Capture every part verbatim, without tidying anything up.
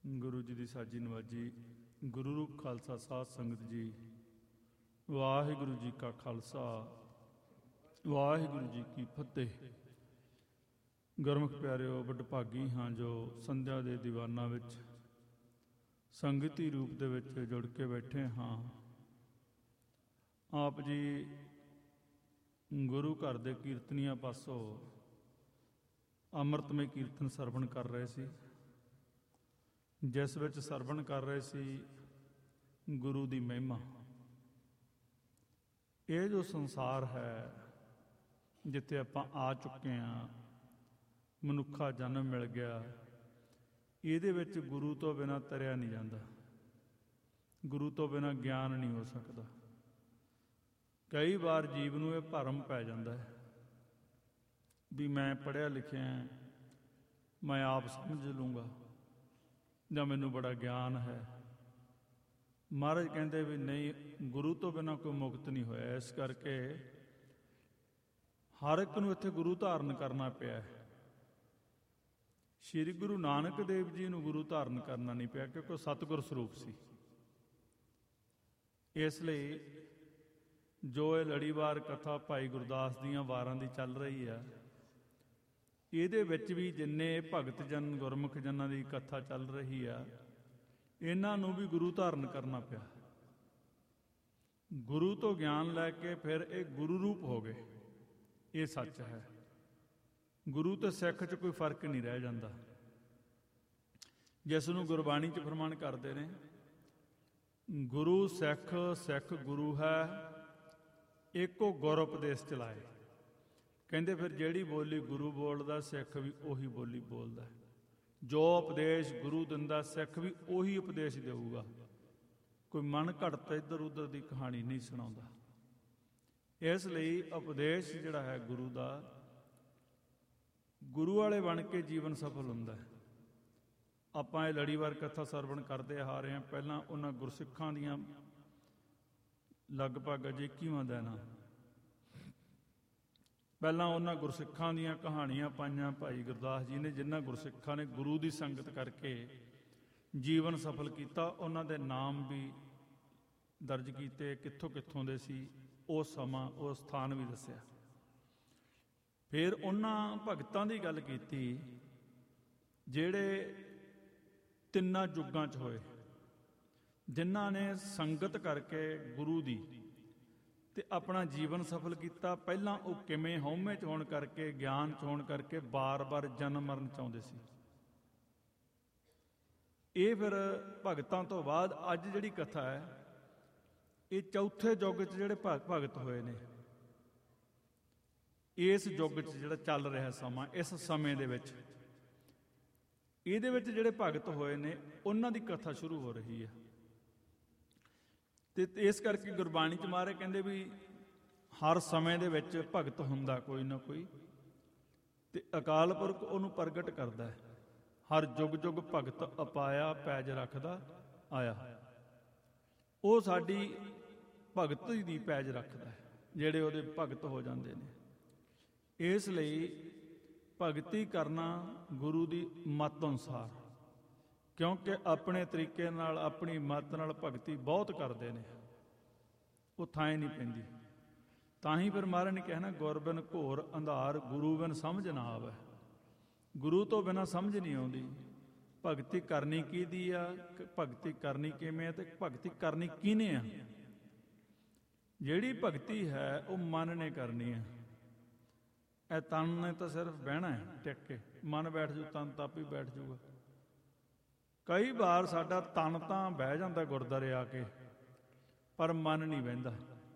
ਗੁਰੂ ਜੀ ਦੀ ਸਾਜੀ ਨਵਾਜੀ। ਗੁਰੂ ਰੂਪ ਖਾਲਸਾ ਸਾਧ ਸੰਗਤ ਜੀ, ਵਾਹਿਗੁਰੂ ਜੀ ਕਾ ਖਾਲਸਾ, ਵਾਹਿਗੁਰੂ ਜੀ ਕੀ ਫਤਿਹ। ਗੁਰਮੁਖ ਪਿਆਰਿਓ, ਵਡਭਾਗੀ ਹਾਂ ਜੋ ਸੰਧਿਆ ਦੇ ਦੀਵਾਨਾਂ ਵਿੱਚ ਸੰਗਤੀ ਰੂਪ ਦੇ ਵਿੱਚ ਜੁੜ ਕੇ ਬੈਠੇ ਹਾਂ। ਆਪ ਜੀ ਗੁਰੂ ਘਰ ਦੇ ਕੀਰਤਨੀਆਂ ਪਾਸੋਂ ਅੰਮ੍ਰਿਤਮਈ ਕੀਰਤਨ ਸਰਵਣ ਕਰ ਰਹੇ ਸੀ, ਜਿਸ ਵਿੱਚ ਸਰਵਣ ਕਰ ਰਹੇ ਸੀ ਗੁਰੂ ਦੀ ਮਹਿਮਾ। ਇਹ ਜੋ ਸੰਸਾਰ ਹੈ ਜਿੱਥੇ ਆਪਾਂ ਆ ਚੁੱਕੇ ਹਾਂ, ਮਨੁੱਖਾ ਜਨਮ ਮਿਲ ਗਿਆ, ਇਹਦੇ ਵਿੱਚ ਗੁਰੂ ਤੋਂ ਬਿਨਾਂ ਤਰਿਆ ਨਹੀਂ ਜਾਂਦਾ। ਗੁਰੂ ਤੋਂ ਬਿਨਾਂ ਗਿਆਨ ਨਹੀਂ ਹੋ ਸਕਦਾ। ਕਈ ਵਾਰ ਜੀਵ ਨੂੰ ਇਹ ਭਰਮ ਪੈ ਜਾਂਦਾ ਹੈ ਵੀ ਮੈਂ ਪੜ੍ਹਿਆ ਲਿਖਿਆ, ਮੈਂ ਆਪ ਸਮਝ ਲੂੰਗਾ ਜਾਂ ਮੈਨੂੰ ਬੜਾ ਗਿਆਨ ਹੈ। ਮਹਾਰਾਜ ਕਹਿੰਦੇ ਵੀ ਨਹੀਂ, ਗੁਰੂ ਤੋਂ ਬਿਨਾਂ ਕੋਈ ਮੁਕਤ ਨਹੀਂ ਹੋਇਆ। ਇਸ ਕਰਕੇ ਹਰ ਇੱਕ ਨੂੰ ਇੱਥੇ ਗੁਰੂ ਧਾਰਨ ਕਰਨਾ ਪਿਆ ਹੈ। ਸ਼੍ਰੀ ਗੁਰੂ ਨਾਨਕ ਦੇਵ ਜੀ ਨੂੰ ਗੁਰੂ ਧਾਰਨ ਕਰਨਾ ਨਹੀਂ ਪਿਆ, ਕਿਉਂਕਿ ਉਹ ਸਤਿਗੁਰ ਸਰੂਪ ਸੀ। ਇਸ ਲਈ ਜੋ ਇਹ ਲੜੀਵਾਰ ਕਥਾ ਭਾਈ ਗੁਰਦਾਸ ਦੀਆਂ ਵਾਰਾਂ ਦੀ ਚੱਲ ਰਹੀ ਆ, ਇਹਦੇ ਵਿੱਚ ਵੀ ਜਿੰਨੇ ਭਗਤ ਜਨ ਗੁਰਮੁਖ ਜਨਾਂ ਦੀ ਕਥਾ ਚੱਲ ਰਹੀ ਆ, ਇਹਨਾਂ ਨੂੰ ਵੀ ਗੁਰੂ ਧਾਰਨ ਕਰਨਾ ਪਿਆ। ਗੁਰੂ ਤੋਂ ਗਿਆਨ ਲੈ ਕੇ ਫਿਰ ਇਹ ਗੁਰੂ ਰੂਪ ਹੋ ਗਏ। ਇਹ ਸੱਚ ਹੈ। ਗੁਰੂ ਤੇ ਸਿੱਖ 'ਚ ਕੋਈ ਫਰਕ ਨਹੀਂ ਰਹਿ ਜਾਂਦਾ। ਜਿਸ ਨੂੰ ਗੁਰਬਾਣੀ 'ਚ ਫਰਮਾਨ ਕਰਦੇ ਨੇ, ਗੁਰੂ ਸਿੱਖ, ਸਿੱਖ ਗੁਰੂ ਹੈ, ਇੱਕੋ ਗੁਰ ਉਪਦੇਸ਼ ਚਲਾਏ। ਕਹਿੰਦੇ ਫਿਰ ਜਿਹੜੀ ਬੋਲੀ ਗੁਰੂ ਬੋਲਦਾ, ਸਿੱਖ ਵੀ ਉਹੀ ਬੋਲੀ ਬੋਲਦਾ। ਜੋ ਉਪਦੇਸ਼ ਗੁਰੂ ਦਿੰਦਾ, ਸਿੱਖ ਵੀ ਉਹੀ ਉਪਦੇਸ਼ ਦੇਊਗਾ। ਕੋਈ ਮਨ ਘੜਤ ਇੱਧਰ ਉੱਧਰ ਦੀ ਕਹਾਣੀ ਨਹੀਂ ਸੁਣਾਉਂਦਾ। ਇਸ ਲਈ ਉਪਦੇਸ਼ ਜਿਹੜਾ ਹੈ ਗੁਰੂ ਦਾ, ਗੁਰੂ ਵਾਲੇ ਬਣ ਕੇ ਜੀਵਨ ਸਫਲ ਹੁੰਦਾ ਹੈ। ਆਪਾਂ ਇਹ ਲੜੀਵਾਰ ਕਥਾ ਸਰਵਣ ਕਰਦੇ ਆ ਰਹੇ ਹਾਂ। ਪਹਿਲਾਂ ਉਹਨਾਂ ਗੁਰਸਿੱਖਾਂ ਦੀਆਂ ਲਗਭਗ ਅਜੇ ਇੱਕੀਵਾਂ ਦਿਨ ਆ, ਪਹਿਲਾਂ ਉਹਨਾਂ ਗੁਰਸਿੱਖਾਂ ਦੀਆਂ ਕਹਾਣੀਆਂ ਪਾਈਆਂ ਭਾਈ ਗੁਰਦਾਸ ਜੀ ਨੇ, ਜਿਨ੍ਹਾਂ ਗੁਰਸਿੱਖਾਂ ਨੇ ਗੁਰੂ ਦੀ ਸੰਗਤ ਕਰਕੇ ਜੀਵਨ ਸਫਲ ਕੀਤਾ। ਉਹਨਾਂ ਦੇ ਨਾਮ ਵੀ ਦਰਜ ਕੀਤੇ, ਕਿੱਥੋਂ ਕਿੱਥੋਂ ਦੇ ਸੀ, ਉਹ ਸਮਾਂ ਉਹ ਸਥਾਨ ਵੀ ਦੱਸਿਆ। ਫਿਰ ਉਹਨਾਂ ਭਗਤਾਂ ਦੀ ਗੱਲ ਕੀਤੀ ਜਿਹੜੇ ਤਿੰਨਾਂ ਯੁੱਗਾਂ 'ਚ ਹੋਏ, ਜਿਨ੍ਹਾਂ ਨੇ ਸੰਗਤ ਕਰਕੇ ਗੁਰੂ ਦੀ ਤੇ ਆਪਣਾ ਜੀਵਨ ਸਫਲ ਕੀਤਾ। ਪਹਿਲਾਂ ਉਹ ਕਿਵੇਂ ਹਉਮੈ 'ਚ ਹੋਣ ਕਰਕੇ, ਗਿਆਨ 'ਚ ਹੋਣ ਕਰਕੇ ਬਾਰ-ਬਾਰ ਜਨਮ ਮਰਨ ਚਾਹੁੰਦੇ ਸੀ। ਇਹ ਫਿਰ ਭਗਤਾਂ ਤੋਂ ਬਾਅਦ ਅੱਜ ਜਿਹੜੀ ਕਥਾ ਹੈ, ਇਹ ਚੌਥੇ ਯੁੱਗ 'ਚ ਜਿਹੜੇ ਭਗਤ ਹੋਏ ਨੇ, ਇਸ ਯੁੱਗ 'ਚ ਜਿਹੜਾ ਚੱਲ ਰਿਹਾ ਸਮਾਂ, ਇਸ ਸਮੇਂ ਦੇ ਵਿੱਚ ਇਹਦੇ ਵਿੱਚ ਜਿਹੜੇ ਭਗਤ ਹੋਏ ਨੇ, ਉਹਨਾਂ ਦੀ ਕਥਾ ਸ਼ੁਰੂ ਹੋ ਰਹੀ ਹੈ। ਤੇ ਇਸ ਕਰਕੇ ਗੁਰਬਾਣੀ 'ਚ ਮਹਾਰਾਜ ਕਹਿੰਦੇ ਵੀ ਹਰ ਸਮੇਂ ਦੇ ਵਿੱਚ ਭਗਤ ਹੁੰਦਾ ਕੋਈ ਨਾ ਕੋਈ, ਤੇ ਅਕਾਲ ਪੁਰਖ ਉਹਨੂੰ ਪ੍ਰਗਟ ਕਰਦਾ ਹੈ। ਹਰ ਯੁੱਗ ਯੁੱਗ ਭਗਤ ਅਪਾਇਆ ਪੈਜ ਰੱਖਦਾ ਆਇਆ। ਉਹ ਸਾਡੀ ਭਗਤੀ ਦੀ ਪੈਜ ਰੱਖਦਾ ਹੈ, ਜਿਹੜੇ ਉਹਦੇ ਭਗਤ ਹੋ ਜਾਂਦੇ ਨੇ। ਇਸ ਲਈ ਭਗਤੀ ਕਰਨਾ ਗੁਰੂ ਦੀ ਮੱਤ ਅਨੁਸਾਰ, ਕਿਉਂਕਿ ਆਪਣੇ ਤਰੀਕੇ ਨਾਲ, ਆਪਣੀ ਮੱਤ ਨਾਲ ਭਗਤੀ ਬਹੁਤ ਕਰਦੇ ਨੇ, ਉਹ ਥਾਂ ਨਹੀਂ ਪੈਂਦੀ। ਤਾਂ ਹੀ ਫਿਰ ਮਹਾਰਾਜ ਨੇ ਕਹਿਣਾ, ਗੁਰ ਬਿਨ ਘੋਰ ਅੰਧਾਰ, ਗੁਰੂ ਬਿਨ ਸਮਝ ਨਾ ਆਵੇ। ਗੁਰੂ ਤੋਂ ਬਿਨਾਂ ਸਮਝ ਨਹੀਂ ਆਉਂਦੀ। ਭਗਤੀ ਕਰਨੀ ਕਿਹਦੀ ਆ, ਭਗਤੀ ਕਰਨੀ ਕਿਵੇਂ ਆ, ਤੇ ਭਗਤੀ ਕਰਨੀ ਕਿਹਨੇ ਆ। ਜਿਹੜੀ ਭਗਤੀ ਹੈ ਉਹ ਮਨ ਨੇ ਕਰਨੀ ਹੈ। ਇਹ ਤਨ ਨੇ ਤਾਂ ਸਿਰਫ ਬਹਿਣਾ ਹੈ ਟਿਕ ਕੇ। ਮਨ ਬੈਠ ਜੂ, ਤਨ ਤਾਂ ਆਪੇ ਬੈਠ ਜੂਗਾ। ਕਈ ਵਾਰ ਸਾਡਾ ਤਨ ਤਾਂ ਬਹਿ ਜਾਂਦਾ ਗੁਰਦੁਆਰੇ ਆ ਕੇ, ਪਰ ਮਨ ਨਹੀਂ ਬਹਿੰਦਾ।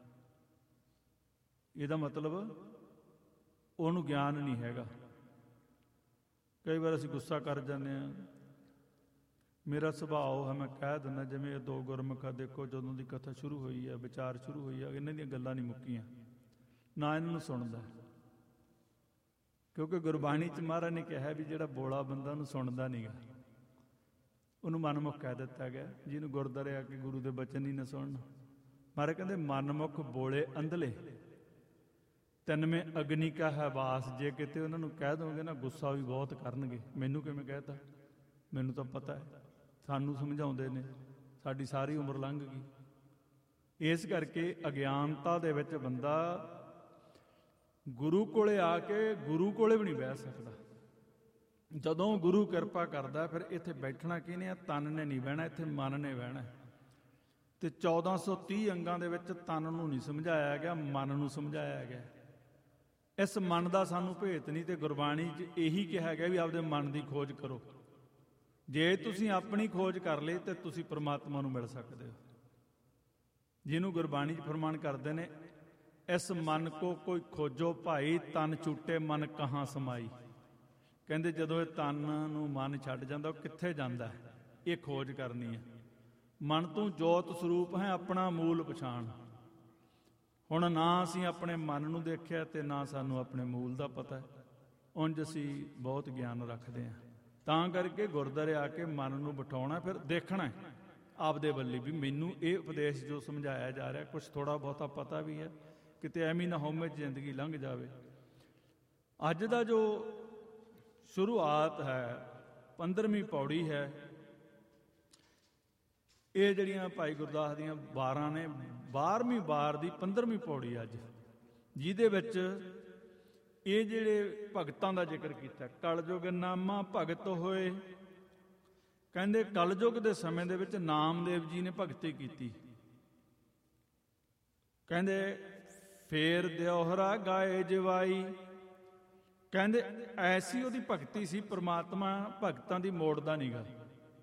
ਇਹਦਾ ਮਤਲਬ ਉਹਨੂੰ ਗਿਆਨ ਨਹੀਂ ਹੈਗਾ। ਕਈ ਵਾਰ ਅਸੀਂ ਗੁੱਸਾ ਕਰ ਜਾਂਦੇ ਹਾਂ। ਮੇਰਾ ਸੁਭਾਅ ਹੈ, ਮੈਂ ਕਹਿ ਦਿੰਦਾ, ਜਿਵੇਂ ਇਹ ਦੋ ਗੁਰਮੁਖ ਆ, ਦੇਖੋ ਜਦੋਂ ਦੀ ਕਥਾ ਸ਼ੁਰੂ ਹੋਈ ਹੈ, ਵਿਚਾਰ ਸ਼ੁਰੂ ਹੋਈ ਹੈ, ਇਹਨਾਂ ਦੀਆਂ ਗੱਲਾਂ ਨਹੀਂ ਮੁੱਕੀਆਂ, ਨਾ ਇਹਨਾਂ ਨੂੰ ਸੁਣਦਾ। ਕਿਉਂਕਿ ਗੁਰਬਾਣੀ 'ਚ ਮਹਾਰਾਜ ਨੇ ਕਿਹਾ ਵੀ ਜਿਹੜਾ ਬੋਲਾ ਬੰਦਾ ਉਹਨੂੰ ਸੁਣਦਾ ਨਹੀਂ ਗਾ, ਉਹਨੂੰ ਮਨਮੁਖ ਕਹਿ ਦਿੱਤਾ ਗਿਆ। ਜਿਹਨੂੰ ਗੁਰਦੁਆਰੇ ਆ ਕੇ ਗੁਰੂ ਦੇ ਬਚਨ ਹੀ ਨਾ ਸੁਣਨ। ਮਹਾਰਾਜ ਕਹਿੰਦੇ ਮਨਮੁਖ ਬੋਲੇ ਅੰਧਲੇ, ਤਨਮੇ ਅਗਨੀ ਕਾ ਹੈ ਵਾਸ। ਜੇ ਕਿਤੇ ਉਹਨਾਂ ਨੂੰ ਕਹਿ ਦੋਗੇ ਨਾ, ਗੁੱਸਾ ਵੀ ਬਹੁਤ ਕਰਨਗੇ। ਮੈਨੂੰ ਕਿਵੇਂ ਕਹਿਤਾ, ਮੈਨੂੰ ਤਾਂ ਪਤਾ ਹੈ, ਸਾਨੂੰ ਸਮਝਾਉਂਦੇ ਨੇ, ਸਾਡੀ ਸਾਰੀ ਉਮਰ ਲੰਘ ਗਈ। ਇਸ ਕਰਕੇ ਅਗਿਆਨਤਾ ਦੇ ਵਿੱਚ ਬੰਦਾ ਗੁਰੂ ਕੋਲੇ ਆ ਕੇ ਗੁਰੂ ਕੋਲੇ ਵੀ ਨਹੀਂ ਬਹਿ ਸਕਦਾ। ਜਦੋਂ ਗੁਰੂ ਕਿਰਪਾ ਕਰਦਾ ਫਿਰ ਇੱਥੇ ਬੈਠਣਾ ਕਿਹਨੇ ਆ? ਤਨ ਨੇ ਨਹੀਂ ਬਹਿਣਾ, ਇੱਥੇ ਮਨ ਨੇ ਬਹਿਣਾ। ਤੇ ਚੌਦਾਂ ਸੌ ਤੀਹ ਅੰਗਾਂ ਦੇ ਵਿੱਚ ਤਨ ਨੂੰ ਨਹੀਂ ਸਮਝਾਇਆ ਗਿਆ, ਮਨ ਨੂੰ ਸਮਝਾਇਆ ਗਿਆ। ਇਸ ਮਨ ਦਾ ਸਾਨੂੰ ਭੇਤ ਨਹੀਂ, ਤੇ ਗੁਰਬਾਣੀ 'ਚ ਇਹੀ ਕਿਹਾ ਗਿਆ ਵੀ ਆਪਦੇ ਮਨ ਦੀ ਖੋਜ ਕਰੋ। ਜੇ ਤੁਸੀਂ ਆਪਣੀ ਖੋਜ ਕਰ ਲਈ ਤੇ ਤੁਸੀਂ ਪ੍ਰਮਾਤਮਾ ਨੂੰ ਮਿਲ ਸਕਦੇ ਹੋ। ਜਿਹਨੂੰ ਗੁਰਬਾਣੀ 'ਚ ਫਰਮਾਨ ਕਰਦੇ ਨੇ, ਇਸ ਮਨ ਕੋ ਕੋਈ ਖੋਜੋ ਭਾਈ, ਤਨ ਛੁੱਟੇ ਮਨ ਕਹਾਂ ਸਮਾਈ। ਕਹਿੰਦੇ ਜਦੋਂ ਇਹ ਤਨ ਨੂੰ ਮਨ ਛੱਡ ਜਾਂਦਾ, ਉਹ ਕਿੱਥੇ ਜਾਂਦਾ? ਇਹ ਖੋਜ ਕਰਨੀ ਹੈ। ਮਨ ਤੂੰ ਜੋਤ ਸਰੂਪ ਹੈ, ਆਪਣਾ ਮੂਲ ਪਛਾਣ। ਹੁਣ ਨਾ ਅਸੀਂ ਆਪਣੇ ਮਨ ਨੂੰ ਦੇਖਿਆ ਤੇ ਨਾ ਸਾਨੂੰ ਆਪਣੇ ਮੂਲ ਦਾ ਪਤਾ ਹੈ। ਉਂਝ ਅਸੀਂ ਬਹੁਤ ਗਿਆਨ ਰੱਖਦੇ ਹਾਂ। ਤਾਂ ਕਰਕੇ ਗੁਰਦੁਆਰੇ ਆ ਕੇ ਮਨ ਨੂੰ ਬਿਠਾਉਣਾ, ਫਿਰ ਦੇਖਣਾ ਆਪਦੇ ਵੱਲੀ ਵੀ ਮੈਨੂੰ ਇਹ ਉਪਦੇਸ਼ ਜੋ ਸਮਝਾਇਆ ਜਾ ਰਿਹਾ ਕੁਛ ਥੋੜ੍ਹਾ ਬਹੁਤਾ ਪਤਾ ਵੀ ਹੈ, ਕਿਤੇ ਐਵੇਂ ਨਾ ਹੋਵੇ ਜ਼ਿੰਦਗੀ ਲੰਘ ਜਾਵੇ। ਅੱਜ ਦਾ ਜੋ ਸ਼ੁਰੂਆਤ ਹੈ, ਪੰਦਰਵੀਂ ਪੌੜੀ ਹੈ, ਇਹ ਜਿਹੜੀਆਂ ਭਾਈ ਗੁਰਦਾਸ ਦੀਆਂ ਵਾਰਾਂ ਨੇ, ਬਾਰ੍ਹਵੀਂ ਵਾਰ ਦੀ ਪੰਦਰਵੀਂ ਪੌੜੀ ਅੱਜ, ਜਿਹਦੇ ਵਿੱਚ ਇਹ ਜਿਹੜੇ ਭਗਤਾਂ ਦਾ ਜ਼ਿਕਰ ਕੀਤਾ। ਕਲਯੁਗ ਨਾਮਾ ਭਗਤ ਹੋਏ। ਕਹਿੰਦੇ ਕਲਯੁਗ ਦੇ ਸਮੇਂ ਦੇ ਵਿੱਚ ਨਾਮਦੇਵ ਜੀ ਨੇ ਭਗਤੀ ਕੀਤੀ। ਕਹਿੰਦੇ ਫੇਰ ਦਿਓਹਰਾ ਗਾਏ ਜਵਾਈ। ਕਹਿੰਦੇ ਐਸੀ ਉਹਦੀ ਭਗਤੀ ਸੀ, ਪ੍ਰਮਾਤਮਾ ਭਗਤਾਂ ਦੀ ਮੋੜਦਾ ਨਹੀਂ ਗਾ।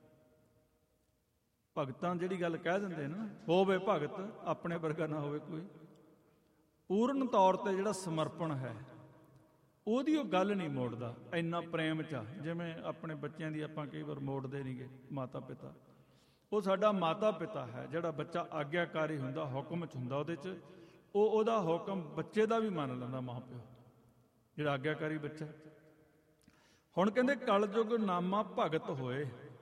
ਭਗਤਾਂ ਜਿਹੜੀ ਗੱਲ ਕਹਿ ਦਿੰਦੇ ਨਾ, ਹੋਵੇ ਭਗਤ ਆਪਣੇ ਵਰਗਾ ਨਾ ਹੋਵੇ ਕੋਈ, ਪੂਰਨ ਤੌਰ ਤੇ ਜਿਹੜਾ ਸਮਰਪਣ ਹੈ ਉਹਦੀ ਉਹ ਗੱਲ ਨਹੀਂ ਮੋੜਦਾ। ਇੰਨਾ ਪ੍ਰੇਮ 'ਚ ਆ, ਜਿਵੇਂ ਆਪਣੇ ਬੱਚਿਆਂ ਦੀ ਆਪਾਂ ਕਈ ਵਾਰ ਮੋੜਦੇ ਨਹੀਂਗੇ ਮਾਤਾ ਪਿਤਾ। ਉਹ ਸਾਡਾ ਮਾਤਾ ਪਿਤਾ ਹੈ। ਜਿਹੜਾ ਬੱਚਾ ਆਗਿਆਕਾਰੀ ਹੁੰਦਾ, ਹੁਕਮ 'ਚ ਹੁੰਦਾ, ਉਹਦੇ 'ਚ ਉਹ ਉਹਦਾ ਹੁਕਮ ਬੱਚੇ ਦਾ ਵੀ ਮੰਨ ਲੈਂਦਾ ਮਾਂ ਪਿਓ, ਜਿਹੜਾ ਆਗਿਆਕਾਰੀ ਬੱਚਾ। ਹੁਣ ਕਹਿੰਦੇ ਕਲਯੁਗ ਨਾਮਾ ਭਗਤ ਹੋਏ।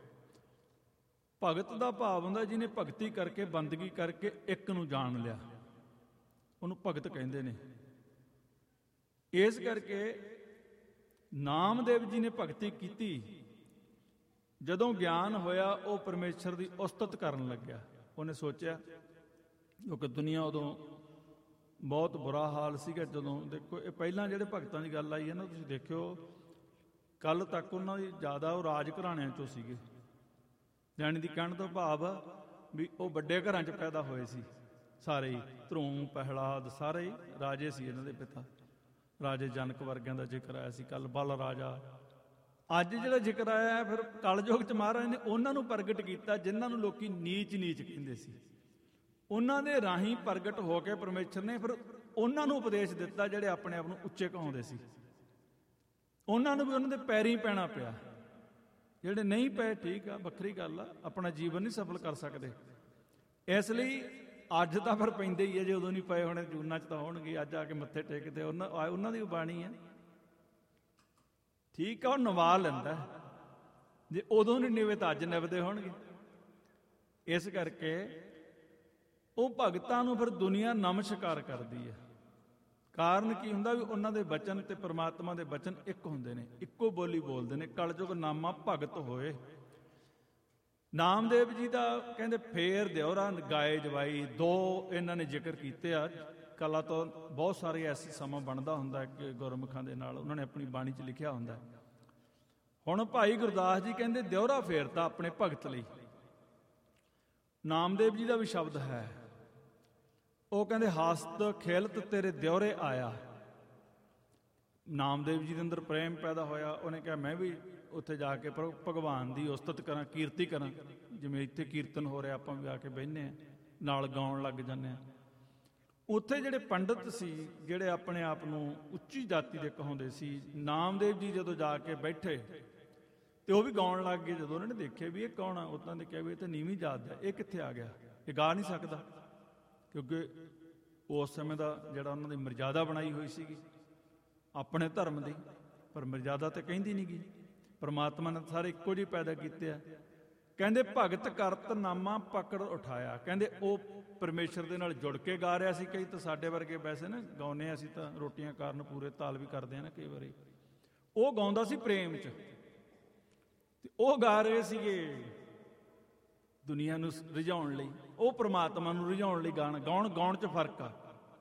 ਭਗਤ ਦਾ ਭਾਵ ਹੁੰਦਾ ਜਿਹਨੇ ਭਗਤੀ ਕਰਕੇ, ਬੰਦਗੀ ਕਰਕੇ ਇੱਕ ਨੂੰ ਜਾਣ ਲਿਆ, ਉਹਨੂੰ ਭਗਤ ਕਹਿੰਦੇ ਨੇ। ਇਸ ਕਰਕੇ ਨਾਮਦੇਵ ਜੀ ਨੇ ਭਗਤੀ ਕੀਤੀ। ਜਦੋਂ ਗਿਆਨ ਹੋਇਆ, ਉਹ ਪਰਮੇਸ਼ਰ ਦੀ ਉਸਤਤ ਕਰਨ ਲੱਗਿਆ। ਉਹਨੇ ਸੋਚਿਆ, ਕਿਉਂਕਿ ਦੁਨੀਆ ਉਦੋਂ ਬਹੁਤ ਬੁਰਾ ਹਾਲ ਸੀਗਾ। ਜਦੋਂ ਦੇਖੋ ਇਹ ਪਹਿਲਾਂ ਜਿਹੜੇ ਭਗਤਾਂ ਦੀ ਗੱਲ ਆਈ ਹੈ ਨਾ, ਤੁਸੀਂ ਦੇਖਿਓ ਕੱਲ ਤੱਕ ਉਹਨਾਂ ਦੀ ਜ਼ਿਆਦਾ ਉਹ ਰਾਜ ਘਰਾਣਿਆਂ 'ਚੋਂ ਸੀਗੇ। ਜਾਣੀ ਦੀ ਕਹਿਣ ਤੋਂ ਭਾਵ ਵੀ ਉਹ ਵੱਡੇ ਘਰਾਂ 'ਚ ਪੈਦਾ ਹੋਏ ਸੀ ਸਾਰੇ ਹੀ। ਧਰੂਮ ਪ੍ਰਹਿਲਾਦ ਸਾਰੇ ਹੀ ਰਾਜੇ ਸੀ। ਇਹਨਾਂ ਦੇ ਪਿਤਾ ਰਾਜੇ ਜਨਕ ਵਰਗਿਆਂ ਦਾ ਜ਼ਿਕਰ ਆਇਆ ਸੀ ਕੱਲ, ਬਲ ਰਾਜਾ। ਅੱਜ ਜਿਹੜਾ ਜ਼ਿਕਰ ਆਇਆ ਫਿਰ ਕਲਯੁਗ 'ਚ ਮਹਾਰਾਜ ਨੇ ਉਹਨਾਂ ਨੂੰ ਪ੍ਰਗਟ ਕੀਤਾ ਜਿਨ੍ਹਾਂ ਨੂੰ ਲੋਕੀ ਨੀਚ ਨੀਚ ਕਹਿੰਦੇ ਸੀ। ਉਹਨਾਂ ਦੇ ਰਾਹੀਂ ਪ੍ਰਗਟ ਹੋ ਕੇ ਪਰਮੇਸ਼ਰ ਨੇ ਫਿਰ ਉਹਨਾਂ ਨੂੰ ਉਪਦੇਸ਼ ਦਿੱਤਾ ਜਿਹੜੇ ਆਪਣੇ ਆਪ ਨੂੰ ਉੱਚੇ ਕਹਾਉਂਦੇ ਸੀ। ਉਹਨਾਂ ਨੂੰ ਵੀ ਉਹਨਾਂ ਦੇ ਪੈਰੀਂ ਪੈਣਾ ਪਿਆ। ਜਿਹੜੇ ਨਹੀਂ ਪਏ ਠੀਕ ਆ, ਵੱਖਰੀ ਗੱਲ ਆ, ਆਪਣਾ ਜੀਵਨ ਨਹੀਂ ਸਫਲ ਕਰ ਸਕਦੇ। ਇਸ ਲਈ ਅੱਜ ਤਾਂ ਫਿਰ ਪੈਂਦੇ ਹੀ ਆ। ਜੇ ਉਦੋਂ ਨਹੀਂ ਪਏ ਹੋਣੇ ਜੂਨਾਂ 'ਚ ਤਾਂ ਹੋਣਗੇ। ਅੱਜ ਆ ਕੇ ਮੱਥੇ ਟੇਕਦੇ, ਉਹਨਾਂ ਉਹਨਾਂ ਦੀ ਬਾਣੀ ਆ ਠੀਕ ਆ, ਉਹ ਨਿਭਾ ਲੈਂਦਾ। ਜੇ ਉਦੋਂ ਨਹੀਂ ਨਿਵੇ ਤਾਂ ਅੱਜ ਨਿਭਦੇ ਹੋਣਗੇ। ਇਸ ਕਰਕੇ ਉਹ ਭਗਤਾਂ ਨੂੰ ਫਿਰ ਦੁਨੀਆ ਨਮਸਕਾਰ ਕਰਦੀ ਹੈ। ਕਾਰਨ ਕੀ ਹੁੰਦਾ ਵੀ ਉਹਨਾਂ ਦੇ ਬਚਨ ਤੇ ਪ੍ਰਮਾਤਮਾ ਦੇ ਬਚਨ ਇੱਕ ਹੁੰਦੇ ਨੇ, ਇੱਕੋ ਬੋਲੀ ਬੋਲਦੇ ਨੇ। ਕਲਯੁਗ ਨਾਮਾ ਭਗਤ ਹੋਏ। ਨਾਮਦੇਵ ਜੀ ਦਾ ਕਹਿੰਦੇ ਫੇਰ ਦਿਓਰਾ ਗਾਏ ਜਵਾਈ, ਦੋ ਇਹਨਾਂ ਨੇ ਜ਼ਿਕਰ ਕੀਤੇ ਆ। ਕਲਾ ਤੋਂ ਬਹੁਤ ਸਾਰੇ ਐਸੇ ਸਮਾਂ ਬਣਦਾ ਹੁੰਦਾ ਕਿ ਗੁਰਮੁਖਾਂ ਦੇ ਨਾਲ ਉਹਨਾਂ ਨੇ ਆਪਣੀ ਬਾਣੀ 'ਚ ਲਿਖਿਆ ਹੁੰਦਾ। ਹੁਣ ਭਾਈ ਗੁਰਦਾਸ ਜੀ ਕਹਿੰਦੇ ਦਿਓਰਾ ਫੇਰਤਾ ਆਪਣੇ ਭਗਤ ਲਈ। ਨਾਮਦੇਵ ਜੀ ਦਾ ਵੀ ਸ਼ਬਦ ਹੈ, ਉਹ ਕਹਿੰਦੇ ਹਸਤ ਖੇਲਤ ਤੇਰੇ ਦਿਓਰੇ ਆਇਆ। ਨਾਮਦੇਵ ਜੀ ਦੇ ਅੰਦਰ ਪ੍ਰੇਮ ਪੈਦਾ ਹੋਇਆ। ਉਹਨੇ ਕਿਹਾ ਮੈਂ ਵੀ ਉੱਥੇ ਜਾ ਕੇ ਭਗਵਾਨ ਦੀ ਉਸਤਤ ਕਰਾਂ, ਕੀਰਤੀ ਕਰਾਂ। ਜਿਵੇਂ ਇੱਥੇ ਕੀਰਤਨ ਹੋ ਰਿਹਾ, ਆਪਾਂ ਵੀ ਆ ਕੇ ਬਹਿੰਦੇ ਹਾਂ, ਨਾਲ ਗਾਉਣ ਲੱਗ ਜਾਂਦੇ ਹਾਂ। ਉੱਥੇ ਜਿਹੜੇ ਪੰਡਤ ਸੀ, ਜਿਹੜੇ ਆਪਣੇ ਆਪ ਨੂੰ ਉੱਚੀ ਜਾਤੀ ਦੇ ਕਹਾਉਂਦੇ ਸੀ, ਨਾਮਦੇਵ ਜੀ ਜਦੋਂ ਜਾ ਕੇ ਬੈਠੇ ਤੇ ਉਹ ਵੀ ਗਾਉਣ ਲੱਗ ਗਏ। ਜਦੋਂ ਉਹਨਾਂ ਨੇ ਦੇਖਿਆ ਵੀ ਇਹ ਕੌਣ ਆ, ਉਹਨਾਂ ਨੇ ਕਿਹਾ ਵੀ ਇਹ ਤਾਂ ਨੀਵੀਂ ਜਾਤ ਦਾ, ਇਹ ਕਿੱਥੇ ਆ ਗਿਆ, ਇਹ ਗਾ ਨਹੀਂ ਸਕਦਾ। ਕਿਉਂਕਿ ਉਸ ਸਮੇਂ ਦਾ ਜਿਹੜਾ ਉਹਨਾਂ ਦੀ ਮਰਜ਼ਾਦਾ ਬਣਾਈ ਹੋਈ ਸੀਗੀ ਆਪਣੇ ਧਰਮ ਦੀ, ਪਰ ਮਰਜ਼ਾਦਾ ਤਾਂ ਕਹਿੰਦੀ ਨਹੀਂ ਗੀ। ਪਰਮਾਤਮਾ ਨੇ ਸਾਰੇ ਇੱਕੋ ਜਿਹੇ ਪੈਦਾ ਕੀਤੇ ਆ। ਕਹਿੰਦੇ ਭਗਤ ਕਰਤ ਨਾਮਾ ਪਕੜ ਉਠਾਇਆ। ਕਹਿੰਦੇ ਉਹ ਪਰਮੇਸ਼ਰ ਦੇ ਨਾਲ ਜੁੜ ਕੇ ਗਾ ਰਿਹਾ ਸੀ। ਕਈ ਤਾਂ ਸਾਡੇ ਵਰਗੇ ਵੈਸੇ ਨਾ ਗਾਉਂਦੇ, ਅਸੀਂ ਤਾਂ ਰੋਟੀਆਂ ਕਾਰਨ ਪੂਰੇ ਤਾਲ ਵੀ ਕਰਦੇ ਆ ਨਾ ਕਈ ਵਾਰੀ। ਉਹ ਗਾਉਂਦਾ ਸੀ ਪ੍ਰੇਮ 'ਚ, ਤੇ ਉਹ ਗਾ ਰਹੇ ਸੀਗੇ ਦੁਨੀਆ ਨੂੰ ਰਿਝਾਉਣ ਲਈ, ਉਹ ਪ੍ਰਮਾਤਮਾ ਨੂੰ ਰਿਝਾਉਣ ਲਈ ਗਾਣ ਗਾਉਣ ਗਾਉਣ 'ਚ ਫਰਕ ਆ,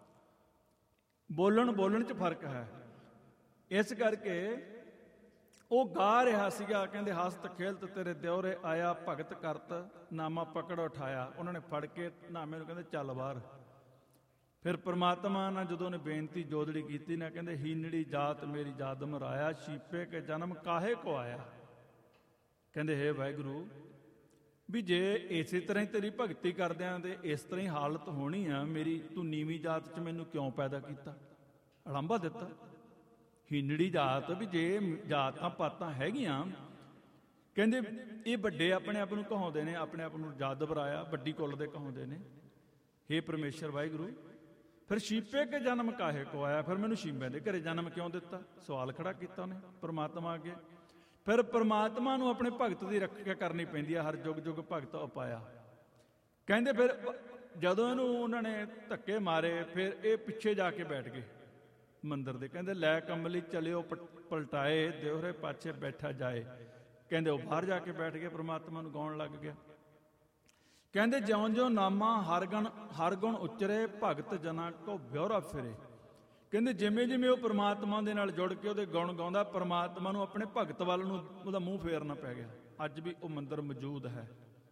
ਬੋਲਣ ਬੋਲਣ 'ਚ ਫਰਕ ਹੈ। ਇਸ ਕਰਕੇ ਉਹ ਗਾ ਰਿਹਾ ਸੀਗਾ, ਕਹਿੰਦੇ ਹਸਤ ਖੇਲਤ ਤੇਰੇ ਦਿਉਰੇ ਆਇਆ, ਭਗਤ ਕਰਤ ਨਾਮਾ ਪਕੜ ਉਠਾਇਆ। ਉਹਨਾਂ ਨੇ ਫੜ ਕੇ ਨਾਮੇ ਨੂੰ ਕਹਿੰਦੇ ਚੱਲ ਬਾਹਰ। ਫਿਰ ਪ੍ਰਮਾਤਮਾ ਨਾਲ ਜਦੋਂ ਉਹਨੇ ਬੇਨਤੀ ਜੋਦੜੀ ਕੀਤੀ ਨਾ, ਕਹਿੰਦੇ ਹੀਨੜੀ ਜਾਤ ਮੇਰੀ ਜਾਤ ਮਰਾਇਆ, ਛੀਪੇ ਕੇ ਜਨਮ ਕਾਹੇ ਕੋ ਆਇਆ। ਕਹਿੰਦੇ ਹੇ ਵਾਹਿਗੁਰੂ, ਵੀ ਜੇ ਇਸੇ ਤਰ੍ਹਾਂ ਹੀ ਤੇਰੀ ਭਗਤੀ ਕਰਦਿਆਂ ਤੇ ਇਸ ਤਰ੍ਹਾਂ ਹੀ ਹਾਲਤ ਹੋਣੀ ਆ ਮੇਰੀ, ਤੂੰ ਨੀਵੀਂ ਜਾਤ 'ਚ ਮੈਨੂੰ ਕਿਉਂ ਪੈਦਾ ਕੀਤਾ, ਅਲੰਭਾ ਦਿੱਤਾ। ਹੀਨੜੀ ਜਾਤ, ਵੀ ਜੇ ਜਾਤਾਂ ਪਾਤਾਂ ਹੈਗੀਆਂ, ਕਹਿੰਦੇ ਇਹ ਵੱਡੇ ਆਪਣੇ ਆਪ ਨੂੰ ਕਹਾਉਂਦੇ ਨੇ, ਆਪਣੇ ਆਪ ਨੂੰ ਜਾਦਵ ਰਾਇਆ, ਵੱਡੀ ਕੁੱਲ ਦੇ ਕਹਾਉਂਦੇ ਨੇ। ਹੇ ਪਰਮੇਸ਼ਰ ਵਾਹਿਗੁਰੂ, ਫਿਰ ਛੀਪੇ ਕੇ ਜਨਮ ਕਾਹੇ ਕੋ ਆਇਆ, ਫਿਰ ਮੈਨੂੰ ਛੀਪੇ ਦੇ ਘਰੇ ਜਨਮ ਕਿਉਂ ਦਿੱਤਾ, ਸਵਾਲ ਖੜਾ ਕੀਤਾ ਉਹਨੇ ਪਰਮਾਤਮਾ ਅੱਗੇ। ਫਿਰ ਪਰਮਾਤਮਾ ਨੂੰ ਆਪਣੇ ਭਗਤ ਦੀ ਰੱਖਿਆ ਕਰਨੀ ਪੈਂਦੀ ਆ, ਹਰ ਯੁੱਗ ਯੁੱਗ ਭਗਤ ਉਪਾਇਆ। ਕਹਿੰਦੇ ਫਿਰ ਜਦੋਂ ਇਹਨੂੰ ਉਹਨਾਂ ਨੇ ਧੱਕੇ ਮਾਰੇ, ਫਿਰ ਇਹ ਪਿੱਛੇ ਜਾ ਕੇ ਬੈਠ ਗਏ ਮੰਦਿਰ ਦੇ। ਕਹਿੰਦੇ ਲੈ ਕਮਲੀ ਚਲਿਓ ਪਲਟਾਏ, ਦਿਉਰੇ ਪਾਛੇ ਬੈਠਾ ਜਾਏ। ਕਹਿੰਦੇ ਉਹ ਬਾਹਰ ਜਾ ਕੇ ਬੈਠ ਗਏ, ਪਰਮਾਤਮਾ ਨੂੰ ਗਾਉਣ ਲੱਗ ਗਿਆ। ਕਹਿੰਦੇ ਜਿਉਂ ਜਿਉਂ ਨਾਮਾ ਹਰ ਗਣ ਹਰ ਗੁਣ ਉਚਰੇ, ਭਗਤ ਜਨਾਂ ਕੋ ਵਿਉਰਾ ਫਿਰੇ। ਕਹਿੰਦੇ ਜਿਵੇਂ ਜਿਵੇਂ ਉਹ ਪਰਮਾਤਮਾ ਦੇ ਨਾਲ ਜੁੜ ਕੇ ਉਹਦੇ ਗੁਣ ਗਾਉਂਦਾ, ਪਰਮਾਤਮਾ ਨੂੰ ਆਪਣੇ ਭਗਤ ਵੱਲ ਨੂੰ ਉਹਦਾ ਮੂੰਹ ਫੇਰਨਾ ਪੈ ਗਿਆ। ਅੱਜ ਵੀ ਉਹ ਮੰਦਿਰ ਮੌਜੂਦ ਹੈ।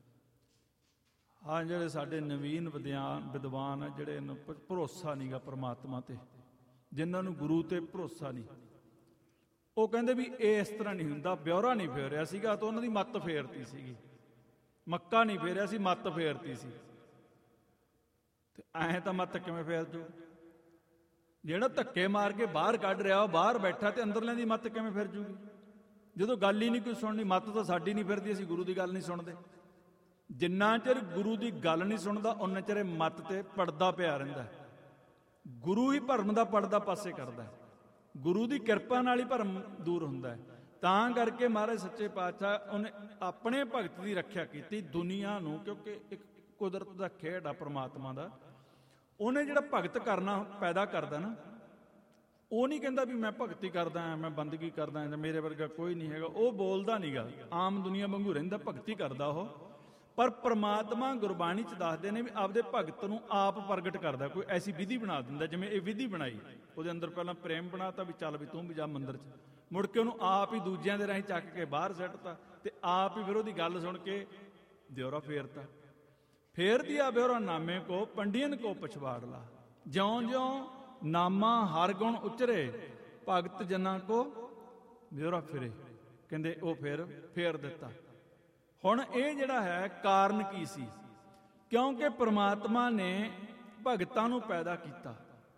ਹਾਂ, ਜਿਹੜੇ ਸਾਡੇ ਨਵੀਨ ਵਿਦਿਆਨ ਵਿਦਵਾਨ ਆ, ਜਿਹੜੇ ਇਹਨੂੰ ਭਰੋਸਾ ਨਹੀਂਗਾ ਪਰਮਾਤਮਾ ਤੇ, ਜਿਨ੍ਹਾਂ ਨੂੰ ਗੁਰੂ ਤੇ ਭਰੋਸਾ ਨਹੀਂ, ਉਹ ਕਹਿੰਦੇ ਵੀ ਇਹ ਇਸ ਤਰ੍ਹਾਂ ਨਹੀਂ ਹੁੰਦਾ। ਵਿਉਰਾ ਨਹੀਂ ਫੇਰਿਆ ਸੀਗਾ ਤਾਂ ਉਹਨਾਂ ਦੀ ਮੱਤ ਫੇਰਤੀ ਸੀਗੀ, ਮੱਕਾ ਨਹੀਂ ਫੇਰਿਆ ਸੀ, ਮੱਤ ਫੇਰਤੀ ਸੀ। ਤੇ ਐਂ ਤਾਂ ਮੱਤ ਕਿਵੇਂ ਫੇਰ ਜੂ? ਜਿਹੜਾ ਧੱਕੇ ਮਾਰ ਕੇ ਬਾਹਰ ਕੱਢ ਰਿਹਾ ਉਹ ਬਾਹਰ ਬੈਠਾ, ਤੇ ਅੰਦਰਲਿਆਂ ਦੀ ਮੱਤ ਕਿਵੇਂ ਫਿਰ ਜੂਗੀ? ਜਦੋਂ ਗੱਲ ਹੀ ਨਹੀਂ ਕੋਈ ਸੁਣਨੀ, ਮੱਤ ਤਾਂ ਸਾਡੀ ਨਹੀਂ ਫਿਰਦੀ, ਅਸੀਂ ਗੁਰੂ ਦੀ ਗੱਲ ਨਹੀਂ ਸੁਣਦੇ। ਜਿੰਨਾ ਚਿਰ ਗੁਰੂ ਦੀ ਗੱਲ ਨਹੀਂ ਸੁਣਦਾ, ਉਨਾ ਚਿਰ ਮੱਤ ਤੇ ਪੜਦਾ ਪਿਆ ਰਹਿੰਦਾ। ਗੁਰੂ ਹੀ ਭਰਮ ਦਾ ਪੜਦਾ ਪਾਸੇ ਕਰਦਾ, ਗੁਰੂ ਦੀ ਕਿਰਪਾ ਨਾਲ ਹੀ ਭਰਮ ਦੂਰ ਹੁੰਦਾ। ਤਾਂ ਕਰਕੇ ਮਹਾਰਾਜ ਸੱਚੇ ਪਾਤਸ਼ਾਹ ਉਹਨੇ ਆਪਣੇ ਭਗਤ ਦੀ ਰੱਖਿਆ ਕੀਤੀ ਦੁਨੀਆ ਨੂੰ, ਕਿਉਂਕਿ ਇੱਕ ਕੁਦਰਤ ਦਾ ਖੇਡ ਆ ਪਰਮਾਤਮਾ ਦਾ। ਉਹਨੇ ਜਿਹੜਾ ਭਗਤ ਕਰਨਾ ਪੈਦਾ ਕਰਦਾ ਨਾ, ਉਹ ਨਹੀਂ ਕਹਿੰਦਾ ਵੀ ਮੈਂ ਭਗਤੀ ਕਰਦਾ, ਮੈਂ ਬੰਦਗੀ ਕਰਦਾ, ਮੇਰੇ ਵਰਗਾ ਕੋਈ ਨਹੀਂ ਹੈਗਾ। ਉਹ ਬੋਲਦਾ ਨਹੀਂਗਾ, ਆਮ ਦੁਨੀਆ ਵਾਂਗੂ ਰਹਿੰਦਾ, ਭਗਤੀ ਕਰਦਾ ਉਹ। ਪਰ ਪ੍ਰਮਾਤਮਾ ਗੁਰਬਾਣੀ 'ਚ ਦੱਸਦੇ ਨੇ ਵੀ ਆਪਦੇ ਭਗਤ ਨੂੰ ਆਪ ਪ੍ਰਗਟ ਕਰਦਾ। ਕੋਈ ਐਸੀ ਵਿਧੀ ਬਣਾ ਦਿੰਦਾ, ਜਿਵੇਂ ਇਹ ਵਿਧੀ ਬਣਾਈ, ਉਹਦੇ ਅੰਦਰ ਪਹਿਲਾਂ ਪ੍ਰੇਮ ਬਣਾਤਾ ਵੀ ਚੱਲ ਵੀ ਤੂੰ ਵੀ ਜਾ ਮੰਦਿਰ 'ਚ, ਮੁੜ ਕੇ ਉਹਨੂੰ ਆਪ ਹੀ ਦੂਜਿਆਂ ਦੇ ਰਾਹੀਂ ਚੱਕ ਕੇ ਬਾਹਰ ਸੁੱਟਤਾ, ਤੇ ਆਪ ਹੀ ਫਿਰ ਉਹਦੀ ਗੱਲ ਸੁਣ ਕੇ ਦਿਉਰਾ ਫੇਰਤਾ। ਫੇਰ ਦਿਆ ਬਿਉਰਾ ਨਾਮੇ ਕੋ ਪੰਡੀਅਨ ਕੋ ਪਛਵਾੜ ਲਾ, ਜਿਉਂ ਜਿਉਂ ਨਾਮਾ ਹਰ ਗੁਣ ਉਚਰੇ, ਭਗਤ ਜਨਾਂ ਕੋ ਬਿਉਰਾ ਫਿਰੇ। ਕਹਿੰਦੇ ਉਹ ਫਿਰ ਫੇਰ ਦਿੱਤਾ। ਹੁਣ ਇਹ ਜਿਹੜਾ ਹੈ ਕਾਰਨ ਕੀ ਸੀ? ਕਿਉਂਕਿ ਪ੍ਰਮਾਤਮਾ ਨੇ ਭਗਤਾਂ ਨੂੰ ਪੈਦਾ ਕੀਤਾ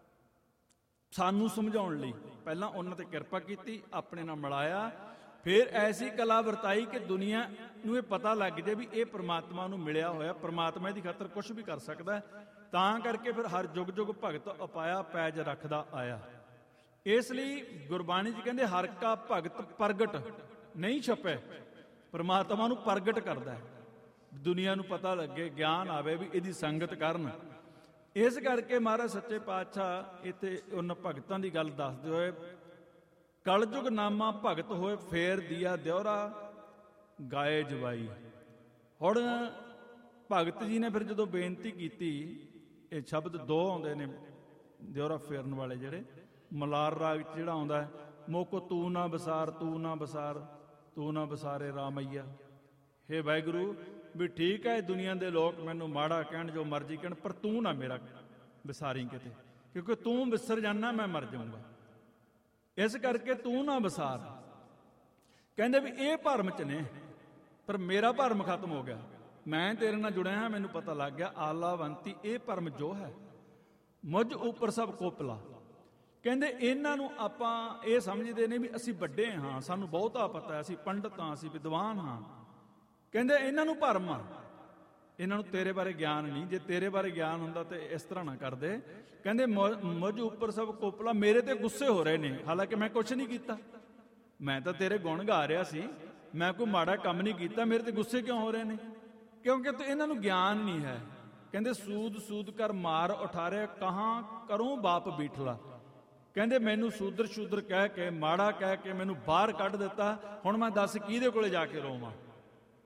ਸਾਨੂੰ ਸਮਝਾਉਣ ਲਈ। ਪਹਿਲਾਂ ਉਹਨਾਂ ਤੇ ਕਿਰਪਾ ਕੀਤੀ, ਆਪਣੇ ਨਾਲ ਮਿਲਾਇਆ, ਫਿਰ ਐਸੀ ਕਲਾ ਵਰਤਾਈ ਕਿ ਦੁਨੀਆ ਨੂੰ ਇਹ ਪਤਾ ਲੱਗ ਜਾਏ ਵੀ ਇਹ ਪ੍ਰਮਾਤਮਾ ਨੂੰ ਮਿਲਿਆ ਹੋਇਆ, ਪ੍ਰਮਾਤਮਾ ਦੀ ਖਾਤਰ ਕੁਝ ਵੀ ਕਰ ਸਕਦਾ। ਤਾਂ ਕਰਕੇ ਫਿਰ ਹਰ ਯੁੱਗ ਯੁੱਗ ਭਗਤ ਉਪਾਇਆ, ਪੈਜ ਰੱਖਦਾ ਆਇਆ। ਇਸ ਲਈ ਗੁਰਬਾਣੀ 'ਚ ਕਹਿੰਦੇ ਹਰ ਕਾ ਭਗਤ ਪ੍ਰਗਟ ਨਹੀਂ ਛਪੇ, ਪ੍ਰਮਾਤਮਾ ਨੂੰ ਪ੍ਰਗਟ ਕਰਦਾ, ਦੁਨੀਆ ਨੂੰ ਪਤਾ ਲੱਗੇ, ਗਿਆਨ ਆਵੇ ਵੀ ਇਹਦੀ ਸੰਗਤ ਕਰਨ। ਇਸ ਕਰਕੇ ਮਹਾਰਾਜ ਸੱਚੇ ਪਾਤਸ਼ਾਹ ਇੱਥੇ ਉਹਨਾਂ ਭਗਤਾਂ ਦੀ ਗੱਲ ਦੱਸਦੇ ਹੋਏ, ਕਲਯੁਗ ਨਾਮਾ ਭਗਤ ਹੋਏ, ਫੇਰ ਦੀਆ ਦਿਉਰਾ ਗਾਏ ਜਵਾਈ। ਹੁਣ ਭਗਤ ਜੀ ਨੇ ਫਿਰ ਜਦੋਂ ਬੇਨਤੀ ਕੀਤੀ, ਇਹ ਸ਼ਬਦ ਦੋ ਆਉਂਦੇ ਨੇ ਦਿਉਰਾ ਫੇਰਨ ਵਾਲੇ, ਜਿਹੜੇ ਮਲਾਰ ਰਾਗ 'ਚ ਜਿਹੜਾ ਆਉਂਦਾ ਹੈ, ਮੋਕੋ ਤੂੰ ਨਾ ਬਸਾਰ, ਤੂੰ ਨਾ ਬਸਾਰ, ਤੂੰ ਨਾ ਬਸਾਰੇ ਰਾਮਈਆ। ਹੇ ਵਾਹਿਗੁਰੂ, ਵੀ ਠੀਕ ਹੈ ਦੁਨੀਆ ਦੇ ਲੋਕ ਮੈਨੂੰ ਮਾੜਾ ਕਹਿਣ, ਜੋ ਮਰਜ਼ੀ ਕਹਿਣ, ਪਰ ਤੂੰ ਨਾ ਮੇਰਾ ਵਿਸਾਰੀ ਕਿਤੇ, ਕਿਉਂਕਿ ਤੂੰ ਵਿਸਰ ਜਾਣਾ ਮੈਂ ਮਰ ਜਾਊਂਗਾ। ਇਸ ਕਰਕੇ ਤੂੰ ਨਾ ਵਿਸਾਰ। ਕਹਿੰਦੇ ਵੀ ਇਹ ਭਰਮ 'ਚ ਨੇ, ਪਰ ਮੇਰਾ ਭਰਮ ਖਤਮ ਹੋ ਗਿਆ, ਮੈਂ ਤੇਰੇ ਨਾਲ ਜੁੜਿਆ ਹਾਂ, ਮੈਨੂੰ ਪਤਾ ਲੱਗ ਗਿਆ ਆਲਾਵੰਤੀ ਇਹ ਭਰਮ ਜੋ ਹੈ ਮੁਝ ਉੱਪਰ ਸਭ ਕੋਪਲਾ। ਕਹਿੰਦੇ ਇਹਨਾਂ ਨੂੰ ਆਪਾਂ ਇਹ ਸਮਝਦੇ ਨੇ ਵੀ ਅਸੀਂ ਵੱਡੇ ਹਾਂ, ਸਾਨੂੰ ਬਹੁਤਾ ਪਤਾ ਹੈ, ਅਸੀਂ ਪੰਡਤ ਹਾਂ, ਅਸੀਂ ਵਿਦਵਾਨ ਹਾਂ। ਕਹਿੰਦੇ ਇਹਨਾਂ ਨੂੰ ਭਰਮ ਆ, ਇਹਨਾਂ ਨੂੰ ਤੇਰੇ ਬਾਰੇ ਗਿਆਨ ਨਹੀਂ। ਜੇ ਤੇਰੇ ਬਾਰੇ ਗਿਆਨ ਹੁੰਦਾ ਤੇ ਇਸ ਤਰ੍ਹਾਂ ਨਾ ਕਰਦੇ। ਕਹਿੰਦੇ ਮੁਝ ਉੱਪਰ ਸਭ ਕੋਪਲਾ, ਮੇਰੇ ਤੇ ਗੁੱਸੇ ਹੋ ਰਹੇ ਨੇ, ਹਾਲਾਂਕਿ ਮੈਂ ਕੁਛ ਨਹੀਂ ਕੀਤਾ, ਮੈਂ ਤਾਂ ਤੇਰੇ ਗੁਣ ਗਾ ਰਿਹਾ ਸੀ, ਮੈਂ ਕੋਈ ਮਾੜਾ ਕੰਮ ਨਹੀਂ ਕੀਤਾ, ਮੇਰੇ ਤੇ ਗੁੱਸੇ ਕਿਉਂ ਹੋ ਰਹੇ ਨੇ? ਕਿਉਂਕਿ ਤੇ ਇਹਨਾਂ ਨੂੰ ਗਿਆਨ ਨਹੀਂ ਹੈ। ਕਹਿੰਦੇ ਸੂਦ ਸੂਦ ਕਰ ਮਾਰ ਉਠਾਰੇ, ਕਹਾਂ ਕਰੂੰ ਬਾਪ ਬੀਠਲਾ। ਕਹਿੰਦੇ ਮੈਨੂੰ ਸੂਦਰ ਸ਼ੂਦਰ ਕਹਿ ਕੇ, ਮਾੜਾ ਕਹਿ ਕੇ ਮੈਨੂੰ ਬਾਹਰ ਕੱਢ ਦਿੱਤਾ, ਹੁਣ ਮੈਂ ਦੱਸ ਕਿਹਦੇ ਕੋਲੇ ਜਾ ਕੇ ਰੋਵਾਂ?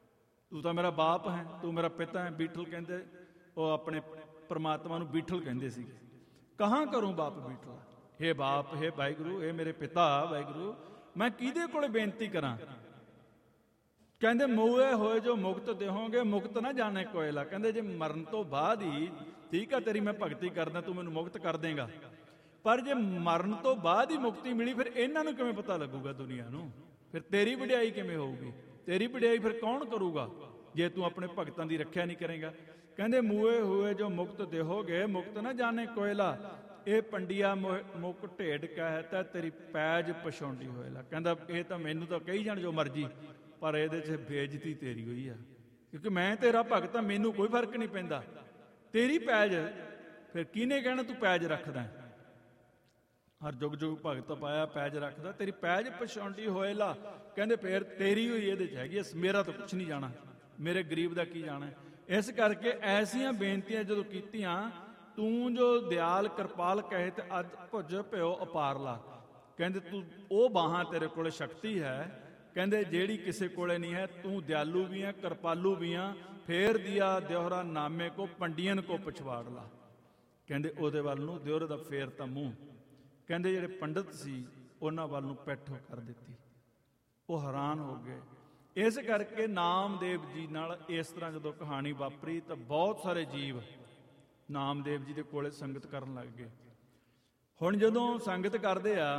ਤੂੰ ਤਾਂ ਮੇਰਾ ਬਾਪ ਹੈ, ਤੂੰ ਮੇਰਾ ਪਿਤਾ ਹੈ। ਬੀਠਲ ਕਹਿੰਦੇ, ਉਹ ਆਪਣੇ ਪਰਮਾਤਮਾ ਨੂੰ ਬੀਠਲ ਕਹਿੰਦੇ ਸੀ। ਕਹਾਂ ਕਰੂੰ ਬਾਪ ਬੀਠਲ, ਹੇ ਬਾਪ, ਹੇ ਵਾਹਿਗੁਰੂ, ਇਹ ਮੇਰੇ ਪਿਤਾ ਵਾਹਿਗੁਰੂ, ਮੈਂ ਕਿਹਦੇ ਕੋਲੇ ਬੇਨਤੀ ਕਰਾਂ? ਕਹਿੰਦੇ ਮੂਏ ਹੋਏ ਜੋ ਮੁਕਤ ਦੇਹੋਗੇ, ਮੁਕਤ ਨਾ ਜਾਣੇ ਕੋਇਲਾ। ਕਹਿੰਦੇ ਜੇ ਮਰਨ ਤੋਂ ਬਾਅਦ ਹੀ, ਠੀਕ ਆ ਤੇਰੀ ਮੈਂ ਭਗਤੀ ਕਰਦਾ, ਤੂੰ ਮੈਨੂੰ ਮੁਕਤ ਕਰ ਦੇਂਗਾ, ਪਰ ਜੇ ਮਰਨ ਤੋਂ ਬਾਅਦ ਹੀ ਮੁਕਤੀ ਮਿਲੀ, ਫਿਰ ਇਹਨਾਂ ਨੂੰ ਕਿਵੇਂ ਪਤਾ ਲੱਗੂਗਾ ਦੁਨੀਆ ਨੂੰ? ਫਿਰ ਤੇਰੀ ਵਡਿਆਈ ਕਿਵੇਂ ਹੋਊਗੀ? ਤੇਰੀ ਵਡਿਆਈ ਫਿਰ ਕੌਣ ਕਰੂਗਾ ਜੇ ਤੂੰ ਆਪਣੇ ਭਗਤਾਂ ਦੀ ਰੱਖਿਆ ਨਹੀਂ ਕਰੇਗਾ? ਕਹਿੰਦੇ ਮੂਏ ਹੋਏ ਜੋ ਮੁਕਤ ਦੇਹੋਗੇ, ਮੁਕਤ ਨਾ ਜਾਣੇ ਕੋਇਲਾ। ਇਹ ਪੰਡਿਆ ਮੁਕ ਢੇਡ ਕਹਿਤਾ, ਤੇਰੀ ਪੈਜ ਪਛਾਉਂਦੀ ਹੋਏਲਾ। ਕਹਿੰਦਾ ਇਹ ਤਾਂ ਮੈਨੂੰ ਤਾਂ ਕਹੀ ਜਾਣ ਜੋ ਮਰਜੀ, ਪਰ ਇਹਦੇ 'ਚ ਬੇਇੱਜ਼ਤੀ ਤੇਰੀ ਹੋਈ ਆ, ਕਿਉਂਕਿ ਮੈਂ ਤੇਰਾ ਭਗਤ ਆ, ਮੈਨੂੰ ਕੋਈ ਫਰਕ ਨਹੀਂ ਪੈਂਦਾ। ਤੇਰੀ ਪੈਜ ਫਿਰ ਕਿਹਨੇ ਕਹਿਣਾ ਤੂੰ ਪੈਜ ਰੱਖਦਾ? ਹਰ ਜੁਗ ਜੁਗ ਭਗਤ ਪਾਇਆ ਪੈਜ ਰੱਖਦਾ, ਤੇਰੀ ਪੈਜ ਪਛਾਉਂਦੀ ਹੋਏਲਾ। ਕਹਿੰਦੇ ਫੇਰ ਤੇਰੀ ਹੋਈ ਇਹਦੇ 'ਚ ਹੈਗੀ, ਮੇਰਾ ਤਾਂ ਕੁਛ ਨਹੀਂ ਜਾਣਾ, ਮੇਰੇ ਗਰੀਬ ਦਾ ਕੀ ਜਾਣਾ। ਇਸ ਕਰਕੇ ਐਸੀਆਂ ਬੇਨਤੀਆਂ ਜਦੋਂ ਕੀਤੀਆਂ, ਤੂੰ ਜੋ ਦਿਆਲ ਕਿਰਪਾਲ ਕਹੇ ਤੇ ਅੱਜ ਭੁਜ ਭਿਓ ਅਪਾਰਲਾ। ਕਹਿੰਦੇ ਤੂੰ ਉਹ ਬਾਹਾਂ ਤੇਰੇ ਕੋਲੇ ਸ਼ਕਤੀ ਹੈ, ਕਹਿੰਦੇ ਜਿਹੜੀ ਕਿਸੇ ਕੋਲੇ ਨਹੀਂ ਹੈ। ਤੂੰ ਦਿਆਲੂ ਵੀ ਆ, ਕਿਰਪਾਲੂ ਵੀ ਆ। ਫੇਰ ਦਿਆ ਦਿਓਹਰਾ ਨਾਮੇ ਕੋ ਪੰਡੀਅਨ ਕੋ ਪਛਵਾੜ ਲਾ। ਕਹਿੰਦੇ ਉਹਦੇ ਵੱਲ ਨੂੰ ਦਿਓਰ ਦਾ ਫੇਰ ਤਾਂ ਮੂੰਹ। ਕਹਿੰਦੇ ਜਿਹੜੇ ਪੰਡਤ ਸੀ ਉਹਨਾਂ ਵੱਲ ਨੂੰ ਪਿੱਠ ਕਰ ਦਿੱਤੀ, ਉਹ ਹੈਰਾਨ ਹੋ ਗਏ। ਇਸ ਕਰਕੇ ਨਾਮਦੇਵ ਜੀ ਨਾਲ ਇਸ ਤਰ੍ਹਾਂ ਜਦੋਂ ਕਹਾਣੀ ਵਾਪਰੀ ਤਾਂ ਬਹੁਤ ਸਾਰੇ ਜੀਵ ਨਾਮਦੇਵ ਜੀ ਦੇ ਕੋਲੇ ਸੰਗਤ ਕਰਨ ਲੱਗ ਗਏ। ਹੁਣ ਜਦੋਂ ਸੰਗਤ ਕਰਦੇ ਆ,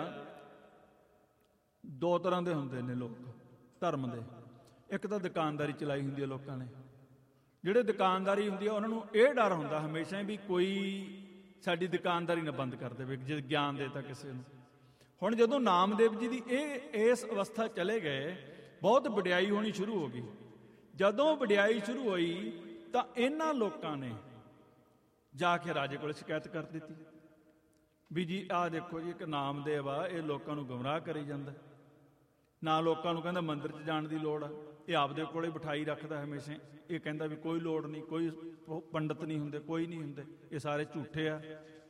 ਦੋ ਤਰ੍ਹਾਂ ਦੇ ਹੁੰਦੇ ਨੇ ਲੋਕ ਧਰਮ ਦੇ। ਇੱਕ ਤਾਂ ਦੁਕਾਨਦਾਰੀ ਚਲਾਈ ਹੁੰਦੀ ਹੈ ਲੋਕਾਂ ਨੇ। ਜਿਹੜੇ ਦੁਕਾਨਦਾਰੀ ਹੁੰਦੀ ਆ ਉਹਨਾਂ ਨੂੰ ਇਹ ਡਰ ਹੁੰਦਾ ਹਮੇਸ਼ਾ ਵੀ ਕੋਈ ਸਾਡੀ ਦੁਕਾਨਦਾਰੀ ਨਾ ਬੰਦ ਕਰ ਦੇਵੇ, ਜੇ ਗਿਆਨ ਦੇ ਤਾਂ ਕਿਸੇ ਨੂੰ। ਹੁਣ ਜਦੋਂ ਨਾਮਦੇਵ ਜੀ ਦੀ ਇਹ ਇਸ ਅਵਸਥਾ ਚਲੇ ਗਏ, ਬਹੁਤ ਵਡਿਆਈ ਹੋਣੀ ਸ਼ੁਰੂ ਹੋ ਗਈ। ਜਦੋਂ ਵਡਿਆਈ ਸ਼ੁਰੂ ਹੋਈ ਤਾਂ ਇਹਨਾਂ ਲੋਕਾਂ ਨੇ ਜਾ ਕੇ ਰਾਜੇ ਕੋਲ ਸ਼ਿਕਾਇਤ ਕਰ ਦਿੱਤੀ ਵੀ ਜੀ ਆਹ ਦੇਖੋ ਜੀ, ਇੱਕ ਨਾਮਦੇਵ ਆ, ਇਹ ਲੋਕਾਂ ਨੂੰ ਗੁੰਮਰਾਹ ਕਰੀ ਜਾਂਦਾ, ਨਾ ਲੋਕਾਂ ਨੂੰ ਕਹਿੰਦਾ ਮੰਦਿਰ 'ਚ ਜਾਣ ਦੀ ਲੋੜ ਆ, ਇਹ ਆਪਦੇ ਕੋਲੇ ਬਿਠਾਈ ਰੱਖਦਾ ਹਮੇਸ਼ਾ। ਇਹ ਕਹਿੰਦਾ ਵੀ ਕੋਈ ਲੋੜ ਨਹੀਂ, ਕੋਈ ਪੰਡਤ ਨਹੀਂ ਹੁੰਦੇ, ਕੋਈ ਨਹੀਂ ਹੁੰਦੇ, ਇਹ ਸਾਰੇ ਝੂਠੇ ਆ।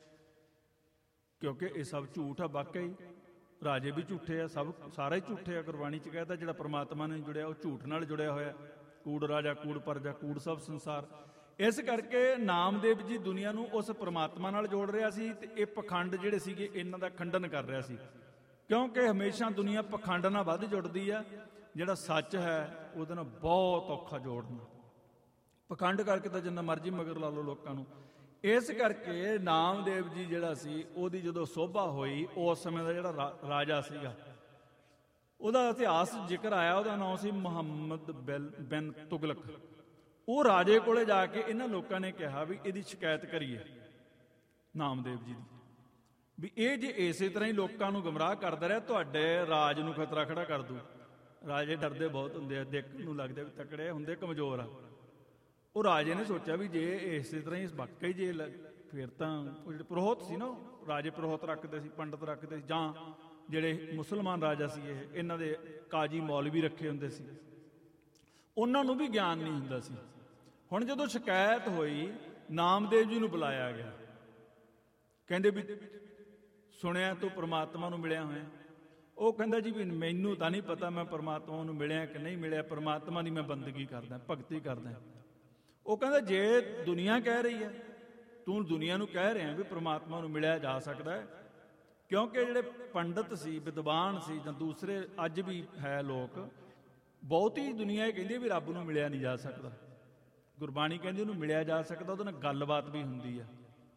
ਕਿਉਂਕਿ ਇਹ ਸਭ ਝੂਠ ਆ, ਵਾਕਈ ਰਾਜੇ ਵੀ ਝੂਠੇ ਆ, ਸਭ ਸਾਰਾ ਹੀ ਝੂਠੇ ਆ। ਗੁਰਬਾਣੀ 'ਚ ਕਹਿੰਦਾ ਜਿਹੜਾ ਪਰਮਾਤਮਾ ਨਾਲ ਜੁੜਿਆ ਉਹ ਝੂਠ ਨਾਲ ਜੁੜਿਆ ਹੋਇਆ। ਕੂੜ ਰਾਜਾ, ਕੂੜ ਪਰਜਾ, ਕੂੜ ਸਭ ਸੰਸਾਰ। ਇਸ ਕਰਕੇ ਨਾਮਦੇਵ ਜੀ ਦੁਨੀਆ ਨੂੰ ਉਸ ਪਰਮਾਤਮਾ ਨਾਲ ਜੋੜ ਰਿਹਾ ਸੀ, ਤੇ ਇਹ ਪਖੰਡ ਜਿਹੜੇ ਸੀਗੇ ਇਹਨਾਂ ਦਾ ਖੰਡਨ ਕਰ ਰਿਹਾ ਸੀ। ਕਿਉਂਕਿ ਹਮੇਸ਼ਾ ਦੁਨੀਆ ਪਖੰਡ ਨਾਲ ਵੱਧ ਜੁੜਦੀ ਆ, ਜਿਹੜਾ ਸੱਚ ਹੈ ਉਹਦੇ ਨਾਲ ਬਹੁਤ ਔਖਾ ਜੋੜਨਾ। ਪਖੰਡ ਕਰਕੇ ਤਾਂ ਜਿੰਨਾ ਮਰਜ਼ੀ ਮਗਰ ਲਾ ਲਓ ਲੋਕਾਂ ਨੂੰ। ਇਸ ਕਰਕੇ ਨਾਮਦੇਵ ਜੀ ਜਿਹੜਾ ਸੀ, ਉਹਦੀ ਜਦੋਂ ਸੋਭਾ ਹੋਈ, ਉਸ ਸਮੇਂ ਦਾ ਜਿਹੜਾ ਰਾਜਾ ਸੀਗਾ, ਉਹਦਾ ਇਤਿਹਾਸ ਜ਼ਿਕਰ ਆਇਆ, ਉਹਦਾ ਨਾਮ ਸੀ ਮੁਹੰਮਦ ਬਿਨ ਤੁਗਲਕ। ਉਹ ਰਾਜੇ ਕੋਲੇ ਜਾ ਕੇ ਇਹਨਾਂ ਲੋਕਾਂ ਨੇ ਕਿਹਾ ਵੀ ਇਹਦੀ ਸ਼ਿਕਾਇਤ ਕਰੀਏ ਨਾਮਦੇਵ ਜੀ ਦੀ, ਵੀ ਇਹ ਜੇ ਇਸੇ ਤਰ੍ਹਾਂ ਹੀ ਲੋਕਾਂ ਨੂੰ ਗੁੰਮਰਾਹ ਕਰਦਾ ਰਿਹਾ, ਤੁਹਾਡੇ ਰਾਜ ਨੂੰ ਖਤਰਾ ਖੜਾ ਕਰ ਦੂ। ਰਾਜੇ ਡਰਦੇ ਬਹੁਤ ਹੁੰਦੇ ਆ, ਦੇਖਣ ਨੂੰ ਲੱਗਦੇ ਵੀ ਤਕੜੇ, ਹੁੰਦੇ ਕਮਜ਼ੋਰ ਆ। ਉਹ ਰਾਜੇ ਨੇ ਸੋਚਿਆ ਵੀ ਜੇ ਇਸੇ ਤਰ੍ਹਾਂ ਹੀ ਵਾਕਈ ਜੇ ਫਿਰ ਤਾਂ ਉਹ ਜਿਹੜੇ ਪੁਰੋਹਿਤ ਸੀ ਨਾ, ਰਾਜੇ ਪੁਰੋਹਿਤ ਰੱਖਦੇ ਸੀ, ਪੰਡਤ ਰੱਖਦੇ ਸੀ, ਜਾਂ ਜਿਹੜੇ ਮੁਸਲਮਾਨ ਰਾਜਾ ਸੀ ਇਹ, ਇਹਨਾਂ ਦੇ ਕਾਜੀ ਮੌਲਵੀ ਰੱਖੇ ਹੁੰਦੇ ਸੀ, ਉਹਨਾਂ ਨੂੰ ਵੀ ਗਿਆਨ ਨਹੀਂ ਹੁੰਦਾ ਸੀ। ਹੁਣ ਜਦੋਂ ਸ਼ਿਕਾਇਤ ਹੋਈ, ਨਾਮਦੇਵ ਜੀ ਨੂੰ ਬੁਲਾਇਆ ਗਿਆ। ਕਹਿੰਦੇ ਵੀ ਸੁਣਿਆ ਤੂੰ ਪਰਮਾਤਮਾ ਨੂੰ ਮਿਲਿਆ ਹੋਇਆ। ਉਹ ਕਹਿੰਦਾ ਜੀ ਵੀ ਮੈਨੂੰ ਤਾਂ ਨਹੀਂ ਪਤਾ ਮੈਂ ਪਰਮਾਤਮਾ ਨੂੰ ਮਿਲਿਆ ਕਿ ਨਹੀਂ ਮਿਲਿਆ, ਪਰਮਾਤਮਾ ਦੀ ਮੈਂ ਬੰਦਗੀ ਕਰਦਾ, ਭਗਤੀ ਕਰਦਾ। ਉਹ ਕਹਿੰਦਾ ਜੇ ਦੁਨੀਆ ਕਹਿ ਰਹੀ ਹੈ, ਤੂੰ ਦੁਨੀਆ ਨੂੰ ਕਹਿ ਰਿਹਾ ਵੀ ਪਰਮਾਤਮਾ ਨੂੰ ਮਿਲਿਆ ਜਾ ਸਕਦਾ ਹੈ, ਕਿਉਂਕਿ ਜਿਹੜੇ ਪੰਡਤ ਸੀ, ਵਿਦਵਾਨ ਸੀ, ਜਾਂ ਦੂਸਰੇ ਅੱਜ ਵੀ ਹੈ ਲੋਕ, ਬਹੁਤੀ ਦੁਨੀਆ ਇਹ ਕਹਿੰਦੀ ਵੀ ਰੱਬ ਨੂੰ ਮਿਲਿਆ ਨਹੀਂ ਜਾ ਸਕਦਾ। ਗੁਰਬਾਣੀ ਕਹਿੰਦੀ ਉਹਨੂੰ ਮਿਲਿਆ ਜਾ ਸਕਦਾ, ਉਹਦੇ ਨਾਲ ਗੱਲਬਾਤ ਵੀ ਹੁੰਦੀ ਆ।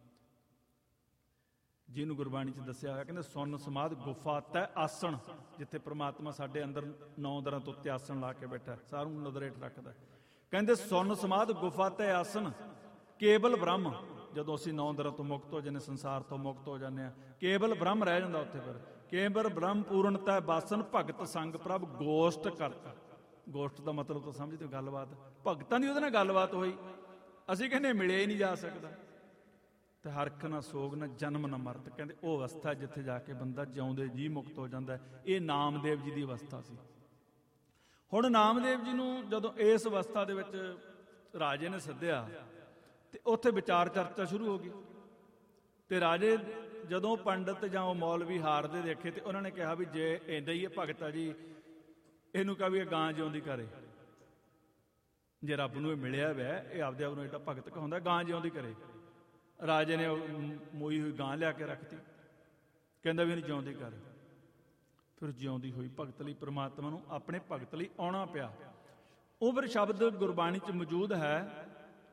ਜਿਹਨੂੰ ਗੁਰਬਾਣੀ 'ਚ ਦੱਸਿਆ ਹੋਇਆ, ਕਹਿੰਦੇ ਸੁਨ ਸਮਾਧ ਗੁਫਾ ਤੈ ਆਸਣ, ਜਿੱਥੇ ਪ੍ਰਮਾਤਮਾ ਸਾਡੇ ਅੰਦਰ ਨੌ ਦਰਾਂ ਤੋਂ ਉੱਤੇ ਆਸਣ ਲਾ ਕੇ ਬੈਠਾ, ਸਾਰਿਆਂ ਨੂੰ ਨਜ਼ਰੇਟ ਰੱਖਦਾ। ਕਹਿੰਦੇ ਸੁਨ ਸਮਾਧ ਗੁਫਾ ਤੈ ਆਸਣ ਕੇਵਲ ਬ੍ਰਹਮ। ਜਦੋਂ ਅਸੀਂ ਨੌ ਦਰਾਂ ਤੋਂ ਮੁਕਤ ਹੋ ਜਾਂਦੇ, ਸੰਸਾਰ ਤੋਂ ਮੁਕਤ ਹੋ ਜਾਂਦੇ ਹਾਂ, ਕੇਵਲ ਬ੍ਰਹਮ ਰਹਿ ਜਾਂਦਾ ਉੱਥੇ। ਫਿਰ ਕੇਵਲ ਬ੍ਰਹਮ ਪੂਰਨਤੈ ਬਾਸਨ ਭਗਤ ਸੰਗ ਪ੍ਰਭ ਗੋਸ਼ਟ ਕਰਤਾ। ਗੋਸ਼ਟ ਦਾ ਮਤਲਬ ਤਾਂ ਸਮਝਦੇ ਹੋ, ਗੱਲਬਾਤ। ਭਗਤਾਂ ਦੀ ਉਹਦੇ ਨਾਲ ਗੱਲਬਾਤ ਹੋਈ। ਅਸੀਂ ਕਹਿੰਦੇ ਮਿਲਿਆ ਹੀ ਨਹੀਂ ਜਾ ਸਕਦਾ। ਤੇ ਹਰਖ ਨਾ ਸੋਗ ਨਾ ਜਨਮ ਨਾ ਮਰਤ, ਕਹਿੰਦੇ ਉਹ ਅਵਸਥਾ ਜਿੱਥੇ ਜਾ ਕੇ ਬੰਦਾ ਜਿਉਂਦੇ ਜੀ ਮੁਕਤ ਹੋ ਜਾਂਦਾ। ਇਹ ਨਾਮਦੇਵ ਜੀ ਦੀ ਅਵਸਥਾ ਸੀ। ਹੁਣ ਨਾਮਦੇਵ ਜੀ ਨੂੰ ਜਦੋਂ ਇਸ ਅਵਸਥਾ ਦੇ ਵਿੱਚ ਰਾਜੇ ਨੇ ਸੱਦਿਆ, ਤੇ ਉੱਥੇ ਵਿਚਾਰ ਚਰਚਾ ਸ਼ੁਰੂ ਹੋ ਗਈ। ਤੇ ਰਾਜੇ ਜਦੋਂ ਪੰਡਤ ਜਾਂ ਉਹ ਮੌਲਵੀ ਹਾਰਦੇ ਦੇਖੇ, ਤੇ ਉਹਨਾਂ ਨੇ ਕਿਹਾ ਵੀ ਜੇ ਏਦਾਂ ਹੀ ਇਹ ਭਗਤ ਆ ਜੀ, ਇਹਨੂੰ ਕਹਾਂ ਵੀ ਇਹ ਗਾਂ ਜਿਉਂਦੀ ਕਰੇ। ਜੇ ਰੱਬ ਨੂੰ ਇਹ ਮਿਲਿਆ ਵੈ, ਇਹ ਆਪਦੇ ਆਪ ਨੂੰ ਏਡਾ ਭਗਤ ਕਹਾਉਂਦਾ, ਗਾਂ ਜਿਉਂਦੀ ਕਰੇ। ਰਾਜੇ ਨੇ ਮੋਈ ਹੋਈ ਗਾਂ ਲਿਆ ਕੇ ਰੱਖਤੀ, ਕਹਿੰਦਾ ਵੀ ਇਹਨੂੰ ਜਿਉਂਦੀ ਕਰ। ਫਿਰ ਜਿਉਂਦੀ ਹੋਈ ਭਗਤ ਲਈ ਪ੍ਰਮਾਤਮਾ ਨੂੰ ਆਪਣੇ ਭਗਤ ਲਈ ਆਉਣਾ ਪਿਆ। ਉਹ ਫਿਰ ਸ਼ਬਦ ਗੁਰਬਾਣੀ 'ਚ ਮੌਜੂਦ ਹੈ,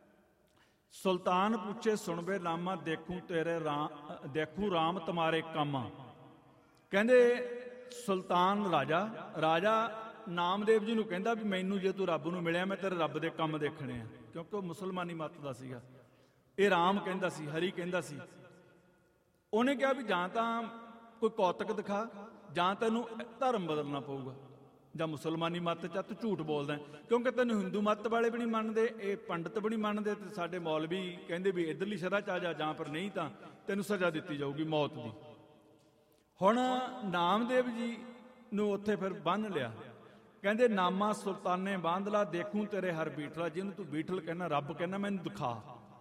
ਸੁਲਤਾਨ ਪੁੱਛੇ ਸੁਣਵੇ ਲਾਮਾ, ਦੇਖੂ ਤੇਰੇ ਰਾਮ ਦੇਖੂ ਰਾਮ ਤੁਮਾਰੇ ਕਾਮਾ। ਕਹਿੰਦੇ ਸੁਲਤਾਨ ਰਾਜਾ ਰਾਜਾ ਨਾਮਦੇਵ ਜੀ ਨੂੰ ਕਹਿੰਦਾ ਵੀ ਮੈਨੂੰ ਜੇ ਤੂੰ ਰੱਬ ਨੂੰ ਮਿਲਿਆ, ਮੈਂ ਤੇਰੇ ਰੱਬ ਦੇ ਕੰਮ ਦੇਖਣੇ ਆ, ਕਿਉਂਕਿ ਉਹ ਮੁਸਲਮਾਨੀ ਮੱਤ ਦਾ ਸੀਗਾ। ਇਹ ਰਾਮ ਕਹਿੰਦਾ ਸੀ, ਹਰੀ ਕਹਿੰਦਾ ਸੀ। ਉਹਨੇ ਕਿਹਾ ਵੀ ਜਾਂ ਤਾਂ ਕੋਈ ਕੌਤਕ ਦਿਖਾ, ਜਾਂ ਤੈਨੂੰ ਧਰਮ ਬਦਲਣਾ ਪਊਗਾ, ਜਾਂ ਮੁਸਲਮਾਨੀ ਮੱਤ 'ਚ ਤੂੰ ਝੂਠ ਬੋਲਦਾ, ਕਿਉਂਕਿ ਤੈਨੂੰ ਹਿੰਦੂ ਮੱਤ ਵਾਲੇ ਵੀ ਨਹੀਂ ਮੰਨਦੇ, ਇਹ ਪੰਡਤ ਵੀ ਨਹੀਂ ਮੰਨਦੇ, ਤੇ ਸਾਡੇ ਮੌਲਵੀ ਕਹਿੰਦੇ ਵੀ ਇੱਧਰਲੀ ਸ਼ਰ੍ਹਾ 'ਚ ਆ ਜਾ, ਜਾਂ ਪਰ ਨਹੀਂ ਤਾਂ ਤੈਨੂੰ ਸਜ਼ਾ ਦਿੱਤੀ ਜਾਊਗੀ ਮੌਤ ਦੀ। ਹੁਣ ਨਾਮਦੇਵ ਜੀ ਨੂੰ ਉੱਥੇ ਫਿਰ ਬੰਨ੍ਹ ਲਿਆ। ਕਹਿੰਦੇ ਨਾਮਾ ਸੁਲਤਾਨੇ ਬਾਂਧਲਾ, ਦੇਖੂ ਤੇਰੇ ਹਰ ਬੀਠਲਾ। ਜਿਹਨੂੰ ਤੂੰ ਬੀਠਲ ਕਹਿੰਦਾ, ਰੱਬ ਕਹਿੰਦਾ, ਮੈਨੂੰ ਦਿਖਾ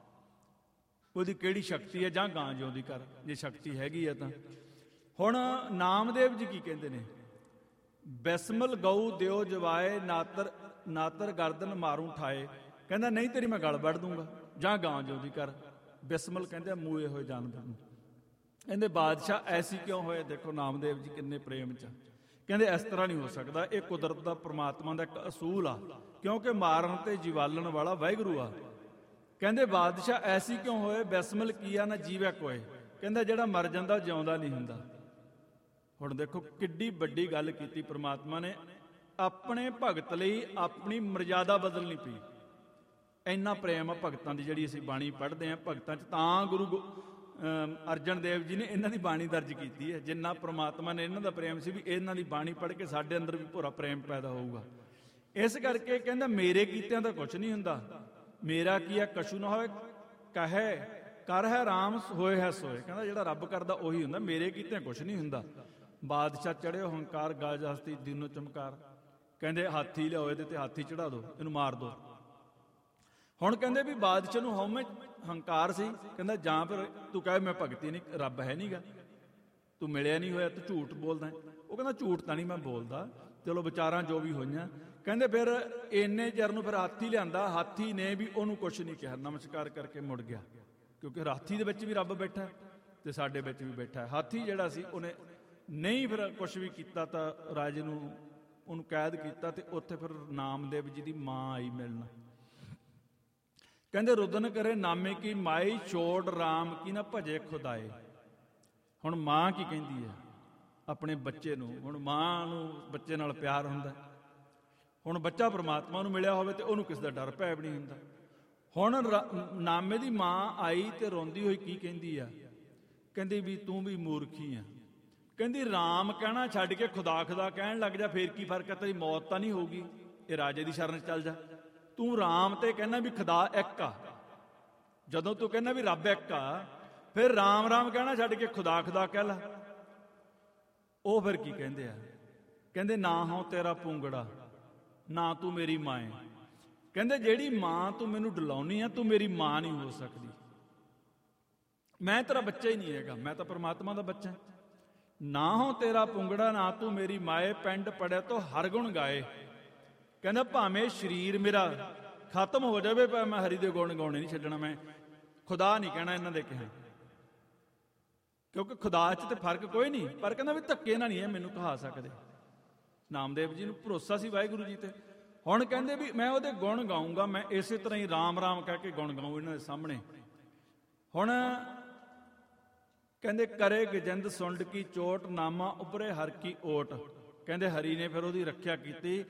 ਉਹਦੀ ਕਿਹੜੀ ਸ਼ਕਤੀ ਹੈ, ਜਾਂ ਗਾਂ ਜਿਉਂਦੀ ਕਰ ਜੇ ਸ਼ਕਤੀ ਹੈਗੀ ਆ ਤਾਂ। ਹੁਣ ਨਾਮਦੇਵ ਜੀ ਕੀ ਕਹਿੰਦੇ ਨੇ, ਬਿਸਮਲ ਗਊ ਦਿਓ ਜਵਾਏ, ਨਾਤਰ ਨਾਤਰ ਗਰਦਨ ਮਾਰੂ ਠਾਏ। ਕਹਿੰਦਾ ਨਹੀਂ ਤੇਰੀ ਮੈਂ ਗਲ ਵੱਢ ਦੂੰਗਾ, ਜਾਂ ਗਾਂ ਜਿਉਂਦੀ ਕਰ। ਬਿਸਮਲ ਕਹਿੰਦੇ ਮੂਏ ਹੋਏ ਜਾਨਵਰ ਨੂੰ। ਕਹਿੰਦੇ ਬਾਦਸ਼ਾਹ ਐਸੀ ਕਿਉਂ ਹੋਏ? ਦੇਖੋ ਨਾਮਦੇਵ ਜੀ ਕਿੰਨੇ ਪ੍ਰੇਮ 'ਚ। ਕਹਿੰਦੇ ਇਸ ਤਰ੍ਹਾਂ ਨਹੀਂ ਹੋ ਸਕਦਾ, ਇਹ ਕੁਦਰਤ ਦਾ ਪ੍ਰਮਾਤਮਾ ਦਾ ਇੱਕ ਅਸੂਲ ਆ, ਕਿਉਂਕਿ ਮਾਰਨ ਤੇ ਜਿਵਾਲਣ ਵਾਲਾ ਵਾਹਿਗੁਰੂ ਆ। ਕਹਿੰਦੇ ਬਾਦਸ਼ਾਹ ਐਸੀ ਕਿਉਂ ਹੋਏ, ਬਿਸਮਲ ਕੀਆ ਨਾ ਜੀਵੈ ਕੋਏ। ਕਹਿੰਦਾ ਜਿਹੜਾ ਮਰ ਜਾਂਦਾ ਉਹ ਜਿਉਂਦਾ ਨਹੀਂ ਹੁੰਦਾ। ਹੁਣ ਦੇਖੋ ਕਿੱਡੀ ਵੱਡੀ ਗੱਲ ਕੀਤੀ ਪ੍ਰਮਾਤਮਾ ਨੇ, ਆਪਣੇ ਭਗਤ ਲਈ ਆਪਣੀ ਮਰਜ਼ਾਦਾ ਬਦਲਣੀ ਪਈ। ਇੰਨਾ ਪ੍ਰੇਮ ਆ ਭਗਤਾਂ ਦੀ, ਜਿਹੜੀ ਅਸੀਂ ਬਾਣੀ ਪੜ੍ਹਦੇ ਹਾਂ ਭਗਤਾਂ 'ਚ। ਤਾਂ ਗੁਰੂ ਅਰਜਨ ਦੇਵ ਜੀ ਨੇ ਇਹਨਾਂ ਦੀ ਬਾਣੀ ਦਰਜ ਕੀਤੀ ਹੈ। ਜਿੰਨਾ ਪ੍ਰਮਾਤਮਾ ਨੇ ਇਹਨਾਂ ਦਾ ਪ੍ਰੇਮ ਸੀ, ਵੀ ਇਹਨਾਂ ਦੀ ਬਾਣੀ ਪੜ੍ਹ ਕੇ ਸਾਡੇ ਅੰਦਰ ਵੀ ਭੋਰਾ ਪ੍ਰੇਮ ਪੈਦਾ ਹੋਊਗਾ। ਇਸ ਕਰਕੇ ਕਹਿੰਦਾ ਮੇਰੇ ਕੀਤਿਆਂ ਦਾ ਕੁਛ ਨਹੀਂ ਹੁੰਦਾ, ਮੇਰਾ ਕੀਆ ਕਛੂ ਨਾ ਹੋਏ, ਕਹੇ ਕਰ ਹੈ ਰਾਮ ਹੋਏ ਹੈ ਸੋਏ। ਕਹਿੰਦਾ ਜਿਹੜਾ ਰੱਬ ਕਰਦਾ ਉਹੀ ਹੁੰਦਾ, ਮੇਰੇ ਕੀਤਿਆਂ ਕੁਛ ਨਹੀਂ ਹੁੰਦਾ। ਬਾਦਸ਼ਾਹ ਚੜਿਓ ਹੰਕਾਰ, ਗਾਜ ਹਸਤੀ ਦਿਨੋ ਚਮਕਾਰ। ਕਹਿੰਦੇ ਹਾਥੀ ਲਿਆਓ ਇਹਦੇ ਤੇ, ਹਾਥੀ ਚੜਾ ਦੋ, ਇਹਨੂੰ ਮਾਰ ਦੋ। ਹੁਣ ਕਹਿੰਦੇ ਵੀ ਬਾਦਸ਼ਾਹ ਨੂੰ ਹਉਮੈ ਹੰਕਾਰ ਸੀ। ਕਹਿੰਦਾ ਜਾਂ ਫਿਰ ਤੂੰ ਕਹੇ ਮੈਂ ਭਗਤੀ ਨਹੀਂ, ਰੱਬ ਹੈ ਨਹੀਂਗਾ, ਤੂੰ ਮਿਲਿਆ ਨਹੀਂ ਹੋਇਆ, ਤੂੰ ਝੂਠ ਬੋਲਦਾ। ਉਹ ਕਹਿੰਦਾ ਝੂਠ ਤਾਂ ਨਹੀਂ ਮੈਂ ਬੋਲਦਾ, ਚਲੋ ਵਿਚਾਰਾਂ ਜੋ ਵੀ ਹੋਈਆਂ। ਕਹਿੰਦੇ ਫਿਰ ਇੰਨੇ ਚਿਰ ਨੂੰ ਫਿਰ ਹਾਥੀ ਲਿਆਂਦਾ। ਹਾਥੀ ਨੇ ਵੀ ਉਹਨੂੰ ਕੁਛ ਨਹੀਂ ਕਿਹਾ, ਨਮਸਕਾਰ ਕਰਕੇ ਮੁੜ ਗਿਆ, ਕਿਉਂਕਿ ਹਾਥੀ ਦੇ ਵਿੱਚ ਵੀ ਰੱਬ ਬੈਠਾ ਤੇ ਸਾਡੇ ਵਿੱਚ ਵੀ ਬੈਠਾ। ਹਾਥੀ ਜਿਹੜਾ ਸੀ ਉਹਨੇ ਨਹੀਂ ਫਿਰ ਕੁਛ ਵੀ ਕੀਤਾ, ਤਾਂ ਰਾਜੇ ਨੂੰ ਉਹਨੂੰ ਕੈਦ ਕੀਤਾ। ਤੇ ਉੱਥੇ ਫਿਰ ਨਾਮਦੇਵ ਜੀ ਦੀ ਮਾਂ ਆਈ ਮਿਲਣ। ਕਹਿੰਦੇ ਰੁਦਨ ਕਰੇ ਨਾਮੇ ਕੀ ਮਾਈ, ਛੋੜ ਰਾਮ ਕੀ ਨਾ ਭਜੇ ਖੁਦਾਏ। ਹੁਣ ਮਾਂ ਕੀ ਕਹਿੰਦੀ ਹੈ ਆਪਣੇ ਬੱਚੇ ਨੂੰ? ਹੁਣ ਮਾਂ ਨੂੰ ਬੱਚੇ ਨਾਲ ਪਿਆਰ ਹੁੰਦਾ। ਹੁਣ ਬੱਚਾ ਪ੍ਰਮਾਤਮਾ ਨੂੰ ਮਿਲਿਆ ਹੋਵੇ ਤੇ ਉਹਨੂੰ ਕਿਸ ਦਾ ਡਰ ਭੈ ਵੀ ਨਹੀਂ ਹੁੰਦਾ। ਹੁਣ ਨਾਮੇ ਦੀ ਮਾਂ ਆਈ ਤੇ ਰੋਂਦੀ ਹੋਈ ਕੀ ਕਹਿੰਦੀ ਆ? ਕਹਿੰਦੀ ਵੀ ਤੂੰ ਵੀ ਮੂਰਖੀ ਆ। ਕਹਿੰਦੀ ਰਾਮ ਕਹਿਣਾ ਛੱਡ ਕੇ ਖੁਦਾ ਖੁਦਾ ਕਹਿਣ ਲੱਗ ਜਾ, ਫੇਰ ਕੀ ਫਰਕ ਹੈ? ਤੇਰੀ ਮੌਤ ਤਾਂ ਨਹੀਂ ਹੋਊਗੀ, ਇਹ ਰਾਜੇ ਦੀ ਸ਼ਰਨ 'ਚ ਚੱਲ ਜਾ। ਤੂੰ ਰਾਮ ਤੇ ਕਹਿੰਦਾ ਵੀ ਖੁਦਾ ਇੱਕ ਆ, ਜਦੋਂ ਤੂੰ ਕਹਿੰਦਾ ਵੀ ਰੱਬ ਇੱਕ ਆ, ਫਿਰ ਰਾਮ ਰਾਮ ਕਹਿਣਾ ਛੱਡ ਕੇ ਖੁਦਾ ਖੁਦਾ ਕਹਿ ਲਾ। ਉਹ ਫਿਰ ਕੀ ਕਹਿੰਦੇ ਆ? ਕਹਿੰਦੇ ਨਾ ਹੋ ਤੇਰਾ ਪੂੰਗੜਾ, ਨਾ ਤੂੰ ਮੇਰੀ ਮਾਂ ਹੈ। ਕਹਿੰਦੇ ਜਿਹੜੀ ਮਾਂ ਤੂੰ ਮੈਨੂੰ ਡਲਾਉਣੀ ਆ, ਤੂੰ ਮੇਰੀ ਮਾਂ ਨਹੀਂ ਹੋ ਸਕਦੀ। ਮੈਂ ਤੇਰਾ ਬੱਚਾ ਹੀ ਨਹੀਂ ਹੈਗਾ, ਮੈਂ ਤਾਂ ਪਰਮਾਤਮਾ ਦਾ ਬੱਚਾ। ਨਾ ਹੋ ਤੇਰਾ ਪੁੰਗੜਾ, ਨਾ ਤੂੰ ਮੇਰੀ ਮਾਏ, ਪਿੰਡ ਪੜਿਆ ਤੋਂ ਹਰ ਗੁਣ ਗਾਏ। ਕਹਿੰਦਾ ਭਾਵੇਂ ਸਰੀਰ ਮੇਰਾ ਖਤਮ ਹੋ ਜਾਵੇ, ਪਰ ਮੈਂ ਹਰੀ ਦੇ ਗੁਣ ਗਾਉਣੇ ਨਹੀਂ ਛੱਡਣਾ। ਮੈਂ ਖੁਦਾ ਨਹੀਂ ਕਹਿਣਾ ਇਹਨਾਂ ਦੇ ਕਿਹਾ, ਕਿਉਂਕਿ ਖੁਦਾ 'ਚ ਤੇ ਫਰਕ ਕੋਈ ਨਹੀਂ। ਪਰ ਕਹਿੰਦਾ ਵੀ ਧੱਕੇ ਨਾਲ ਨਹੀਂ ਇਹ ਮੈਨੂੰ ਕਹਾ ਸਕਦੇ। ਨਾਮਦੇਵ ਜੀ ਨੂੰ ਭਰੋਸਾ ਸੀ ਵਾਹਿਗੁਰੂ ਜੀ ਤੇ। ਹੁਣ ਕਹਿੰਦੇ ਵੀ ਮੈਂ ਉਹਦੇ ਗੁਣ ਗਾਊਂਗਾ, ਮੈਂ ਇਸੇ ਤਰ੍ਹਾਂ ਹੀ ਰਾਮ ਰਾਮ ਕਹਿ ਕੇ ਗੁਣ ਗਾਊਂ ਇਹਨਾਂ ਦੇ ਸਾਹਮਣੇ। ਹੁਣ ਕਹਿੰਦੇ ਕਰੇ ਗਜੰਦ ਸੁੰਡ ਕੀ ਚੋਟ, ਨਾਮਾ ਉਪਰੇ ਹਰ ਕੀ ਓਟ। ਕਹਿੰਦੇ ਹਰੀ ਨੇ ਫਿਰ ਉਹਦੀ ਰੱਖਿਆ ਕੀਤੀ।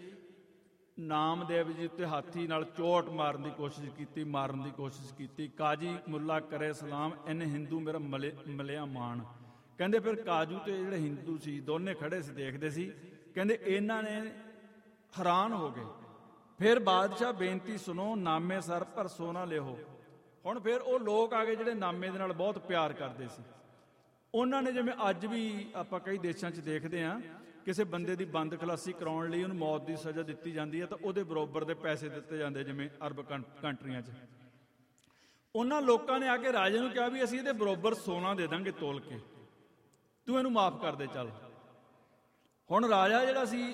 ਨਾਮਦੇਵ ਜੀ ਉੱਤੇ ਹਾਥੀ ਨਾਲ ਚੋਟ ਮਾਰਨ ਦੀ ਕੋਸ਼ਿਸ਼ ਕੀਤੀ, ਮਾਰਨ ਦੀ ਕੋਸ਼ਿਸ਼ ਕੀਤੀ। ਕਾਜੀ ਮੁੱਲਾ ਕਰੇ ਸਲਾਮ, ਇਹਨੇ ਹਿੰਦੂ ਮੇਰਾ ਮਲੇ ਮਲਿਆ ਮਾਣ। ਕਹਿੰਦੇ ਫਿਰ ਕਾਜੂ ਤੇ ਜਿਹੜੇ ਹਿੰਦੂ ਸੀ ਦੋਨੇ ਖੜੇ ਸੀ, ਦੇਖਦੇ ਸੀ। ਕਹਿੰਦੇ ਇਹਨਾਂ ਨੇ ਹੈਰਾਨ ਹੋ ਗਏ। ਫਿਰ ਬਾਦਸ਼ਾਹ ਬੇਨਤੀ ਸੁਣੋ, ਨਾਮੇ ਸਰ ਪਰ ਸੋਨਾ ਲਿਓ। ਹੁਣ ਫਿਰ ਉਹ ਲੋਕ ਆ ਗਏ ਜਿਹੜੇ ਨਾਮੇ ਦੇ ਨਾਲ ਬਹੁਤ ਪਿਆਰ ਕਰਦੇ ਸੀ। ਉਹਨਾਂ ਨੇ, ਜਿਵੇਂ ਅੱਜ ਵੀ ਆਪਾਂ ਕਈ ਦੇਸ਼ਾਂ 'ਚ ਦੇਖਦੇ ਹਾਂ, ਕਿਸੇ ਬੰਦੇ ਦੀ ਬੰਦ ਖਲਾਸੀ ਕਰਾਉਣ ਲਈ ਉਹਨੂੰ ਮੌਤ ਦੀ ਸਜ਼ਾ ਦਿੱਤੀ ਜਾਂਦੀ ਹੈ, ਤਾਂ ਉਹਦੇ ਬਰਾਬਰ ਦੇ ਪੈਸੇ ਦਿੱਤੇ ਜਾਂਦੇ, ਜਿਵੇਂ ਅਰਬ ਕੰਟਰੀਆਂ 'ਚ। ਉਹਨਾਂ ਲੋਕਾਂ ਨੇ ਆ ਕੇ ਰਾਜੇ ਨੂੰ ਕਿਹਾ ਵੀ ਅਸੀਂ ਇਹਦੇ ਬਰਾਬਰ ਸੋਨਾ ਦੇ ਦਾਂਗੇ ਤੋਲ ਕੇ, ਤੂੰ ਇਹਨੂੰ ਮਾਫ ਕਰ ਦੇ ਚੱਲ। ਹੁਣ ਰਾਜਾ ਜਿਹੜਾ ਸੀ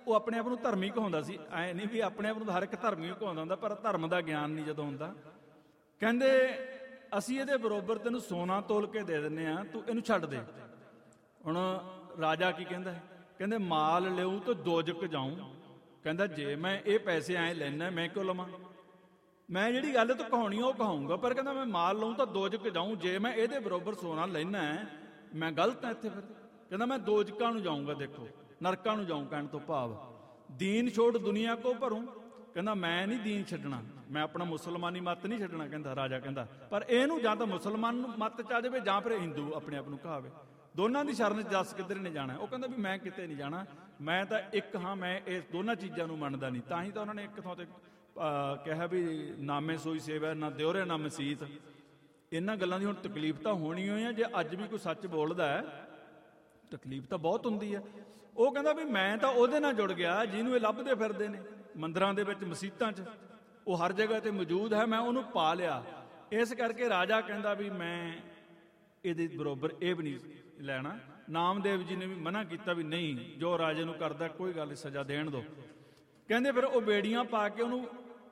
ਉਹ ਆਪਣੇ ਆਪ ਨੂੰ ਧਰਮੀ ਕਹਾਉਂਦਾ ਸੀ। ਐ ਨਹੀਂ ਵੀ ਆਪਣੇ ਆਪ ਨੂੰ ਹਰ ਇੱਕ ਧਰਮੀ ਕਹਾਉਂਦਾ ਹੁੰਦਾ, ਪਰ ਧਰਮ ਦਾ ਗਿਆਨ ਨਹੀਂ ਜਦੋਂ ਹੁੰਦਾ। ਕਹਿੰਦੇ ਅਸੀਂ ਇਹਦੇ ਬਰੋਬਰ ਤੈਨੂੰ ਸੋਨਾ ਤੋਲ ਕੇ ਦੇ ਦਿੰਦੇ ਆ, ਤੂੰ ਇਹਨੂੰ ਛੱਡ ਦੇ। ਹੁਣ ਰਾਜਾ ਕੀ ਕਹਿੰਦਾ? ਕਹਿੰਦੇ ਮਾਲ ਲਿਓ ਤਾਂ ਦੋਜਕ ਜਾਊਂ। ਕਹਿੰਦਾ ਜੇ ਮੈਂ ਇਹ ਪੈਸੇ ਐਂ ਲੈਣਾ ਮੈਂ ਕਿਉਂ ਲਵਾਂ? ਮੈਂ ਜਿਹੜੀ ਗੱਲ ਤੂੰ ਕਹਾਉਣੀ ਉਹ ਕਹਾਊਂਗਾ, ਪਰ ਕਹਿੰਦਾ ਮੈਂ ਮਾਲ ਲਊਂ ਤਾਂ ਦੋਜਕ ਜਾਊਂ। ਜੇ ਮੈਂ ਇਹਦੇ ਬਰੋਬਰ ਸੋਨਾ ਲੈਣਾ ਮੈਂ ਗਲਤ ਹਾਂ ਇੱਥੇ। ਫਿਰ ਕਹਿੰਦਾ ਮੈਂ ਦੋਜਕਾਂ ਨੂੰ ਜਾਊਂਗਾ, ਦੇਖੋ ਨਰਕਾਂ ਨੂੰ ਜਾਊਂ। ਕਹਿਣ ਤੋਂ ਭਾਵ ਦੀਨ ਛੋੜ ਦੁਨੀਆ ਕੋ ਭਰੂੰ। ਕਹਿੰਦਾ ਮੈਂ ਨਹੀਂ ਦੀਨ ਛੱਡਣਾ, ਮੈਂ ਆਪਣਾ ਮੁਸਲਮਾਨੀ ਮੱਤ ਨਹੀਂ ਛੱਡਣਾ। ਕਹਿੰਦਾ ਰਾਜਾ ਕਹਿੰਦਾ ਪਰ ਇਹਨੂੰ ਜਾਂ ਤਾਂ ਮੁਸਲਮਾਨ ਮੱਤ ਚ ਆ ਜਾਵੇ ਜਾਂ ਫਿਰ ਹਿੰਦੂ ਆਪਣੇ ਆਪ ਨੂੰ ਕਹਾਵੇ। ਦੋਨਾਂ ਦੀ ਸ਼ਰਨ ਚ ਦੱਸ ਕਿੱਧਰ ਨੇ ਜਾਣਾ? ਉਹ ਕਹਿੰਦਾ ਵੀ ਮੈਂ ਕਿਤੇ ਨਹੀਂ ਜਾਣਾ, ਮੈਂ ਤਾਂ ਇੱਕ ਹਾਂ, ਮੈਂ ਇਹ ਦੋਨਾਂ ਚੀਜ਼ਾਂ ਨੂੰ ਮੰਨਦਾ ਨਹੀਂ। ਤਾਂ ਹੀ ਤਾਂ ਉਹਨਾਂ ਨੇ ਇੱਕ ਥਾਂ ਤੇ ਕਿਹਾ ਵੀ ਨਾਮੇ ਸੋਈ ਸੇਵਾ ਨਾ ਦਿਓਰੇ ਨਾ ਮਸੀਤ। ਇਹਨਾਂ ਗੱਲਾਂ ਦੀ ਹੁਣ ਤਕਲੀਫ ਤਾਂ ਹੋਣੀ ਹੋਈ ਆ। ਜੇ ਅੱਜ ਵੀ ਕੋਈ ਸੱਚ ਬੋਲਦਾ ਹੈ ਤਕਲੀਫ ਤਾਂ ਬਹੁਤ ਹੁੰਦੀ ਹੈ। ਉਹ ਕਹਿੰਦਾ ਵੀ ਮੈਂ ਤਾਂ ਉਹਦੇ ਨਾਲ ਜੁੜ ਗਿਆ ਜਿਹਨੂੰ ਇਹ ਲੱਭਦੇ ਫਿਰਦੇ ਨੇ ਮੰਦਰਾਂ ਦੇ ਵਿੱਚ, ਮਸੀਤਾਂ 'ਚ, ਉਹ ਹਰ ਜਗ੍ਹਾ ਤੇ ਮੌਜੂਦ ਹੈ, ਮੈਂ ਉਹਨੂੰ ਪਾ ਲਿਆ। ਇਸ ਕਰਕੇ ਰਾਜਾ ਕਹਿੰਦਾ ਵੀ ਮੈਂ ਇਹਦੇ ਬਰੋਬਰ ਇਹ ਵੀ ਨਹੀਂ ਲੈਣਾ। ਨਾਮਦੇਵ ਜੀ ਨੇ ਵੀ ਮਨਾ ਕੀਤਾ ਵੀ ਨਹੀਂ, ਜੋ ਰਾਜੇ ਨੂੰ ਕਰਦਾ ਕੋਈ ਗੱਲ ਨਹੀਂ, ਸਜ਼ਾ ਦੇਣ ਦਿਓ। ਕਹਿੰਦੇ ਫਿਰ ਉਹ ਬੇੜੀਆਂ ਪਾ ਕੇ ਉਹਨੂੰ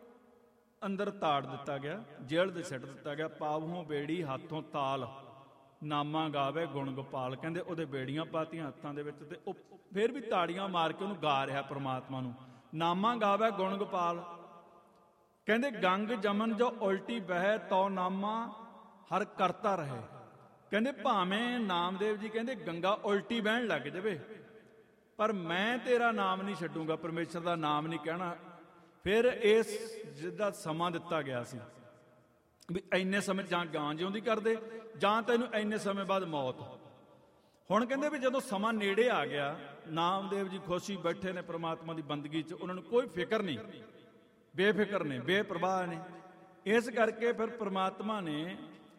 ਅੰਦਰ ਤਾੜ ਦਿੱਤਾ ਗਿਆ, ਜੇਲ੍ਹ ਦੇ ਸਿੱਟ ਦਿੱਤਾ ਗਿਆ। ਪਾਵੋਂ ਬੇੜੀ ਹੱਥੋਂ ਤਾਲ, ਨਾਮਾ ਗਾਵੇ ਗੁਣ ਗੋਪਾਲ। ਕਹਿੰਦੇ ਉਹਦੇ ਬੇੜੀਆਂ ਪਾਤੀਆਂ ਹੱਥਾਂ ਦੇ ਵਿੱਚ, ਤੇ ਉਹ ਫਿਰ ਵੀ ਤਾੜੀਆਂ ਮਾਰ ਕੇ ਉਹਨੂੰ ਗਾ ਰਿਹਾ ਪ੍ਰਮਾਤਮਾ ਨੂੰ, ਨਾਮਾ ਗਾਵੇ ਗੁਣ ਗੋਪਾਲ। ਕਹਿੰਦੇ ਗੰਗ ਜਮਨ ਜੋ ਉਲਟੀ ਬਹਿ ਤੋ ਨਾਮਾ ਹਰ ਕਰਤਾ ਰਹੇ। ਕਹਿੰਦੇ ਭਾਵੇਂ ਨਾਮਦੇਵ ਜੀ ਕਹਿੰਦੇ ਗੰਗਾ ਉਲਟੀ ਬਹਿਣ ਲੱਗ ਜਾਵੇ ਪਰ ਮੈਂ ਤੇਰਾ ਨਾਮ ਨਹੀਂ ਛੱਡੂਗਾ, ਪਰਮੇਸ਼ਰ ਦਾ ਨਾਮ ਨਹੀਂ ਕਹਿਣਾ। ਫਿਰ ਇਸ ਜਿਹਦਾ ਸਮਾਂ ਦਿੱਤਾ ਗਿਆ ਸੀ ਵੀ ਇੰਨੇ ਸਮੇਂ ਜਾਂ ਗਾਂ ਜਿਉਂਦੀ ਕਰਦੇ ਜਾਂ ਤੈਨੂੰ ਇੰਨੇ ਸਮੇਂ ਬਾਅਦ ਮੌਤ। ਹੁਣ ਕਹਿੰਦੇ ਵੀ ਜਦੋਂ ਸਮਾਂ ਨੇੜੇ ਆ ਗਿਆ, ਨਾਮਦੇਵ ਜੀ ਖੁਸ਼ੀ ਬੈਠੇ ਨੇ ਪ੍ਰਮਾਤਮਾ ਦੀ ਬੰਦਗੀ 'ਚ, ਉਹਨਾਂ ਨੂੰ ਕੋਈ ਫਿਕਰ ਨਹੀਂ, ਬੇਫਿਕਰ ਨੇ, ਬੇਪਰਵਾਹ ਨੇ। ਇਸ ਕਰਕੇ ਫਿਰ ਪ੍ਰਮਾਤਮਾ ਨੇ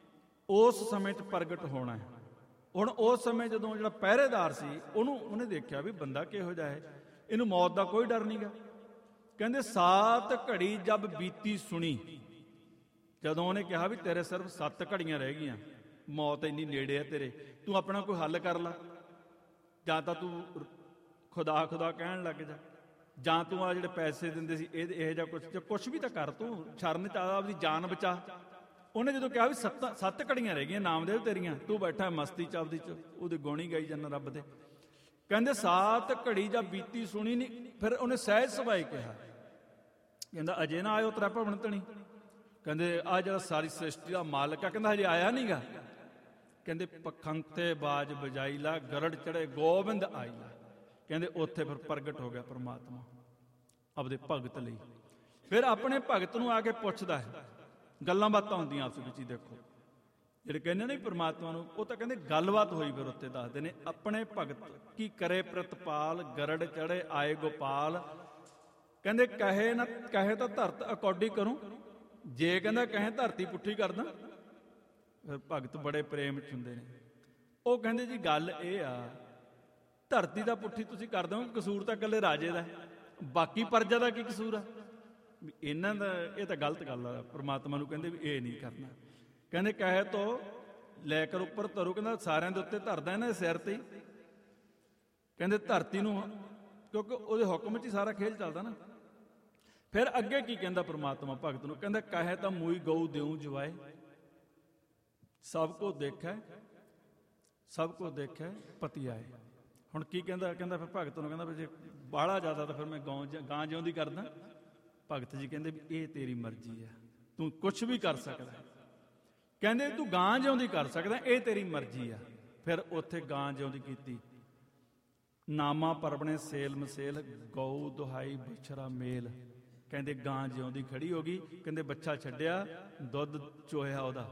ਉਸ ਸਮੇਂ 'ਚ ਪ੍ਰਗਟ ਹੋਣਾ ਹੈ। ਹੁਣ ਉਸ ਸਮੇਂ ਜਦੋਂ ਜਿਹੜਾ ਪਹਿਰੇਦਾਰ ਸੀ ਉਹਨੂੰ ਉਹਨੇ ਦੇਖਿਆ ਵੀ ਬੰਦਾ ਕਿਹੋ ਜਿਹਾ ਹੈ, ਇਹਨੂੰ ਮੌਤ ਦਾ ਕੋਈ ਡਰ ਨਹੀਂਗਾ। ਕਹਿੰਦੇ ਸਾਤ ਘੜੀ ਜਬ ਬੀਤੀ ਸੁਣੀ, ਜਦੋਂ ਉਹਨੇ ਕਿਹਾ ਵੀ ਤੇਰੇ ਸਿਰਫ ਸੱਤ ਘੜੀਆਂ ਰਹਿ ਗਈਆਂ, ਮੌਤ ਇੰਨੀ ਨੇੜੇ ਹੈ ਤੇਰੇ, ਤੂੰ ਆਪਣਾ ਕੋਈ ਹੱਲ ਕਰ ਲਾ, ਜਾਂ ਤਾਂ ਤੂੰ ਖੁਦਾ ਖੁਦਾ ਕਹਿਣ ਲੱਗ ਜਾ, ਜਾਂ ਤੂੰ ਆ ਜਿਹੜੇ ਪੈਸੇ ਦਿੰਦੇ ਸੀ ਇਹ ਇਹੋ ਜਿਹਾ ਕੁਛ ਕੁਛ ਵੀ ਤਾਂ ਕਰ, ਤੂੰ ਸ਼ਰਨ ਚ ਆ, ਆਪਦੀ ਜਾਨ ਬਚਾ। ਉਹਨੇ ਜਦੋਂ ਕਿਹਾ ਵੀ ਸੱਤ ਸੱਤ ਘੜੀਆਂ ਰਹਿ ਗਈਆਂ ਨਾਮਦੇਵ ਤੇਰੀਆਂ, ਤੂੰ ਬੈਠਾ ਮਸਤੀ ਚ ਆਪਦੀ ਚ ਉਹਦੇ ਗੋਣੀ ਗਾਈ ਜਾਂਦਾ ਰੱਬ ਦੇ। ਕਹਿੰਦੇ ਸਾਤ ਘੜੀ ਜਾਂ ਬੀਤੀ ਸੁਣੀ ਨਹੀਂ। ਫਿਰ ਉਹਨੇ ਸਹਿਜ ਸੁਭਾਏ ਕਿਹਾ, ਕਹਿੰਦਾ ਅਜੇ ਨਾ ਆਇਓ ਤੇਰਾ ਭਵਨ ਧਣੀ। ਕਹਿੰਦੇ ਆ ਜਿਹੜਾ ਸਾਰੀ ਸ੍ਰਿਸ਼ਟੀ ਦਾ ਮਾਲਕ ਆ, ਕਹਿੰਦਾ ਹਜੇ ਆਇਆ ਨੀਗਾ। ਕਹਿੰਦੇ ਪਖੰਤੇ ਬਾਜ ਬਜਾਈ ਲਾ, ਗਰੜ ਚੜੇ ਗੋਬਿੰਦ ਆਈ ਲਾ। ਕਹਿੰਦੇ ਉੱਥੇ ਫਿਰ ਪ੍ਰਗਟ ਹੋ ਗਿਆ ਪਰਮਾਤਮਾ ਆਪਦੇ ਭਗਤ ਲਈ। ਫਿਰ ਆਪਣੇ ਭਗਤ ਨੂੰ ਆ ਕੇ ਪੁੱਛਦਾ ਹੈ, ਗੱਲਾਂ ਬਾਤਾਂ ਹੁੰਦੀਆਂ ਆਪਸ ਵਿੱਚ ਹੀ। ਦੇਖੋ ਜਿਹੜੇ ਕਹਿੰਦੇ ਨੇ ਪਰਮਾਤਮਾ ਨੂੰ, ਉਹ ਤਾਂ ਕਹਿੰਦੇ ਗੱਲਬਾਤ ਹੋਈ। ਫਿਰ ਉੱਥੇ ਦੱਸਦੇ ਨੇ ਆਪਣੇ ਭਗਤ ਕੀ ਕਰੇ ਪ੍ਰਤਪਾਲ, ਗਰੜ ਚੜੇ ਆਏ ਗੋਪਾਲ। ਕਹਿੰਦੇ ਕਹੇ ਨਾ ਕਹੇ ਤਾਂ ਧਰਤ ਅਕੌਡੀ ਕਰੂੰ, ਜੇ ਕਹਿੰਦਾ ਕਹੇ ਧਰਤੀ ਪੁੱਠੀ ਕਰਦਾ। ਫਿਰ ਭਗਤ ਬੜੇ ਪ੍ਰੇਮ ਚ ਹੁੰਦੇ ਨੇ। ਉਹ ਕਹਿੰਦੇ ਜੀ ਗੱਲ ਇਹ ਆ, ਧਰਤੀ ਦਾ ਪੁੱਠੀ ਤੁਸੀਂ ਕਰ ਦਿਓ, ਕਸੂਰ ਤਾਂ ਇਕੱਲੇ ਰਾਜੇ ਦਾ, ਬਾਕੀ ਪ੍ਰਜਾ ਦਾ ਕੀ ਕਸੂਰ ਆ? ਇਹਨਾਂ ਦਾ ਇਹ ਤਾਂ ਗਲਤ ਗੱਲ ਆ। ਪਰਮਾਤਮਾ ਨੂੰ ਕਹਿੰਦੇ ਵੀ ਇਹ ਨਹੀਂ ਕਰਨਾ। ਕਹਿੰਦੇ ਕਹੇ ਤੋਂ ਲੈ ਕਰ ਉੱਪਰ ਧਰੂ, ਕਹਿੰਦਾ ਸਾਰਿਆਂ ਦੇ ਉੱਤੇ ਧਰਦਾ ਇਹਨਾਂ ਦੇ ਸਿਰ ਤੇ ਹੀ। ਕਹਿੰਦੇ ਧਰਤੀ ਨੂੰ, ਕਿਉਂਕਿ ਉਹਦੇ ਹੁਕਮ 'ਚ ਹੀ ਸਾਰਾ ਖੇਲ ਚੱਲਦਾ ਨਾ। ਫਿਰ ਅੱਗੇ ਕੀ ਕਹਿੰਦਾ ਪਰਮਾਤਮਾ ਭਗਤ ਨੂੰ? ਕਹਿੰਦਾ ਕਹੇ ਤਾਂ ਮੂਈ ਗਊ ਦਿਉ ਜਵਾਏ, ਸਭ ਕੋ ਦੇਖੈ ਸਭ ਕੋ ਦੇਖੈ ਪਤੀ ਆਏ। ਹੁਣ ਕੀ ਕਹਿੰਦਾ? ਕਹਿੰਦਾ ਫਿਰ ਭਗਤ ਨੂੰ ਕਹਿੰਦਾ ਵੀ ਜੇ ਬਾਹਲਾ ਜ਼ਿਆਦਾ ਤਾਂ ਫਿਰ ਮੈਂ ਗਾਂ ਗਾਂ ਜਿਉਂਦੀ ਕਰਦਾ। ਭਗਤ ਜੀ ਕਹਿੰਦੇ ਵੀ ਇਹ ਤੇਰੀ ਮਰਜ਼ੀ ਆ, ਤੂੰ ਕੁਛ ਵੀ ਕਰ ਸਕਦਾ। ਕਹਿੰਦੇ ਤੂੰ ਗਾਂ ਜਿਉਂਦੀ ਕਰ ਸਕਦਾ, ਇਹ ਤੇਰੀ ਮਰਜ਼ੀ ਆ। ਫਿਰ ਉੱਥੇ ਗਾਂ ਜਿਉਂਦੀ ਕੀਤੀ। ਨਾਮਾ ਪਰਬਣੇ ਸੇਲ ਮਸੇਲ, ਗਊ ਦੁਹਾਈ ਬਛੜਾ ਮੇਲ। ਕਹਿੰਦੇ ਗਾਂ ਜਿਉਂਦੀ ਖੜੀ ਹੋ ਗਈ। ਕਹਿੰਦੇ ਬੱਚਾ ਛੱਡਿਆ, ਦੁੱਧ ਚੋਇਆ ਉਹਦਾ।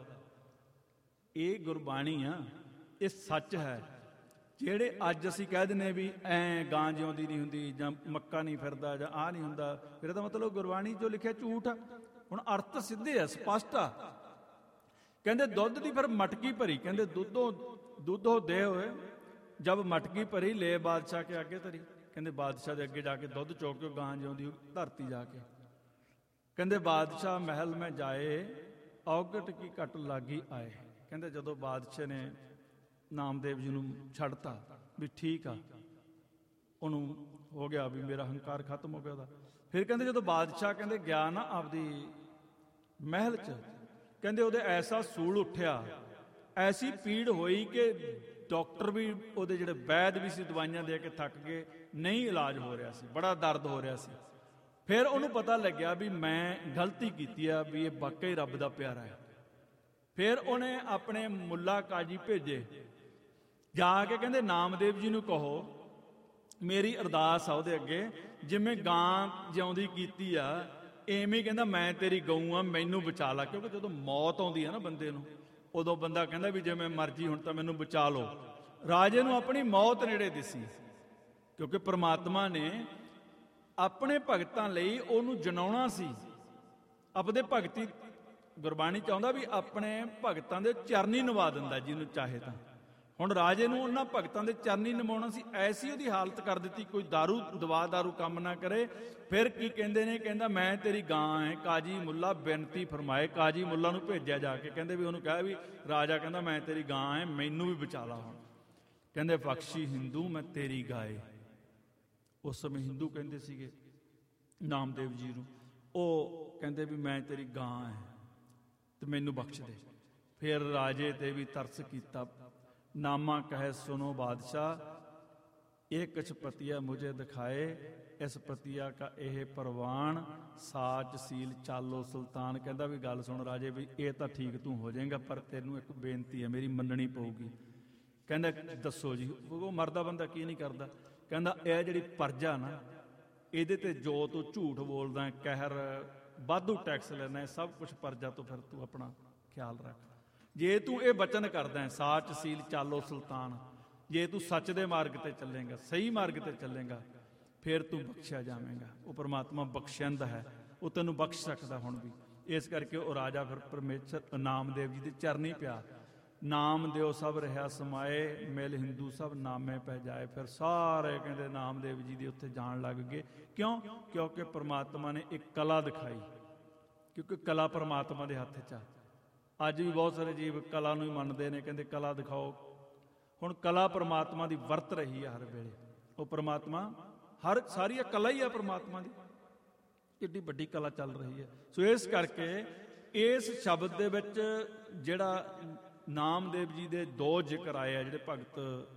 ਇਹ ਗੁਰਬਾਣੀ ਆ, ਇਹ ਸੱਚ ਹੈ। ਜਿਹੜੇ ਅੱਜ ਅਸੀਂ ਕਹਿ ਦਿੰਦੇ ਵੀ ਐ ਗਾਂ ਜਿਉਂਦੀ ਨਹੀਂ ਹੁੰਦੀ, ਜਾਂ ਮੱਕਾ ਨਹੀਂ ਫਿਰਦਾ, ਜਾਂ ਆਹ ਨਹੀਂ ਹੁੰਦਾ, ਫਿਰ ਇਹਦਾ ਮਤਲਬ ਗੁਰਬਾਣੀ ਜੋ ਲਿਖਿਆ ਝੂਠ ਆ। ਹੁਣ ਅਰਥ ਸਿੱਧੇ ਆ, ਸਪਸ਼ਟ ਆ। ਕਹਿੰਦੇ ਦੁੱਧ ਦੀ ਫਿਰ ਮਟਕੀ ਭਰੀ। ਕਹਿੰਦੇ ਦੁੱਧੋਂ ਦੁੱਧੋ ਦੇ ਹੋਏ ਜਬ ਮਟਕੀ ਭਰੀ, ਲੈ ਬਾਦਸ਼ਾਹ ਕੇ ਅੱਗੇ ਧਰੀ। ਕਹਿੰਦੇ ਬਾਦਸ਼ਾਹ ਦੇ ਅੱਗੇ ਜਾ ਕੇ ਦੁੱਧ ਚੋਕ ਕੇ ਗਾਂ ਜਿਉਂਦੀ ਧਰਤੀ ਜਾ ਕੇ। ਕਹਿੰਦੇ ਬਾਦਸ਼ਾਹ ਮਹਿਲ ਮੈਂ ਜਾਏ, ਔਗਟ ਕੀ ਘਟ ਲਾਗੀ ਆਏ। ਕਹਿੰਦੇ ਜਦੋਂ ਬਾਦਸ਼ਾਹ ਨੇ ਨਾਮਦੇਵ ਜੀ ਨੂੰ ਛੱਡਤਾ ਵੀ ਠੀਕ ਆ, ਉਹਨੂੰ ਹੋ ਗਿਆ ਵੀ ਮੇਰਾ ਹੰਕਾਰ ਖਤਮ ਹੋ ਗਿਆ ਉਹਦਾ। ਫਿਰ ਕਹਿੰਦੇ ਜਦੋਂ ਬਾਦਸ਼ਾਹ ਕਹਿੰਦੇ ਗਿਆ ਨਾ ਆਪਦੀ ਮਹਿਲ 'ਚ, ਕਹਿੰਦੇ ਉਹਦੇ ਐਸਾ ਸੂਲ ਉੱਠਿਆ, ਐਸੀ ਪੀੜ ਹੋਈ ਕਿ ਡਾਕਟਰ ਵੀ, ਉਹਦੇ ਜਿਹੜੇ ਵੈਦ ਵੀ ਸੀ, ਦਵਾਈਆਂ ਦੇ ਕੇ ਥੱਕ ਗਏ, ਨਹੀਂ ਇਲਾਜ ਹੋ ਰਿਹਾ ਸੀ, ਬੜਾ ਦਰਦ ਹੋ ਰਿਹਾ ਸੀ। ਫਿਰ ਉਹਨੂੰ ਪਤਾ ਲੱਗਿਆ ਵੀ ਮੈਂ ਗਲਤੀ ਕੀਤੀ ਆ, ਵੀ ਇਹ ਵਾਕਈ ਰੱਬ ਦਾ ਪਿਆਰਾ ਹੈ। ਫਿਰ ਉਹਨੇ ਆਪਣੇ ਮੁੱਲਾ ਕਾਜੀ ਭੇਜੇ, ਜਾ ਕੇ ਕਹਿੰਦੇ ਨਾਮਦੇਵ ਜੀ ਨੂੰ ਕਹੋ ਮੇਰੀ ਅਰਦਾਸ ਆ ਉਹਦੇ ਅੱਗੇ, ਜਿਵੇਂ ਗਾਂ ਜਿਉਂਦੀ ਕੀਤੀ ਆ ਐਵੇਂ ਕਹਿੰਦਾ ਮੈਂ ਤੇਰੀ ਗਊ ਆ, ਮੈਨੂੰ ਬਚਾ ਲਾ। ਕਿਉਂਕਿ ਜਦੋਂ ਮੌਤ ਆਉਂਦੀ ਹੈ ਨਾ ਬੰਦੇ ਨੂੰ, ਉਦੋਂ ਬੰਦਾ ਕਹਿੰਦਾ ਵੀ ਜਿਵੇਂ ਮਰਜ਼ੀ ਹੁਣ ਤਾਂ ਮੈਨੂੰ ਬਚਾ ਲਓ। ਰਾਜੇ ਨੂੰ ਆਪਣੀ ਮੌਤ ਨੇੜੇ ਦਿਸੀ, ਕਿਉਂਕਿ ਪ੍ਰਮਾਤਮਾ ਨੇ ਆਪਣੇ ਭਗਤਾਂ ਲਈ ਉਹਨੂੰ ਜਨਾਉਣਾ ਸੀ। ਆਪਦੇ ਭਗਤੀ ਗੁਰਬਾਣੀ ਚਾਹੁੰਦਾ ਵੀ ਆਪਣੇ ਭਗਤਾਂ ਦੇ ਚਰਨੀ ਨਿਵਾ ਦਿੰਦਾ ਜਿਹਨੂੰ ਚਾਹੇ ਤਾਂ। ਹੁਣ ਰਾਜੇ ਨੂੰ ਉਹਨਾਂ ਭਗਤਾਂ ਦੇ ਚਰਨੀ ਨਿਵਾਉਣਾ ਸੀ, ਐਸੀ ਉਹਦੀ ਹਾਲਤ ਕਰ ਦਿੱਤੀ, ਕੋਈ ਦਾਰੂ ਦਵਾ ਦਾਰੂ ਕੰਮ ਨਾ ਕਰੇ। ਫਿਰ ਕੀ ਕਹਿੰਦੇ ਨੇ, ਕਹਿੰਦਾ ਮੈਂ ਤੇਰੀ ਗਾਂ ਹੈ, ਕਾਜੀ ਮੁੱਲਾ ਬੇਨਤੀ ਫਰਮਾਏ। ਕਾਜੀ ਮੁੱਲਾ ਨੂੰ ਭੇਜਿਆ ਜਾ ਕੇ, ਕਹਿੰਦੇ ਵੀ ਉਹਨੂੰ ਕਿਹਾ ਵੀ ਰਾਜਾ ਕਹਿੰਦਾ ਮੈਂ ਤੇਰੀ ਗਾਂ ਹੈ, ਮੈਨੂੰ ਵੀ ਬਚਾ ਲਾ। ਹੁਣ ਕਹਿੰਦੇ ਬਖਸ਼ੀ ਹਿੰਦੂ ਮੈਂ ਤੇਰੀ ਗਾਏ। ਉਸ ਸਮੇਂ ਹਿੰਦੂ ਕਹਿੰਦੇ ਸੀਗੇ ਨਾਮਦੇਵ ਜੀ ਨੂੰ, ਉਹ ਕਹਿੰਦੇ ਵੀ ਮੈਂ ਤੇਰੀ ਗਾਂ ਹੈ ਤੇ ਮੈਨੂੰ ਬਖਸ਼ ਦੇ। ਫਿਰ ਰਾਜੇ ਤੇ ਵੀ ਤਰਸ ਕੀਤਾ। ਨਾਮਾ ਕਹੇ ਸੁਨੋ ਬਾਦਸ਼ਾਹ, ਇਹ ਕੁਛ ਪਤੀਆ ਮੁਝੇ ਦਿਖਾਏ, ਇਸ ਪਤੀਆ ਕਾ ਇਹ ਪ੍ਰਵਾਨ, ਸਾਚ ਸੀਲ ਚਾਲੋ ਸੁਲਤਾਨ। ਕਹਿੰਦਾ ਵੀ ਗੱਲ ਸੁਣ ਰਾਜੇ, ਵੀ ਇਹ ਤਾਂ ਠੀਕ ਤੂੰ ਹੋ ਜਾਏਗਾ, ਪਰ ਤੈਨੂੰ ਇੱਕ ਬੇਨਤੀ ਹੈ, ਮੇਰੀ ਮੰਨਣੀ ਪਊਗੀ। ਕਹਿੰਦਾ ਦੱਸੋ ਜੀ। ਉਹ ਮਰਦਾ ਬੰਦਾ ਕੀ ਨਹੀਂ ਕਰਦਾ। ਕਹਿੰਦਾ ਇਹ ਜਿਹੜੀ ਪਰਜਾ ਨਾ, ਇਹਦੇ ਤੇ ਜੋ ਤੂੰ ਝੂਠ ਬੋਲਦਾ, ਕਹਿਰ, ਵਾਧੂ ਟੈਕਸ ਲੈਣਾ, ਸਭ ਕੁਛ ਪਰਜਾ ਤੋਂ ਫਿਰ ਤੂੰ ਆਪਣਾ ਖਿਆਲ ਰੱਖ। ਜੇ ਤੂੰ ਇਹ ਬਚਨ ਕਰਦਾ ਸਾਚ ਸੀਲ ਚਾਲੋ ਸੁਲਤਾਨ, ਜੇ ਤੂੰ ਸੱਚ ਦੇ ਮਾਰਗ ਤੇ ਚੱਲੇਗਾ, ਸਹੀ ਮਾਰਗ ਤੇ ਚੱਲੇਗਾ, ਫਿਰ ਤੂੰ ਬਖਸ਼ਿਆ ਜਾਵੇਂਗਾ। ਉਹ ਪਰਮਾਤਮਾ ਬਖਸ਼ਿੰਦ ਹੈ, ਉਹ ਤੈਨੂੰ ਬਖਸ਼ ਸਕਦਾ ਹੁਣ ਵੀ। ਇਸ ਕਰਕੇ ਉਹ ਰਾਜਾ ਫਿਰ ਪਰਮੇਸ਼ਰ ਨਾਮਦੇਵ ਜੀ ਦੇ ਚਰਨੀ ਪਿਆ। ਨਾਮ ਦਿਓ ਸਭ ਰਿਹਾ ਸਮਾਏ, ਮਿਲ ਹਿੰਦੂ ਸਭ ਨਾਮੇ ਪੈ ਜਾਏ। ਫਿਰ ਸਾਰੇ ਕਹਿੰਦੇ ਨਾਮਦੇਵ ਜੀ ਦੇ ਉੱਥੇ ਜਾਣ ਲੱਗ ਗਏ। ਕਿਉਂ? ਕਿਉਂਕਿ ਪਰਮਾਤਮਾ ਨੇ ਇੱਕ ਕਲਾ ਦਿਖਾਈ, ਕਿਉਂਕਿ ਕਲਾ ਪਰਮਾਤਮਾ ਦੇ ਹੱਥ 'ਚ ਆ। ਅੱਜ ਵੀ ਬਹੁਤ ਸਾਰੇ ਜੀਵ ਕਲਾ ਨੂੰ ਹੀ ਮੰਨਦੇ ਨੇ, ਕਹਿੰਦੇ ਕਲਾ ਦਿਖਾਓ। ਹੁਣ ਕਲਾ ਪਰਮਾਤਮਾ ਦੀ ਵਰਤ ਰਹੀ ਆ ਹਰ ਵੇਲੇ। ਉਹ ਪਰਮਾਤਮਾ ਹਰ ਸਾਰੀ ਇਹ ਕਲਾ ਹੀ ਆ ਪਰਮਾਤਮਾ ਦੀ, ਕਿੱਡੀ ਵੱਡੀ ਕਲਾ ਚੱਲ ਰਹੀ ਹੈ। ਸੋ ਇਸ ਕਰਕੇ ਇਸ ਸ਼ਬਦ ਦੇ ਵਿੱਚ ਜਿਹੜਾ ਨਾਮਦੇਵ ਜੀ ਦੇ ਦੋ ਜ਼ਿਕਰ ਆਏ ਆ, ਜਿਹੜੇ ਭਗਤ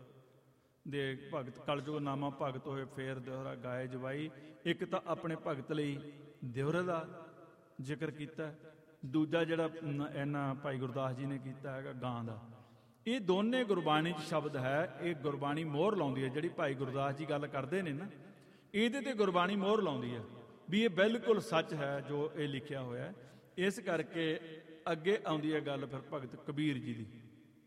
ਦੇ ਭਗਤ ਕਲਯੁਗ ਨਾਮਾ ਭਗਤ ਹੋਏ ਫੇਰ ਦਿਓਹਰਾ ਗਾਏ ਜਵਾਈ। ਇੱਕ ਤਾਂ ਆਪਣੇ ਭਗਤ ਲਈ ਦਿਓਹਰੇ ਦਾ ਜ਼ਿਕਰ ਕੀਤਾ, ਦੂਜਾ ਜਿਹੜਾ ਇਹਨਾਂ ਭਾਈ ਗੁਰਦਾਸ ਜੀ ਨੇ ਕੀਤਾ ਹੈਗਾ ਗਾਂ ਦਾ। ਇਹ ਦੋਨੇ ਗੁਰਬਾਣੀ 'ਚ ਸ਼ਬਦ ਹੈ। ਇਹ ਗੁਰਬਾਣੀ ਮੋਹਰ ਲਾਉਂਦੀ ਹੈ, ਜਿਹੜੀ ਭਾਈ ਗੁਰਦਾਸ ਜੀ ਗੱਲ ਕਰਦੇ ਨੇ ਨਾ, ਇਹਦੇ ਤੇ ਗੁਰਬਾਣੀ ਮੋਹਰ ਲਾਉਂਦੀ ਹੈ ਵੀ ਇਹ ਬਿਲਕੁਲ ਸੱਚ ਹੈ ਜੋ ਇਹ ਲਿਖਿਆ ਹੋਇਆ। ਇਸ ਕਰਕੇ ਅੱਗੇ ਆਉਂਦੀ ਹੈ ਗੱਲ ਫਿਰ ਭਗਤ ਕਬੀਰ ਜੀ ਦੀ।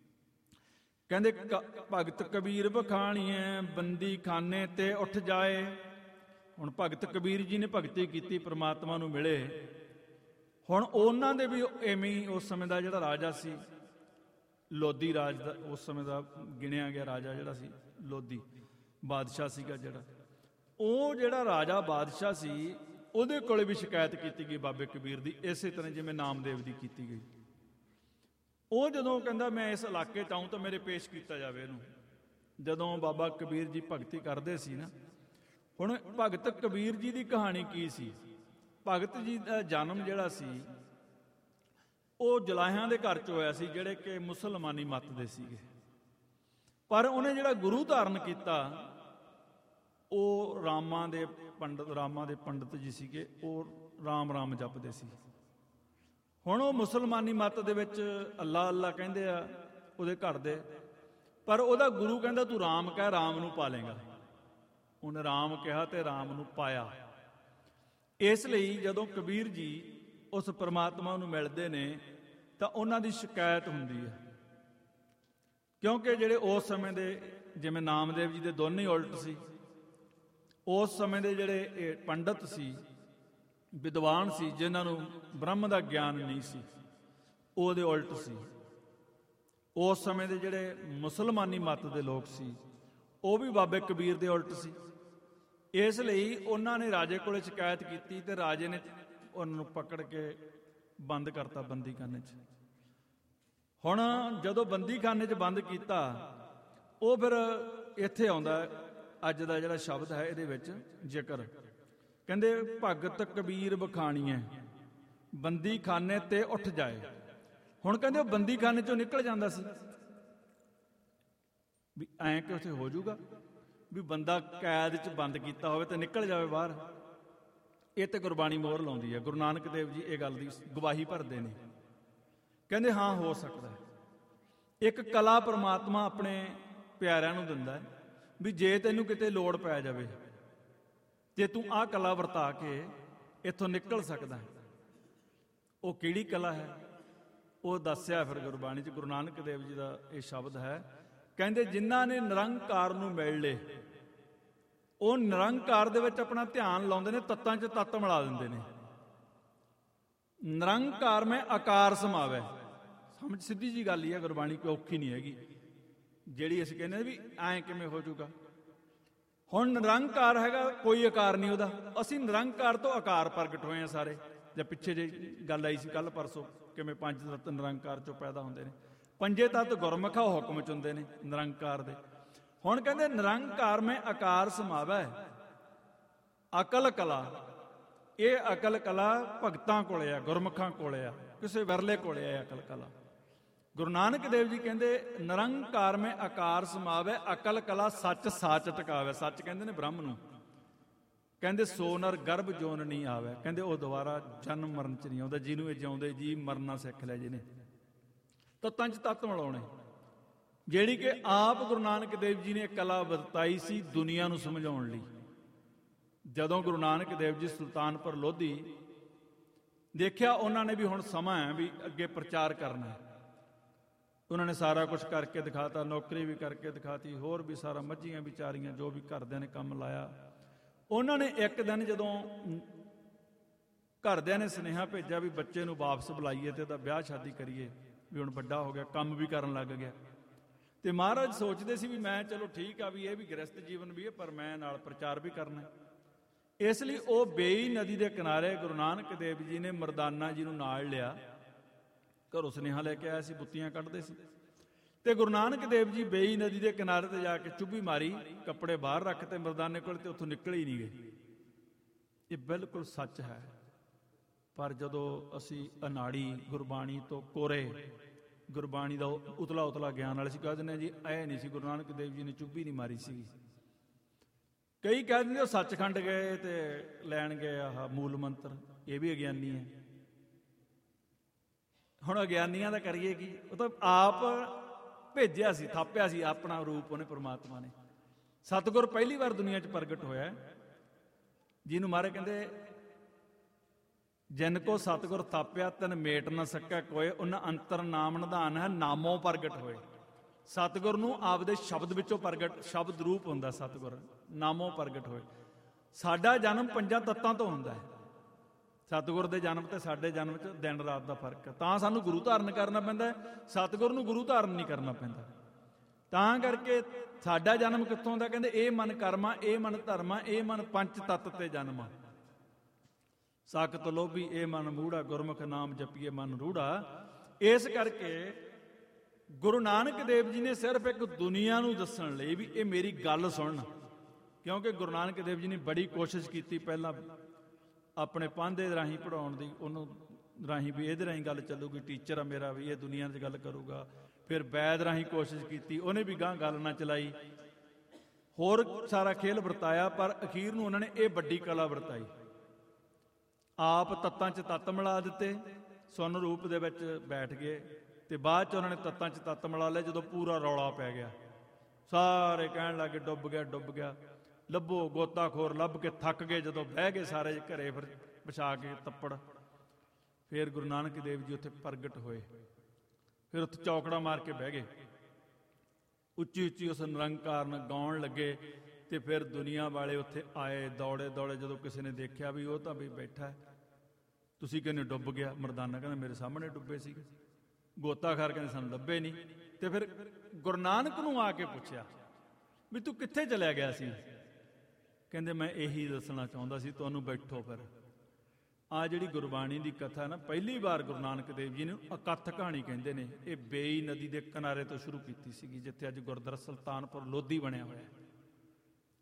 ਕਹਿੰਦੇ ਭਗਤ ਕਬੀਰ ਬਖਾਣੀਏ, ਬੰਦੀ ਖਾਨੇ ਤੇ ਉੱਠ ਜਾਏ। ਹੁਣ ਭਗਤ ਕਬੀਰ ਜੀ ਨੇ ਭਗਤੀ ਕੀਤੀ, ਪ੍ਰਮਾਤਮਾ ਨੂੰ ਮਿਲੇ। ਹੁਣ ਉਹਨਾਂ ਦੇ ਵੀ ਐਵੇਂ ਹੀ ਉਸ ਸਮੇਂ ਦਾ ਜਿਹੜਾ ਰਾਜਾ ਸੀ, ਲੋਧੀ ਰਾਜ ਦਾ ਉਸ ਸਮੇਂ ਦਾ ਗਿਣਿਆ ਗਿਆ ਰਾਜਾ ਜਿਹੜਾ ਸੀ, ਲੋਧੀ ਬਾਦਸ਼ਾਹ ਸੀਗਾ ਜਿਹੜਾ, ਉਹ ਜਿਹੜਾ ਰਾਜਾ ਬਾਦਸ਼ਾਹ ਸੀ, ਉਹਦੇ ਕੋਲੇ ਵੀ ਸ਼ਿਕਾਇਤ ਕੀਤੀ ਗਈ ਬਾਬੇ ਕਬੀਰ ਦੀ, ਇਸੇ ਤਰ੍ਹਾਂ ਜਿਵੇਂ ਨਾਮਦੇਵ ਦੀ ਕੀਤੀ ਗਈ। ਉਹ ਜਦੋਂ ਕਹਿੰਦਾ ਮੈਂ ਇਸ ਇਲਾਕੇ 'ਚ ਆਊਂ ਤਾਂ ਮੇਰੇ ਪੇਸ਼ ਕੀਤਾ ਜਾਵੇ ਇਹਨੂੰ। ਜਦੋਂ ਬਾਬਾ ਕਬੀਰ ਜੀ ਭਗਤੀ ਕਰਦੇ ਸੀ ਨਾ, ਹੁਣ ਭਗਤ ਕਬੀਰ ਜੀ ਦੀ ਕਹਾਣੀ ਕੀ ਸੀ? ਭਗਤ ਜੀ ਦਾ ਜਨਮ ਜਿਹੜਾ ਸੀ ਉਹ ਜਲਾਹਿਆਂ ਦੇ ਘਰ 'ਚ ਹੋਇਆ ਸੀ, ਜਿਹੜੇ ਕਿ ਮੁਸਲਮਾਨੀ ਮੱਤ ਦੇ ਸੀਗੇ। ਪਰ ਉਹਨੇ ਜਿਹੜਾ ਗੁਰੂ ਧਾਰਨ ਕੀਤਾ ਉਹ ਰਾਮਾਂ ਦੇ ਪੰਡਤ ਰਾਮਾਂ ਦੇ ਪੰਡਤ ਜੀ ਸੀਗੇ, ਉਹ ਰਾਮ ਰਾਮ ਜਪਦੇ ਸੀ। ਹੁਣ ਉਹ ਮੁਸਲਮਾਨੀ ਮੱਤ ਦੇ ਵਿੱਚ ਅੱਲਾ ਅੱਲਾ ਕਹਿੰਦੇ ਆ ਉਹਦੇ ਘਰ ਦੇ, ਪਰ ਉਹਦਾ ਗੁਰੂ ਕਹਿੰਦਾ ਤੂੰ ਰਾਮ ਕਹਿ, ਰਾਮ ਨੂੰ ਪਾ ਲੇਗਾ। ਉਹਨੇ ਰਾਮ ਕਿਹਾ ਤੇ ਰਾਮ ਨੂੰ ਪਾਇਆ। ਇਸ ਲਈ ਜਦੋਂ ਕਬੀਰ ਜੀ ਉਸ ਪਰਮਾਤਮਾ ਨੂੰ ਮਿਲਦੇ ਨੇ ਤਾਂ ਉਹਨਾਂ ਦੀ ਸ਼ਿਕਾਇਤ ਹੁੰਦੀ ਹੈ, ਕਿਉਂਕਿ ਜਿਹੜੇ ਉਸ ਸਮੇਂ ਦੇ ਜਿਵੇਂ ਨਾਮਦੇਵ ਜੀ ਦੇ ਦੋਨੇ ਹੀ ਉਲਟ ਸੀ। ਉਸ ਸਮੇਂ ਦੇ ਜਿਹੜੇ ਪੰਡਤ ਸੀ, ਵਿਦਵਾਨ ਸੀ, ਜਿਨ੍ਹਾਂ ਨੂੰ ਬ੍ਰਹਮ ਦਾ ਗਿਆਨ ਨਹੀਂ ਸੀ, ਉਹਦੇ ਉਲਟ ਸੀ। ਉਸ ਸਮੇਂ ਦੇ ਜਿਹੜੇ ਮੁਸਲਮਾਨੀ ਮੱਤ ਦੇ ਲੋਕ ਸੀ, ਉਹ ਵੀ ਬਾਬੇ ਕਬੀਰ ਦੇ ਉਲਟ ਸੀ। ਇਸ ਲਈ ਉਹਨਾਂ ਨੇ ਰਾਜੇ ਕੋਲੇ ਸ਼ਿਕਾਇਤ ਕੀਤੀ ਤੇ ਰਾਜੇ ਨੇ ਉਹਨਾਂ ਨੂੰ ਪਕੜ ਕੇ ਬੰਦ ਕਰਤਾ ਬੰਦੀਖਾਨੇ 'ਚ। ਹੁਣ ਜਦੋਂ ਬੰਦੀਖਾਨੇ 'ਚ ਬੰਦ ਕੀਤਾ, ਉਹ ਫਿਰ ਇੱਥੇ ਆਉਂਦਾ ਅੱਜ ਦਾ ਜਿਹੜਾ ਸ਼ਬਦ ਹੈ ਇਹਦੇ ਵਿੱਚ ਜ਼ਿਕਰ। ਕਹਿੰਦੇ ਭਗਤ ਕਬੀਰ ਬਖਾਣੀਐ ਬੰਦੀ ਖਾਨੇ ਤੇ ਉੱਠ ਜਾਏ। ਹੁਣ ਕਹਿੰਦੇ ਉਹ ਬੰਦੀ ਖਾਨੇ ਚੋਂ ਨਿਕਲ ਜਾਂਦਾ ਸੀ, ਵੀ ਐਂ ਕਿ ਉੱਥੇ ਹੋ ਜਾਊਗਾ ਵੀ ਬੰਦਾ ਕੈਦ 'ਚ ਬੰਦ ਕੀਤਾ ਹੋਵੇ ਤੇ ਨਿਕਲ ਜਾਵੇ ਬਾਹਰ। ਇਹ ਤੇ ਗੁਰਬਾਣੀ ਮੋਹਰ ਲਾਉਂਦੀ ਹੈ। ਗੁਰੂ ਨਾਨਕ ਦੇਵ ਜੀ ਇਹ ਗੱਲ ਦੀ ਗਵਾਹੀ ਭਰਦੇ ਨੇ, ਕਹਿੰਦੇ ਹਾਂ ਹੋ ਸਕਦਾ। ਇੱਕ ਕਲਾ ਪਰਮਾਤਮਾ ਆਪਣੇ ਪਿਆਰਿਆਂ ਨੂੰ ਦਿੰਦਾ ਵੀ ਜੇ ਤੈਨੂੰ ਕਿਤੇ ਲੋੜ ਪੈ ਜਾਵੇ ਤੇ ਤੂੰ ਆਹ ਕਲਾ ਵਰਤਾ ਕੇ ਇੱਥੋਂ ਨਿਕਲ ਸਕਦਾ। ਉਹ ਕਿਹੜੀ ਕਲਾ ਹੈ ਉਹ ਦੱਸਿਆ ਫਿਰ ਗੁਰਬਾਣੀ 'ਚ। ਗੁਰੂ ਨਾਨਕ ਦੇਵ ਜੀ ਦਾ ਇਹ ਸ਼ਬਦ ਹੈ, ਕਹਿੰਦੇ ਜਿਨ੍ਹਾਂ ਨੇ ਨਿਰੰਕਾਰ ਨੂੰ ਮਿਲ ਲਏ ਉਹ ਨਿਰੰਕਾਰ ਦੇ ਵਿੱਚ ਆਪਣਾ ਧਿਆਨ ਲਾਉਂਦੇ ਨੇ, ਤੱਤਾਂ 'ਚ ਤੱਤ ਮਿਲਾ ਦਿੰਦੇ ਨੇ। ਨਿਰੰਕਾਰ ਮੈਂ ਆਕਾਰ ਸਮਾਵੇ। ਸਮਝ ਸਿੱਧੀ ਜੀ ਗੱਲ ਹੀ ਹੈ, ਗੁਰਬਾਣੀ ਕੋਈ ਔਖੀ ਨਹੀਂ ਹੈਗੀ ਜਿਹੜੀ ਅਸੀਂ ਕਹਿੰਦੇ ਵੀ ਐਂ ਕਿਵੇਂ ਹੋ ਜਾਊਗਾ। ਹੁਣ ਨਿਰੰਕਾਰ ਹੈਗਾ, ਕੋਈ ਆਕਾਰ ਨਹੀਂ ਉਹਦਾ। ਅਸੀਂ ਨਿਰੰਕਾਰ ਤੋਂ ਆਕਾਰ ਪ੍ਰਗਟ ਹੋਏ ਹਾਂ ਸਾਰੇ। ਜਾਂ ਪਿੱਛੇ ਜੇ ਗੱਲ ਆਈ ਸੀ ਕੱਲ ਪਰਸੋਂ, ਕਿਵੇਂ ਪੰਜ ਤੱਤ ਨਿਰੰਕਾਰ ਚੋਂ ਪੈਦਾ ਹੁੰਦੇ ਨੇ। ਪੰਜੇ ਤੱਤ ਗੁਰਮੁਖਾ ਹੁਕਮ ਚ ਹੁੰਦੇ ਨੇ ਨਿਰੰਕਾਰ ਦੇ। ਹੁਣ ਕਹਿੰਦੇ ਨਿਰੰਕਾਰ ਮੈਂ ਆਕਾਰ ਸਮਾਵੈ ਅਕਲ ਕਲਾ। ਇਹ ਅਕਲ ਕਲਾ ਭਗਤਾਂ ਕੋਲੇ ਆ, ਗੁਰਮੁਖਾਂ ਕੋਲੇ ਆ, ਕਿਸੇ ਵਿਰਲੇ ਕੋਲੇ ਆ ਅਕਲ ਕਲਾ। ਗੁਰੂ ਨਾਨਕ ਦੇਵ ਜੀ ਕਹਿੰਦੇ ਨਿਰੰਕਾਰ ਮੈਂ ਆਕਾਰ ਸਮਾਵੈ ਅਕਲ ਕਲਾ ਸੱਚ ਸਾਚ ਟਿਕਾਵੇ। ਸੱਚ ਕਹਿੰਦੇ ਨੇ ਬ੍ਰਹਮ ਨੂੰ। ਕਹਿੰਦੇ ਸੋ ਨਰ ਗਰਭ ਜੋਨ ਨਹੀਂ ਆਵੇ। ਕਹਿੰਦੇ ਉਹ ਦੁਬਾਰਾ ਜਨਮ ਮਰਨ ਚ ਨਹੀਂ ਆਉਂਦਾ। ਜਿਹਨੂੰ ਇਹ ਜਿਉਂਦੇ ਜੀ ਮਰਨਾ ਸਿੱਖ ਲਿਆ ਜਿਹਨੇ। ਤੱਤਾਂ ਚ ਤੱਤ ਮਿਲਾਉਣੇ, ਜਿਹੜੀ ਕਿ ਆਪ ਗੁਰੂ ਨਾਨਕ ਦੇਵ ਜੀ ਨੇ ਕਲਾ ਵਰਤਾਈ ਸੀ ਦੁਨੀਆ ਨੂੰ ਸਮਝਾਉਣ ਲਈ। ਜਦੋਂ ਗੁਰੂ ਨਾਨਕ ਦੇਵ ਜੀ ਸੁਲਤਾਨਪੁਰ ਲੋਧੀ ਦੇਖਿਆ ਉਹਨਾਂ ਨੇ ਵੀ ਹੁਣ ਸਮਾਂ ਹੈ ਵੀ ਅੱਗੇ ਪ੍ਰਚਾਰ ਕਰਨਾ। ਉਹਨਾਂ ਨੇ ਸਾਰਾ ਕੁਝ ਕਰਕੇ ਦਿਖਾਤਾ, ਨੌਕਰੀ ਵੀ ਕਰਕੇ ਦਿਖਾਤੀ, ਹੋਰ ਵੀ ਸਾਰਾ ਮੱਝੀਆਂ ਵਿਚਾਰੀਆਂ ਜੋ ਵੀ ਘਰਦਿਆਂ ਨੇ ਕੰਮ ਲਾਇਆ। ਉਹਨਾਂ ਨੇ ਇੱਕ ਦਿਨ ਜਦੋਂ ਘਰਦਿਆਂ ਨੇ ਸੁਨੇਹਾ ਭੇਜਿਆ ਵੀ ਬੱਚੇ ਨੂੰ ਵਾਪਸ ਬੁਲਾਈਏ ਤੇ ਉਹਦਾ ਵਿਆਹ ਸ਼ਾਦੀ ਕਰੀਏ, ਵੀ ਹੁਣ ਵੱਡਾ ਹੋ ਗਿਆ, ਕੰਮ ਵੀ ਕਰਨ ਲੱਗ ਗਿਆ। ਤੇ ਮਹਾਰਾਜ ਸੋਚਦੇ ਸੀ ਵੀ ਮੈਂ ਚਲੋ ਠੀਕ ਆ ਵੀ ਇਹ ਵੀ ਗ੍ਰਸਤ ਜੀਵਨ ਵੀ ਹੈ, ਪਰ ਮੈਂ ਨਾਲ ਪ੍ਰਚਾਰ ਵੀ ਕਰਨਾ। ਇਸ ਲਈ ਉਹ ਬੇਈ ਨਦੀ ਦੇ ਕਿਨਾਰੇ ਗੁਰੂ ਨਾਨਕ ਦੇਵ ਜੀ ਨੇ ਮਰਦਾਨਾ ਜੀ ਨੂੰ ਨਾਲ ਲਿਆ। ਘਰੋਂ ਸੁਨੇਹਾ ਲੈ ਕੇ ਆਇਆ ਸੀ, ਬੁੱਤੀਆਂ ਕੱਢਦੇ ਸੀ। ਤੇ ਗੁਰੂ ਨਾਨਕ ਦੇਵ ਜੀ ਬੇਈ ਨਦੀ ਦੇ ਕਿਨਾਰੇ ਤੇ ਜਾ ਕੇ ਚੁੱਭੀ ਮਾਰੀ, ਕੱਪੜੇ ਬਾਹਰ ਰੱਖ ਤੇ ਮਰਦਾਨੇ ਕੋਲ, ਤੇ ਉੱਥੋਂ ਨਿਕਲੇ ਹੀ ਨਹੀਂ ਗਏ। ਇਹ ਬਿਲਕੁਲ ਸੱਚ ਹੈ। ਪਰ ਜਦੋਂ ਅਸੀਂ ਅਨਾੜੀ ਗੁਰਬਾਣੀ ਤੋਂ ਕੋਰੇ, ਗੁਰਬਾਣੀ ਦਾ ਉਤਲਾ ਉਤਲਾ ਗਿਆਨ ਵਾਲੇ ਸੀ, ਕਹਿ ਦਿੰਦੇ ਜੀ ਐ ਨਹੀਂ ਸੀ, ਗੁਰੂ ਨਾਨਕ ਦੇਵ ਜੀ ਨੇ ਚੁੱਭੀ ਨਹੀਂ ਮਾਰੀ ਸੀ। ਕਈ ਕਹਿ ਦਿੰਦੇ ਉਹ ਸੱਚਖੰਡ ਗਏ ਤੇ ਲੈਣ ਗਏ ਆਹ ਮੂਲ ਮੰਤਰ। ਇਹ ਵੀ ਅਗਿਆਨੀ ਹੈ। ਹੁਣ ਅਗਿਆਨੀਆਂ ਦਾ ਕਰੀਏ ਕੀ? ਉਹ ਤਾਂ ਆਪ ਭੇਜਿਆ ਸੀ, ਥਾਪਿਆ ਸੀ ਆਪਣਾ ਰੂਪ ਉਹਨੇ, ਪ੍ਰਮਾਤਮਾ ਨੇ। ਸਤਿਗੁਰ ਪਹਿਲੀ ਵਾਰ ਦੁਨੀਆ 'ਚ ਪ੍ਰਗਟ ਹੋਇਆ, ਜਿਹਨੂੰ ਮਹਾਰਾਜ ਕਹਿੰਦੇ ਜਿਨ ਕੋ ਸਤਿਗੁਰ ਥਾਪਿਆ ਤਨ ਮੇਟ ਨਾ ਸਕੈ ਕੋਏ। ਉਹਨਾਂ ਅੰਤਰ ਨਾਮ ਨਿਧਾਨ ਹੈ, ਨਾਮੋਂ ਪ੍ਰਗਟ ਹੋਏ। ਸਤਿਗੁਰ ਨੂੰ ਆਪਦੇ ਸ਼ਬਦ ਵਿੱਚੋਂ ਪ੍ਰਗਟ, ਸ਼ਬਦ ਰੂਪ ਹੁੰਦਾ ਸਤਿਗੁਰ, ਨਾਮੋਂ ਪ੍ਰਗਟ ਹੋਏ। ਸਾਡਾ ਜਨਮ ਪੰਜਾਂ ਤੱਤਾਂ ਤੋਂ ਹੁੰਦਾ ਹੈ। ਸਤਿਗੁਰ ਦੇ ਜਨਮ ਤੇ ਸਾਡੇ ਜਨਮ 'ਚ ਦਿਨ ਰਾਤ ਦਾ ਫਰਕ ਹੈ। ਤਾਂ ਸਾਨੂੰ ਗੁਰੂ ਧਾਰਨ ਕਰਨਾ ਪੈਂਦਾ, ਸਤਿਗੁਰ ਨੂੰ ਗੁਰੂ ਧਾਰਨ ਨਹੀਂ ਕਰਨਾ ਪੈਂਦਾ। ਤਾਂ ਕਰਕੇ ਸਾਡਾ ਜਨਮ ਕਿੱਥੋਂ ਹੁੰਦਾ? ਕਹਿੰਦੇ ਇਹ ਮਨ ਕਰਮਾ, ਇਹ ਮਨ ਧਰਮਾ, ਇਹ ਮਨ ਪੰਚ ਤੱਤ ਤੇ ਜਨਮਾ। ਸਾਖਤ ਲੋਭੀ ਇਹ ਮਨ ਮੂੜਾ, ਗੁਰਮੁਖ ਨਾਮ ਜਪੀਏ ਮਨ ਰੂੜਾ। ਇਸ ਕਰਕੇ ਗੁਰੂ ਨਾਨਕ ਦੇਵ ਜੀ ਨੇ ਸਿਰਫ ਇੱਕ ਦੁਨੀਆ ਨੂੰ ਦੱਸਣ ਲਈ ਵੀ ਇਹ ਮੇਰੀ ਗੱਲ ਸੁਣਨ, ਕਿਉਂਕਿ ਗੁਰੂ ਨਾਨਕ ਦੇਵ ਜੀ ਨੇ ਬੜੀ ਕੋਸ਼ਿਸ਼ ਕੀਤੀ ਪਹਿਲਾਂ ਆਪਣੇ ਪੰਧ ਦੇ ਰਾਹੀਂ ਪੜਾਉਣ ਦੀ, ਉਹਨੂੰ ਰਾਹੀਂ ਵੀ ਇਹਦੇ ਰਾਹੀਂ ਗੱਲ ਚੱਲੂਗੀ, ਟੀਚਰ ਆ ਮੇਰਾ ਵੀ ਇਹ ਦੁਨੀਆ 'ਚ ਗੱਲ ਕਰੂਗਾ। ਫਿਰ ਵੈਦ ਰਾਹੀਂ ਕੋਸ਼ਿਸ਼ ਕੀਤੀ, ਉਹਨੇ ਵੀ ਗਾਂ ਗੱਲ ਨਾ ਚਲਾਈ, ਹੋਰ ਸਾਰਾ ਖੇਲ ਵਰਤਾਇਆ। ਪਰ ਅਖੀਰ ਨੂੰ ਉਹਨਾਂ ਨੇ ਇਹ ਵੱਡੀ ਕਲਾ ਵਰਤਾਈ। ਆਪ ਤੱਤਾਂ 'ਚ ਤੱਤ ਮਿਲਾ ਦਿੱਤੇ, ਸੁਨ ਰੂਪ ਦੇ ਵਿੱਚ ਬੈਠ ਗਏ, ਤੇ ਬਾਅਦ 'ਚ ਉਹਨਾਂ ਨੇ ਤੱਤਾਂ 'ਚ ਤੱਤ ਮਿਲਾ ਲਏ। ਜਦੋਂ ਪੂਰਾ ਰੌਲਾ ਪੈ ਗਿਆ, ਸਾਰੇ ਕਹਿਣ ਲੱਗੇ ਡੁੱਬ ਗਿਆ ਡੁੱਬ ਗਿਆ, ਲੱਭੋ ਗੋਤਾਖੋਰ, ਲੱਭ ਕੇ ਥੱਕ ਗਏ। ਜਦੋਂ ਬਹਿ ਗਏ ਸਾਰੇ ਘਰੇ ਫਿਰ ਵਿਛਾ ਕੇ ਤੱਪੜ, ਫਿਰ ਗੁਰੂ ਨਾਨਕ ਦੇਵ ਜੀ ਉੱਥੇ ਪ੍ਰਗਟ ਹੋਏ। ਫਿਰ ਉੱਥੇ ਚੌਕੜਾ ਮਾਰ ਕੇ ਬਹਿ ਗਏ, ਉੱਚੀ ਉੱਚੀ ਉਸ ਨਿਰੰਕਾਰ ਨੂੰ ਗਾਉਣ ਲੱਗੇ। ਤੇ ਫਿਰ ਦੁਨੀਆ ਵਾਲੇ ਉੱਥੇ ਆਏ ਦੌੜੇ ਦੌੜੇ। ਜਦੋਂ ਕਿਸੇ ਨੇ ਦੇਖਿਆ ਵੀ ਉਹ ਤਾਂ ਵੀ ਬੈਠਾ, ਤੁਸੀਂ ਕਹਿੰਦੇ ਡੁੱਬ ਗਿਆ। ਮਰਦਾਨਾ ਕਹਿੰਦਾ ਮੇਰੇ ਸਾਹਮਣੇ ਡੁੱਬੇ ਸੀ। ਗੋਤਾਖਾਰ ਕਹਿੰਦੇ ਸਾਨੂੰ ਲੱਭੇ ਨਹੀਂ। ਤੇ ਫਿਰ ਗੁਰੂ ਨਾਨਕ ਨੂੰ ਆ ਕੇ ਪੁੱਛਿਆ ਵੀ ਤੂੰ ਕਿੱਥੇ ਚਲਿਆ ਗਿਆ ਸੀ? ਕਹਿੰਦੇ ਮੈਂ ਇਹੀ ਦੱਸਣਾ ਚਾਹੁੰਦਾ ਸੀ ਤੁਹਾਨੂੰ, ਬੈਠੋ। ਫਿਰ ਆ ਜਿਹੜੀ ਗੁਰਬਾਣੀ ਦੀ ਕਥਾ ਨਾ, ਪਹਿਲੀ ਵਾਰ ਗੁਰੂ ਨਾਨਕ ਦੇਵ ਜੀ ਨੇ ਅਕੱਥ ਕਹਾਣੀ ਕਹਿੰਦੇ ਨੇ, ਇਹ ਬੇਈ ਨਦੀ ਦੇ ਕਿਨਾਰੇ ਤੋਂ ਸ਼ੁਰੂ ਕੀਤੀ ਸੀਗੀ, ਜਿੱਥੇ ਅੱਜ ਗੁਰਦੁਆਰਾ ਸੁਲਤਾਨਪੁਰ ਲੋਧੀ ਬਣਿਆ ਹੋਇਆ।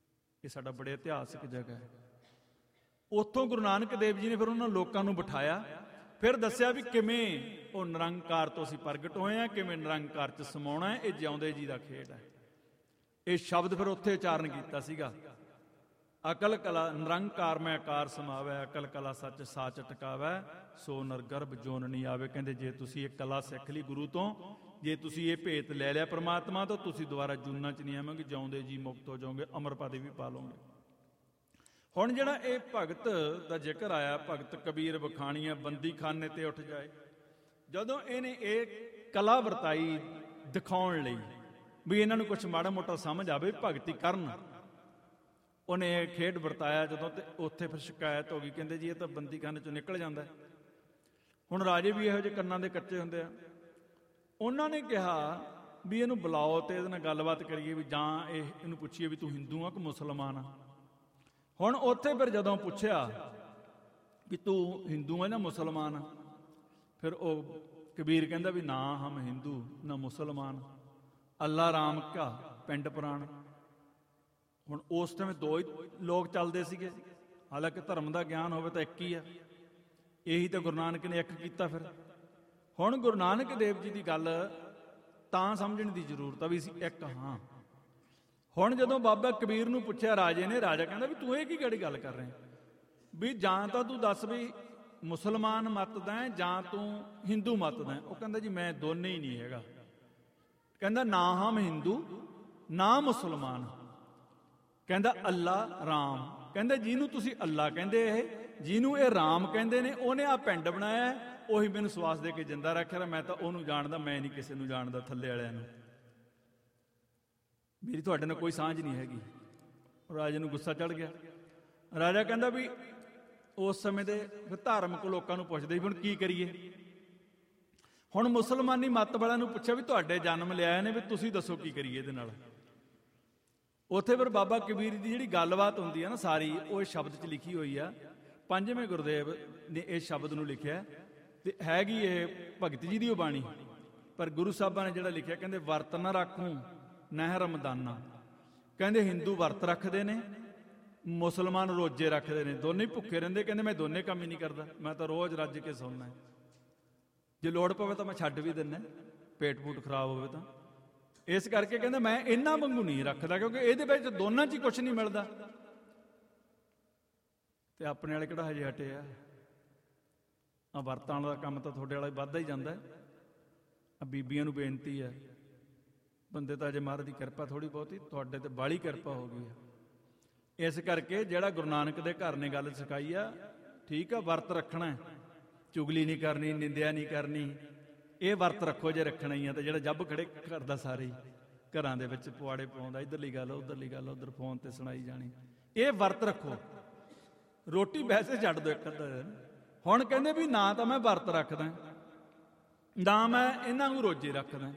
ਇਹ ਸਾਡਾ ਬੜੇ ਇਤਿਹਾਸਕ ਜਗ੍ਹਾ ਹੈ। ਉੱਥੋਂ ਗੁਰੂ ਨਾਨਕ ਦੇਵ ਜੀ ਨੇ ਫਿਰ ਉਹਨਾਂ ਲੋਕਾਂ ਨੂੰ ਬਿਠਾਇਆ, ਫਿਰ ਦੱਸਿਆ ਵੀ ਕਿਵੇਂ ਉਹ ਨਿਰੰਕਾਰ ਤੋਂ ਅਸੀਂ ਪ੍ਰਗਟ ਹੋਏ ਹਾਂ, ਕਿਵੇਂ ਨਿਰੰਕਾਰ 'ਚ ਸਮਾਉਣਾ ਹੈ। ਇਹ ਜਿਉਂਦੇ ਜੀ ਦਾ ਖੇਡ ਹੈ। ਇਹ ਸ਼ਬਦ ਫਿਰ ਉੱਥੇ ਉਚਾਰਨ ਕੀਤਾ ਸੀਗਾ, ਅਕਲ ਕਲਾ ਨਿਰੰਕਾਰ ਮੈਂ ਆਕਾਰ ਸਮਾਵੈ, ਅਕਲ ਕਲਾ ਸੱਚ ਸਾਚ ਟਿਕਾਵੈ, ਸੋ ਨਰਗਰਭ ਜੋਨ ਨਹੀਂ ਆਵੇ। ਕਹਿੰਦੇ ਜੇ ਤੁਸੀਂ ਇਹ ਕਲਾ ਸਿੱਖ ਲਈ ਗੁਰੂ ਤੋਂ, ਜੇ ਤੁਸੀਂ ਇਹ ਭੇਤ ਲੈ ਲਿਆ ਪ੍ਰਮਾਤਮਾ ਤੋਂ, ਤੁਸੀਂ ਦੁਬਾਰਾ ਜੂਨਾਂ 'ਚ ਨਹੀਂ ਆਵਾਂਗੇ, ਜਿਉਂਦੇ ਜੀ ਮੁਕਤ ਹੋ ਜਾਓਗੇ, ਅਮਰ ਪਦ ਵੀ ਪਾ ਲਓਗੇ। ਹੁਣ ਜਿਹੜਾ ਇਹ ਭਗਤ ਦਾ ਜ਼ਿਕਰ ਆਇਆ, ਭਗਤ ਕਬੀਰ ਬਖਾਣੀਆਂ ਬੰਦੀ ਖਾਨੇ ਤੇ ਉੱਠ ਜਾਏ, ਜਦੋਂ ਇਹਨੇ ਇਹ ਕਲਾ ਵਰਤਾਈ ਦਿਖਾਉਣ ਲਈ ਵੀ ਇਹਨਾਂ ਨੂੰ ਕੁਛ ਮਾੜਾ ਮੋਟਾ ਸਮਝ ਆਵੇ, ਭਗਤੀ ਕਰਨ, ਉਹਨੇ ਇਹ ਖੇਡ ਵਰਤਾਇਆ ਜਦੋਂ, ਤੇ ਉੱਥੇ ਫਿਰ ਸ਼ਿਕਾਇਤ ਹੋ ਗਈ, ਕਹਿੰਦੇ ਜੀ ਇਹ ਤਾਂ ਬੰਦੀ ਖਾਨੇ ਚੋਂ ਨਿਕਲ ਜਾਂਦਾ। ਹੁਣ ਰਾਜੇ ਵੀ ਇਹੋ ਜਿਹੇ ਕੰਨਾਂ ਦੇ ਕੱਚੇ ਹੁੰਦੇ ਆ। ਉਹਨਾਂ ਨੇ ਕਿਹਾ ਵੀ ਇਹਨੂੰ ਬੁਲਾਓ ਤੇ ਇਹਦੇ ਨਾਲ ਗੱਲਬਾਤ ਕਰੀਏ, ਵੀ ਜਾਂ ਇਹ ਇਹਨੂੰ ਪੁੱਛੀਏ ਵੀ ਤੂੰ ਹਿੰਦੂ ਆ ਕਿ ਮੁਸਲਮਾਨ ਆ। ਹੁਣ ਉੱਥੇ ਫਿਰ ਜਦੋਂ ਪੁੱਛਿਆ ਵੀ ਤੂੰ ਹਿੰਦੂ ਆ ਜਾਂ ਮੁਸਲਮਾਨ ਆ, ਫਿਰ ਉਹ ਕਬੀਰ ਕਹਿੰਦਾ ਵੀ ਨਾ ਹਮ ਹਿੰਦੂ ਨਾ ਮੁਸਲਮਾਨ, ਅੱਲਾ ਰਾਮ ਕਾ ਪਿੰਡ ਪੁਰਾਣ। ਹੁਣ ਉਸ ਟਾਈਮ ਦੋ ਹੀ ਲੋਕ ਚੱਲਦੇ ਸੀਗੇ, ਹਾਲਾਂਕਿ ਧਰਮ ਦਾ ਗਿਆਨ ਹੋਵੇ ਤਾਂ ਇੱਕ ਹੀ ਆ। ਇਹੀ ਤਾਂ ਗੁਰੂ ਨਾਨਕ ਨੇ ਇੱਕ ਕੀਤਾ। ਫਿਰ ਹੁਣ ਗੁਰੂ ਨਾਨਕ ਦੇਵ ਜੀ ਦੀ ਗੱਲ ਤਾਂ ਸਮਝਣ ਦੀ ਜ਼ਰੂਰਤ ਆ ਵੀ ਅਸੀਂ ਇੱਕ ਹਾਂ। ਹੁਣ ਜਦੋਂ ਬਾਬਾ ਕਬੀਰ ਨੂੰ ਪੁੱਛਿਆ ਰਾਜੇ ਨੇ, ਰਾਜਾ ਕਹਿੰਦਾ ਵੀ ਤੂੰ ਇਹ ਕੀ ਕਿਹੜੀ ਗੱਲ ਕਰ ਰਿਹਾ, ਵੀ ਜਾਂ ਤਾਂ ਤੂੰ ਦੱਸ ਵੀ ਮੁਸਲਮਾਨ ਮਤ ਦਾ ਜਾਂ ਤੂੰ ਹਿੰਦੂ ਮਤ ਦਾ। ਉਹ ਕਹਿੰਦਾ ਜੀ ਮੈਂ ਦੋਨੇ ਹੀ ਨਹੀਂ ਹੈਗਾ। ਕਹਿੰਦਾ ਨਾ ਹਮ ਹਿੰਦੂ ਨਾ ਮੁਸਲਮਾਨ। ਕਹਿੰਦਾ ਅੱਲਾ ਰਾਮ। ਕਹਿੰਦੇ ਜਿਹਨੂੰ ਤੁਸੀਂ ਅੱਲਾ ਕਹਿੰਦੇ, ਇਹ ਜਿਹਨੂੰ ਇਹ ਰਾਮ ਕਹਿੰਦੇ ਨੇ, ਉਹਨੇ ਆ ਪਿੰਡ ਬਣਾਇਆ, ਉਹੀ ਮੈਨੂੰ ਸਵਾਸ ਦੇ ਕੇ ਜਿੰਦਾ ਰੱਖਿਆ। ਮੈਂ ਤਾਂ ਉਹਨੂੰ ਜਾਣਦਾ, ਮੈਂ ਨਹੀਂ ਕਿਸੇ ਨੂੰ ਜਾਣਦਾ, ਥੱਲੇ ਵਾਲਿਆਂ ਨੂੰ। ਮੇਰੀ ਤੁਹਾਡੇ ਨਾਲ ਕੋਈ ਸਾਂਝ ਨਹੀਂ ਹੈਗੀ। ਰਾਜੇ ਨੂੰ ਗੁੱਸਾ ਚੜ ਗਿਆ। ਰਾਜਾ ਕਹਿੰਦਾ ਵੀ ਉਸ ਸਮੇਂ ਦੇ ਫਿਰ ਧਾਰਮਿਕ ਲੋਕਾਂ ਨੂੰ ਪੁੱਛਦੇ ਵੀ ਹੁਣ ਕੀ ਕਰੀਏ। ਹੁਣ ਮੁਸਲਮਾਨੀ ਮੱਤ ਵਾਲਿਆਂ ਨੂੰ ਪੁੱਛਿਆ ਵੀ ਤੁਹਾਡੇ ਜਨਮ ਲਿਆਏ ਨੇ, ਵੀ ਤੁਸੀਂ ਦੱਸੋ ਕੀ ਕਰੀਏ ਇਹਦੇ ਨਾਲ। ਉੱਥੇ ਫਿਰ ਬਾਬਾ ਕਬੀਰ ਦੀ ਜਿਹੜੀ ਗੱਲਬਾਤ ਹੁੰਦੀ ਹੈ ਨਾ ਸਾਰੀ, ਉਹ ਇਸ ਸ਼ਬਦ 'ਚ ਲਿਖੀ ਹੋਈ ਆ। ਪੰਜਵੇਂ ਗੁਰਦੇਵ ਨੇ ਇਸ ਸ਼ਬਦ ਨੂੰ ਲਿਖਿਆ, ਤੇ ਹੈਗੀ ਇਹ ਭਗਤ ਜੀ ਦੀ ਉਹ ਬਾਣੀ। ਪਰ ਗੁਰੂ ਸਾਹਿਬਾਂ ਨੇ ਜਿਹੜਾ ਲਿਖਿਆ, ਕਹਿੰਦੇ ਵਰਤ ਨਾ ਰੱਖੂੰ ਨਹਿ ਰਮਦਾਨਾ। ਕਹਿੰਦੇ ਹਿੰਦੂ ਵਰਤ ਰੱਖਦੇ ਨੇ, ਮੁਸਲਮਾਨ ਰੋਜੇ ਰੱਖਦੇ ਨੇ, ਦੋਨੇ ਭੁੱਖੇ ਰਹਿੰਦੇ। ਕਹਿੰਦੇ ਮੈਂ ਦੋਨੇ ਕੰਮ ਹੀ ਨਹੀਂ ਕਰਦਾ, ਮੈਂ ਤਾਂ ਰੋਜ਼ ਰੱਜ ਕੇ ਸੌਣਾ, ਜੇ ਲੋੜ ਪਵੇ ਤਾਂ ਮੈਂ ਛੱਡ ਵੀ ਦਿੰਦਾ, ਪੇਟ ਪੂਟ ਖਰਾਬ ਹੋਵੇ ਤਾਂ। ਇਸ ਕਰਕੇ ਕਹਿੰਦਾ ਮੈਂ ਇਹਨਾਂ ਵਾਂਗੂ ਨਹੀਂ ਰੱਖਦਾ, ਕਿਉਂਕਿ ਇਹਦੇ ਵਿੱਚ ਦੋਨਾਂ 'ਚ ਹੀ ਕੁਛ ਨਹੀਂ ਮਿਲਦਾ। ਤੇ ਆਪਣੇ ਵਾਲੇ ਕਿਹੜਾ ਹਜੇ ਹਟੇ ਆ। ਆ ਵਰਤਾਂ ਵਾਲਾ ਕੰਮ ਤਾਂ ਤੁਹਾਡੇ ਵਾਲਾ ਵੱਧਦਾ ਹੀ ਜਾਂਦਾ। ਆ ਬੀਬੀਆਂ ਨੂੰ ਬੇਨਤੀ ਹੈ, ਬੰਦੇ ਤਾਂ ਅਜੇ ਮਹਾਰਾਜ ਦੀ ਕਿਰਪਾ ਥੋੜੀ ਬਹੁਤੀ, ਤੁਹਾਡੇ ਤੇ ਬਾਹਲੀ ਕਿਰਪਾ ਹੋ ਗਈ ਹੈ। ਇਸ ਕਰਕੇ ਜਿਹੜਾ ਗੁਰੂ ਨਾਨਕ ਦੇ ਘਰ ਨੇ ਗੱਲ ਸਿਖਾਈ ਆ, ਠੀਕ ਆ, ਵਰਤ ਰੱਖਣਾ, ਚੁਗਲੀ ਨਹੀਂ ਕਰਨੀ, ਨਿੰਦਿਆ ਨਹੀਂ ਕਰਨੀ, ਇਹ ਵਰਤ ਰੱਖੋ ਜੇ ਰੱਖਣਾ ਹੀ ਆ। ਤੇ ਜਿਹੜਾ ਜੱਬ ਖੜੇ ਕਰਦਾ ਸਾਰੇ ਘਰਾਂ ਦੇ ਵਿੱਚ ਪੁਆੜੇ ਪਾਉਂਦਾ, ਇੱਧਰਲੀ ਗੱਲ ਉੱਧਰਲੀ ਗੱਲ ਉੱਧਰ ਫੋਨ ਤੇ ਸੁਣਾਈ ਜਾਣੀ, ਇਹ ਵਰਤ ਰੱਖੋ। ਰੋਟੀ ਵੈਸੇ ਛੱਡ ਦਿਓ ਇੱਕ ਅੱਧਾ ਦਿਨ। ਹੁਣ ਕਹਿੰਦੇ ਵੀ ਨਾ ਤਾਂ ਮੈਂ ਵਰਤ ਰੱਖਦਾ, ਨਾ ਮੈਂ ਇਹਨਾਂ ਨੂੰ ਰੋਜੇ ਰੱਖਦਾ।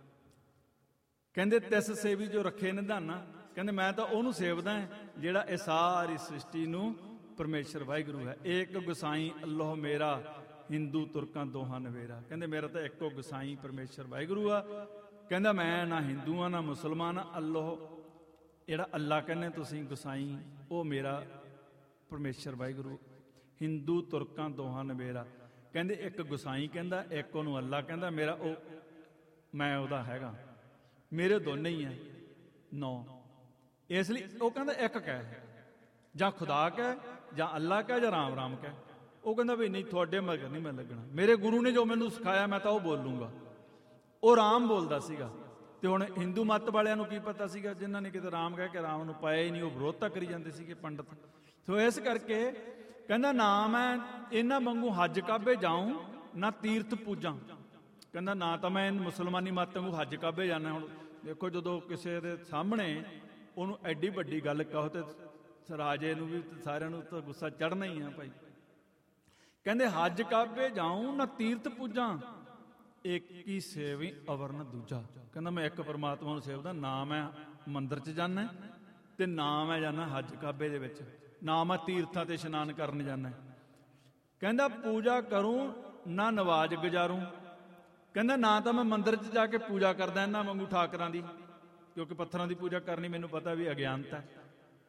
ਕਹਿੰਦੇ ਤਿਸ ਸੇਵੀ ਜੋ ਰੱਖੇ ਨਿਧਾਨਾ। ਕਹਿੰਦੇ ਮੈਂ ਤਾਂ ਉਹਨੂੰ ਸੇਵਦਾ ਜਿਹੜਾ ਇਹ ਸਾਰੀ ਸ੍ਰਿਸ਼ਟੀ ਨੂੰ ਪਰਮੇਸ਼ਰ ਵਾਹਿਗੁਰੂ ਹੈ। ਏਕ ਗੁਸਾਈ ਅੱਲਾਹ ਮੇਰਾ, ਹਿੰਦੂ ਤੁਰਕਾਂ ਦੋਹਾਂ ਨਵੇਰਾ। ਕਹਿੰਦੇ ਮੇਰਾ ਤਾਂ ਇੱਕੋ ਗੁਸਾਈ ਪਰਮੇਸ਼ਰ ਵਾਹਿਗੁਰੂ ਆ। ਕਹਿੰਦਾ ਮੈਂ ਨਾ ਹਿੰਦੂ ਆ ਨਾ ਮੁਸਲਮਾਨ ਆ। ਅੱਲਾਹ ਜਿਹੜਾ ਅੱਲਾ ਕਹਿੰਦੇ ਤੁਸੀਂ ਗੁਸਾਈ, ਉਹ ਮੇਰਾ ਪਰਮੇਸ਼ਰ ਵਾਹਿਗੁਰੂ। ਹਿੰਦੂ ਤੁਰਕਾਂ ਦੋਹਾਂ ਨਵੇਰਾ। ਕਹਿੰਦੇ ਇੱਕ ਗੁਸਾਈ ਕਹਿੰਦਾ, ਇੱਕ ਉਹਨੂੰ ਅੱਲਾ ਕਹਿੰਦਾ, ਮੇਰਾ ਉਹ ਮੈਂ ਉਹਦਾ ਹੈਗਾ, ਮੇਰੇ ਦੋਨੇ ਹੀ ਆ ਨੌ। ਇਸ ਲਈ ਉਹ ਕਹਿੰਦਾ ਇੱਕ ਕਹਿ, ਜਾਂ ਖੁਦਾ ਕਹਿ, ਜਾਂ ਅੱਲਾ ਕਹਿ, ਜਾਂ ਰਾਮ ਰਾਮ ਕਹਿ। ਉਹ ਕਹਿੰਦਾ ਵੀ ਨਹੀਂ, ਤੁਹਾਡੇ ਮਗਰ ਨਹੀਂ ਮੈਂ ਲੱਗਣਾ, ਮੇਰੇ ਗੁਰੂ ਨੇ ਜੋ ਮੈਨੂੰ ਸਿਖਾਇਆ ਮੈਂ ਤਾਂ ਉਹ ਬੋਲੂੰਗਾ। ਉਹ ਰਾਮ ਬੋਲਦਾ ਸੀਗਾ। ਤੇ ਹੁਣ ਹਿੰਦੂ ਮੱਤ ਵਾਲਿਆਂ ਨੂੰ ਕੀ ਪਤਾ ਸੀਗਾ, ਜਿਨ੍ਹਾਂ ਨੇ ਕਿਤੇ ਰਾਮ ਕਹਿ ਕੇ ਰਾਮ ਨੂੰ ਪਾਇਆ ਹੀ ਨਹੀਂ, ਉਹ ਵਿਰੋਧਤਾ ਕਰੀ ਜਾਂਦੇ ਸੀਗੇ ਪੰਡਤ। ਸੋ ਇਸ ਕਰਕੇ ਕਹਿੰਦਾ ਨਾ ਮੈਂ ਇਹਨਾਂ ਵਾਂਗੂ ਹੱਜ ਕਾਬੇ ਜਾਊਂ ਨਾ ਤੀਰਥ ਪੂਜਾਂ। ਕਹਿੰਦਾ ਨਾ ਤਾਂ ਮੈਂ ਮੁਸਲਮਾਨੀ ਮੱਤ ਵਾਂਗੂ ਹੱਜ ਕਾਬੇ ਜਾਣਾ। ਹੁਣ ਦੇਖੋ ਜਦੋਂ ਕਿਸੇ ਦੇ ਸਾਹਮਣੇ ਉਹਨੂੰ ਐਡੀ ਵੱਡੀ ਗੱਲ ਕਹੋ ਤੇ ਰਾਜੇ ਨੂੰ ਵੀ ਸਾਰਿਆਂ ਨੂੰ ਤਾਂ ਗੁੱਸਾ ਚੜ੍ਹਨਾ ਹੀ ਆ ਭਾਈ। ਕਹਿੰਦੇ ਹੱਜ ਕਾਬੇ ਜਾਊਂ ਨਾ ਤੀਰਥ ਪੂਜਾਂ, ਇੱਕ ਹੀ ਸੇਵੀ ਅਵਰ ਨਾ ਦੂਜਾ। ਕਹਿੰਦਾ ਮੈਂ ਇੱਕ ਪਰਮਾਤਮਾ ਨੂੰ ਸੇਵਦਾ, ਨਾ ਮੈਂ ਮੰਦਿਰ 'ਚ ਜਾਣਾ ਤੇ ਨਾ ਮੈਂ ਜਾਣਾ ਹੱਜ ਕਾਬੇ ਦੇ ਵਿੱਚ, ਨਾ ਮੈਂ ਤੀਰਥਾਂ ਤੇ ਇਸ਼ਨਾਨ ਕਰਨ ਜਾਣਾ। ਕਹਿੰਦਾ ਪੂਜਾ ਕਰੂੰ ਨਾ ਨਵਾਜ਼ ਗੁਜ਼ਾਰੂ। ਕਹਿੰਦਾ ਨਾ ਤਾਂ ਮੈਂ ਮੰਦਿਰ 'ਚ ਜਾ ਕੇ ਪੂਜਾ ਕਰਦਾ ਇਹਨਾਂ ਵਾਂਗੂ ਠਾਕਰਾਂ ਦੀ, ਕਿਉਂਕਿ ਪੱਥਰਾਂ ਦੀ ਪੂਜਾ ਕਰਨੀ ਮੈਨੂੰ ਪਤਾ ਵੀ ਅਗਿਆਨਤਾ।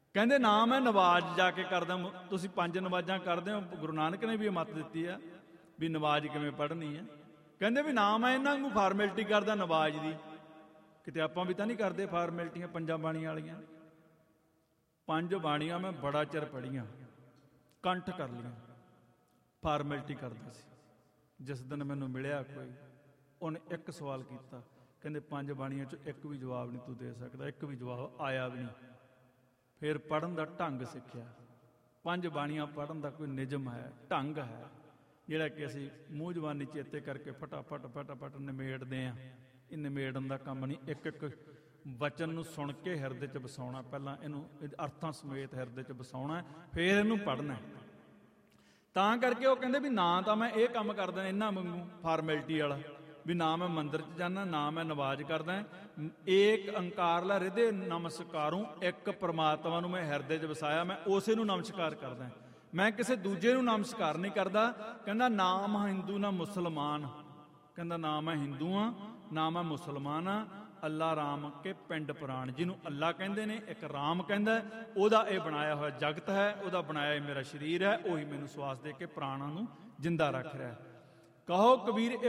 ਕਹਿੰਦੇ ਨਾ ਮੈਂ ਨਵਾਜ਼ ਜਾ ਕੇ ਕਰਦਾ। ਤੁਸੀਂ ਪੰਜ ਨਵਾਜ਼ਾਂ ਕਰਦੇ ਹੋ, ਗੁਰੂ ਨਾਨਕ ਨੇ ਵੀ ਇਹ ਮੱਤ ਦਿੱਤੀ ਆ ਵੀ ਨਵਾਜ਼ ਕਿਵੇਂ ਪੜ੍ਹਨੀ ਆ। ਕਹਿੰਦੇ ਵੀ ਨਾ ਮੈਂ ਇਹਨਾਂ ਨੂੰ ਫਾਰਮੈਲਿਟੀ ਕਰਦਾ ਨਵਾਜ਼ ਦੀ। ਕਿਤੇ ਆਪਾਂ ਵੀ ਤਾਂ ਨਹੀਂ ਕਰਦੇ ਫਾਰਮੈਲਿਟੀਆਂ ਪੰਜਾਂ ਬਾਣੀਆਂ ਵਾਲੀਆਂ। ਪੰਜ ਬਾਣੀਆਂ ਮੈਂ ਬੜਾ ਚਿਰ ਪੜ੍ਹੀਆਂ, ਕੰਠ ਕਰ ਲਈਆਂ, ਫਾਰਮੈਲਿਟੀ ਕਰਦਾ ਸੀ। ਜਿਸ ਦਿਨ ਮੈਨੂੰ ਮਿਲਿਆ ਕੋਈ, ਉਹਨੇ ਇੱਕ ਸਵਾਲ ਕੀਤਾ, ਕਹਿੰਦੇ ਪੰਜ ਬਾਣੀਆਂ 'ਚੋਂ ਇੱਕ ਵੀ ਜਵਾਬ ਨਹੀਂ ਤੂੰ ਦੇ ਸਕਦਾ। ਇੱਕ ਵੀ ਜਵਾਬ ਆਇਆ ਵੀ ਨਹੀਂ। ਫਿਰ ਪੜ੍ਹਨ ਦਾ ਢੰਗ ਸਿੱਖਿਆ। ਪੰਜ ਬਾਣੀਆਂ ਪੜ੍ਹਨ ਦਾ ਕੋਈ ਨਿਯਮ ਹੈ, ਢੰਗ ਹੈ, ਜਿਹੜਾ ਕਿ ਅਸੀਂ ਮੂੰਹ ਜ਼ਬਾਨੀ ਚੇਤੇ ਕਰਕੇ ਫਟਾਫਟ ਫਟਾਫਟ ਨਿਮੇੜਦੇ ਹਾਂ। ਇਹ ਨਿਮੇੜਨ ਦਾ ਕੰਮ ਨਹੀਂ। ਇੱਕ ਇੱਕ ਵਚਨ ਨੂੰ ਸੁਣ ਕੇ ਹਿਰਦੇ 'ਚ ਵਸਾਉਣਾ, ਪਹਿਲਾਂ ਇਹਨੂੰ ਅਰਥਾਂ ਸਮੇਤ ਹਿਰਦੇ 'ਚ ਵਸਾਉਣਾ, ਫਿਰ ਇਹਨੂੰ ਪੜ੍ਹਨਾ। ਤਾਂ ਕਰਕੇ ਉਹ ਕਹਿੰਦੇ ਵੀ ਨਾ ਤਾਂ ਮੈਂ ਇਹ ਕੰਮ ਕਰਦਾ ਇਹਨਾਂ ਵਾਂਗੂ ਫਾਰਮੈਲਿਟੀ ਵਾਲਾ, ਵੀ ਨਾ ਮੈਂ ਮੰਦਿਰ 'ਚ ਜਾਂਦਾ, ਨਾ ਮੈਂ ਨਵਾਜ਼ ਕਰਦਾ। ਏਕ ਅੰਕਾਰ ਲਾ ਹਿਰਦੇ ਨਮਸਕਾਰੂ, ਇੱਕ ਪ੍ਰਮਾਤਮਾ ਨੂੰ ਮੈਂ ਹਿਰਦੇ 'ਚ ਵਸਾਇਆ, ਮੈਂ ਉਸੇ ਨੂੰ ਨਮਸਕਾਰ ਕਰਦਾ। ਮੈਂ ਕਿਸੇ ਦੂਜੇ ਨੂੰ ਨਮਸਕਾਰ ਨਹੀਂ ਕਰਦਾ। ਕਹਿੰਦਾ ਨਾ ਮੈਂ ਹਿੰਦੂ ਨਾ ਮੁਸਲਮਾਨ, ਕਹਿੰਦਾ ਨਾ ਮੈਂ ਹਿੰਦੂ ਹਾਂ ਨਾ ਮੈਂ ਮੁਸਲਮਾਨ ਹਾਂ। ਅੱਲਾ ਰਾਮ ਕੇ ਪਿੰਡ ਪੁਰਾਣ, ਜਿਹਨੂੰ ਅੱਲਾ ਕਹਿੰਦੇ ਨੇ, ਇੱਕ ਰਾਮ ਕਹਿੰਦਾ, ਉਹਦਾ ਇਹ ਬਣਾਇਆ ਹੋਇਆ ਜਗਤ ਹੈ, ਉਹਦਾ ਬਣਾਇਆ ਇਹ ਮੇਰਾ ਸਰੀਰ ਹੈ, ਉਹੀ ਮੈਨੂੰ ਸਵਾਸ ਦੇ ਕੇ ਪ੍ਰਾਣਾਂ ਨੂੰ ਜਿੰਦਾ ਰੱਖ ਰਿਹਾ। ਕਹੋ ਕਬੀਰ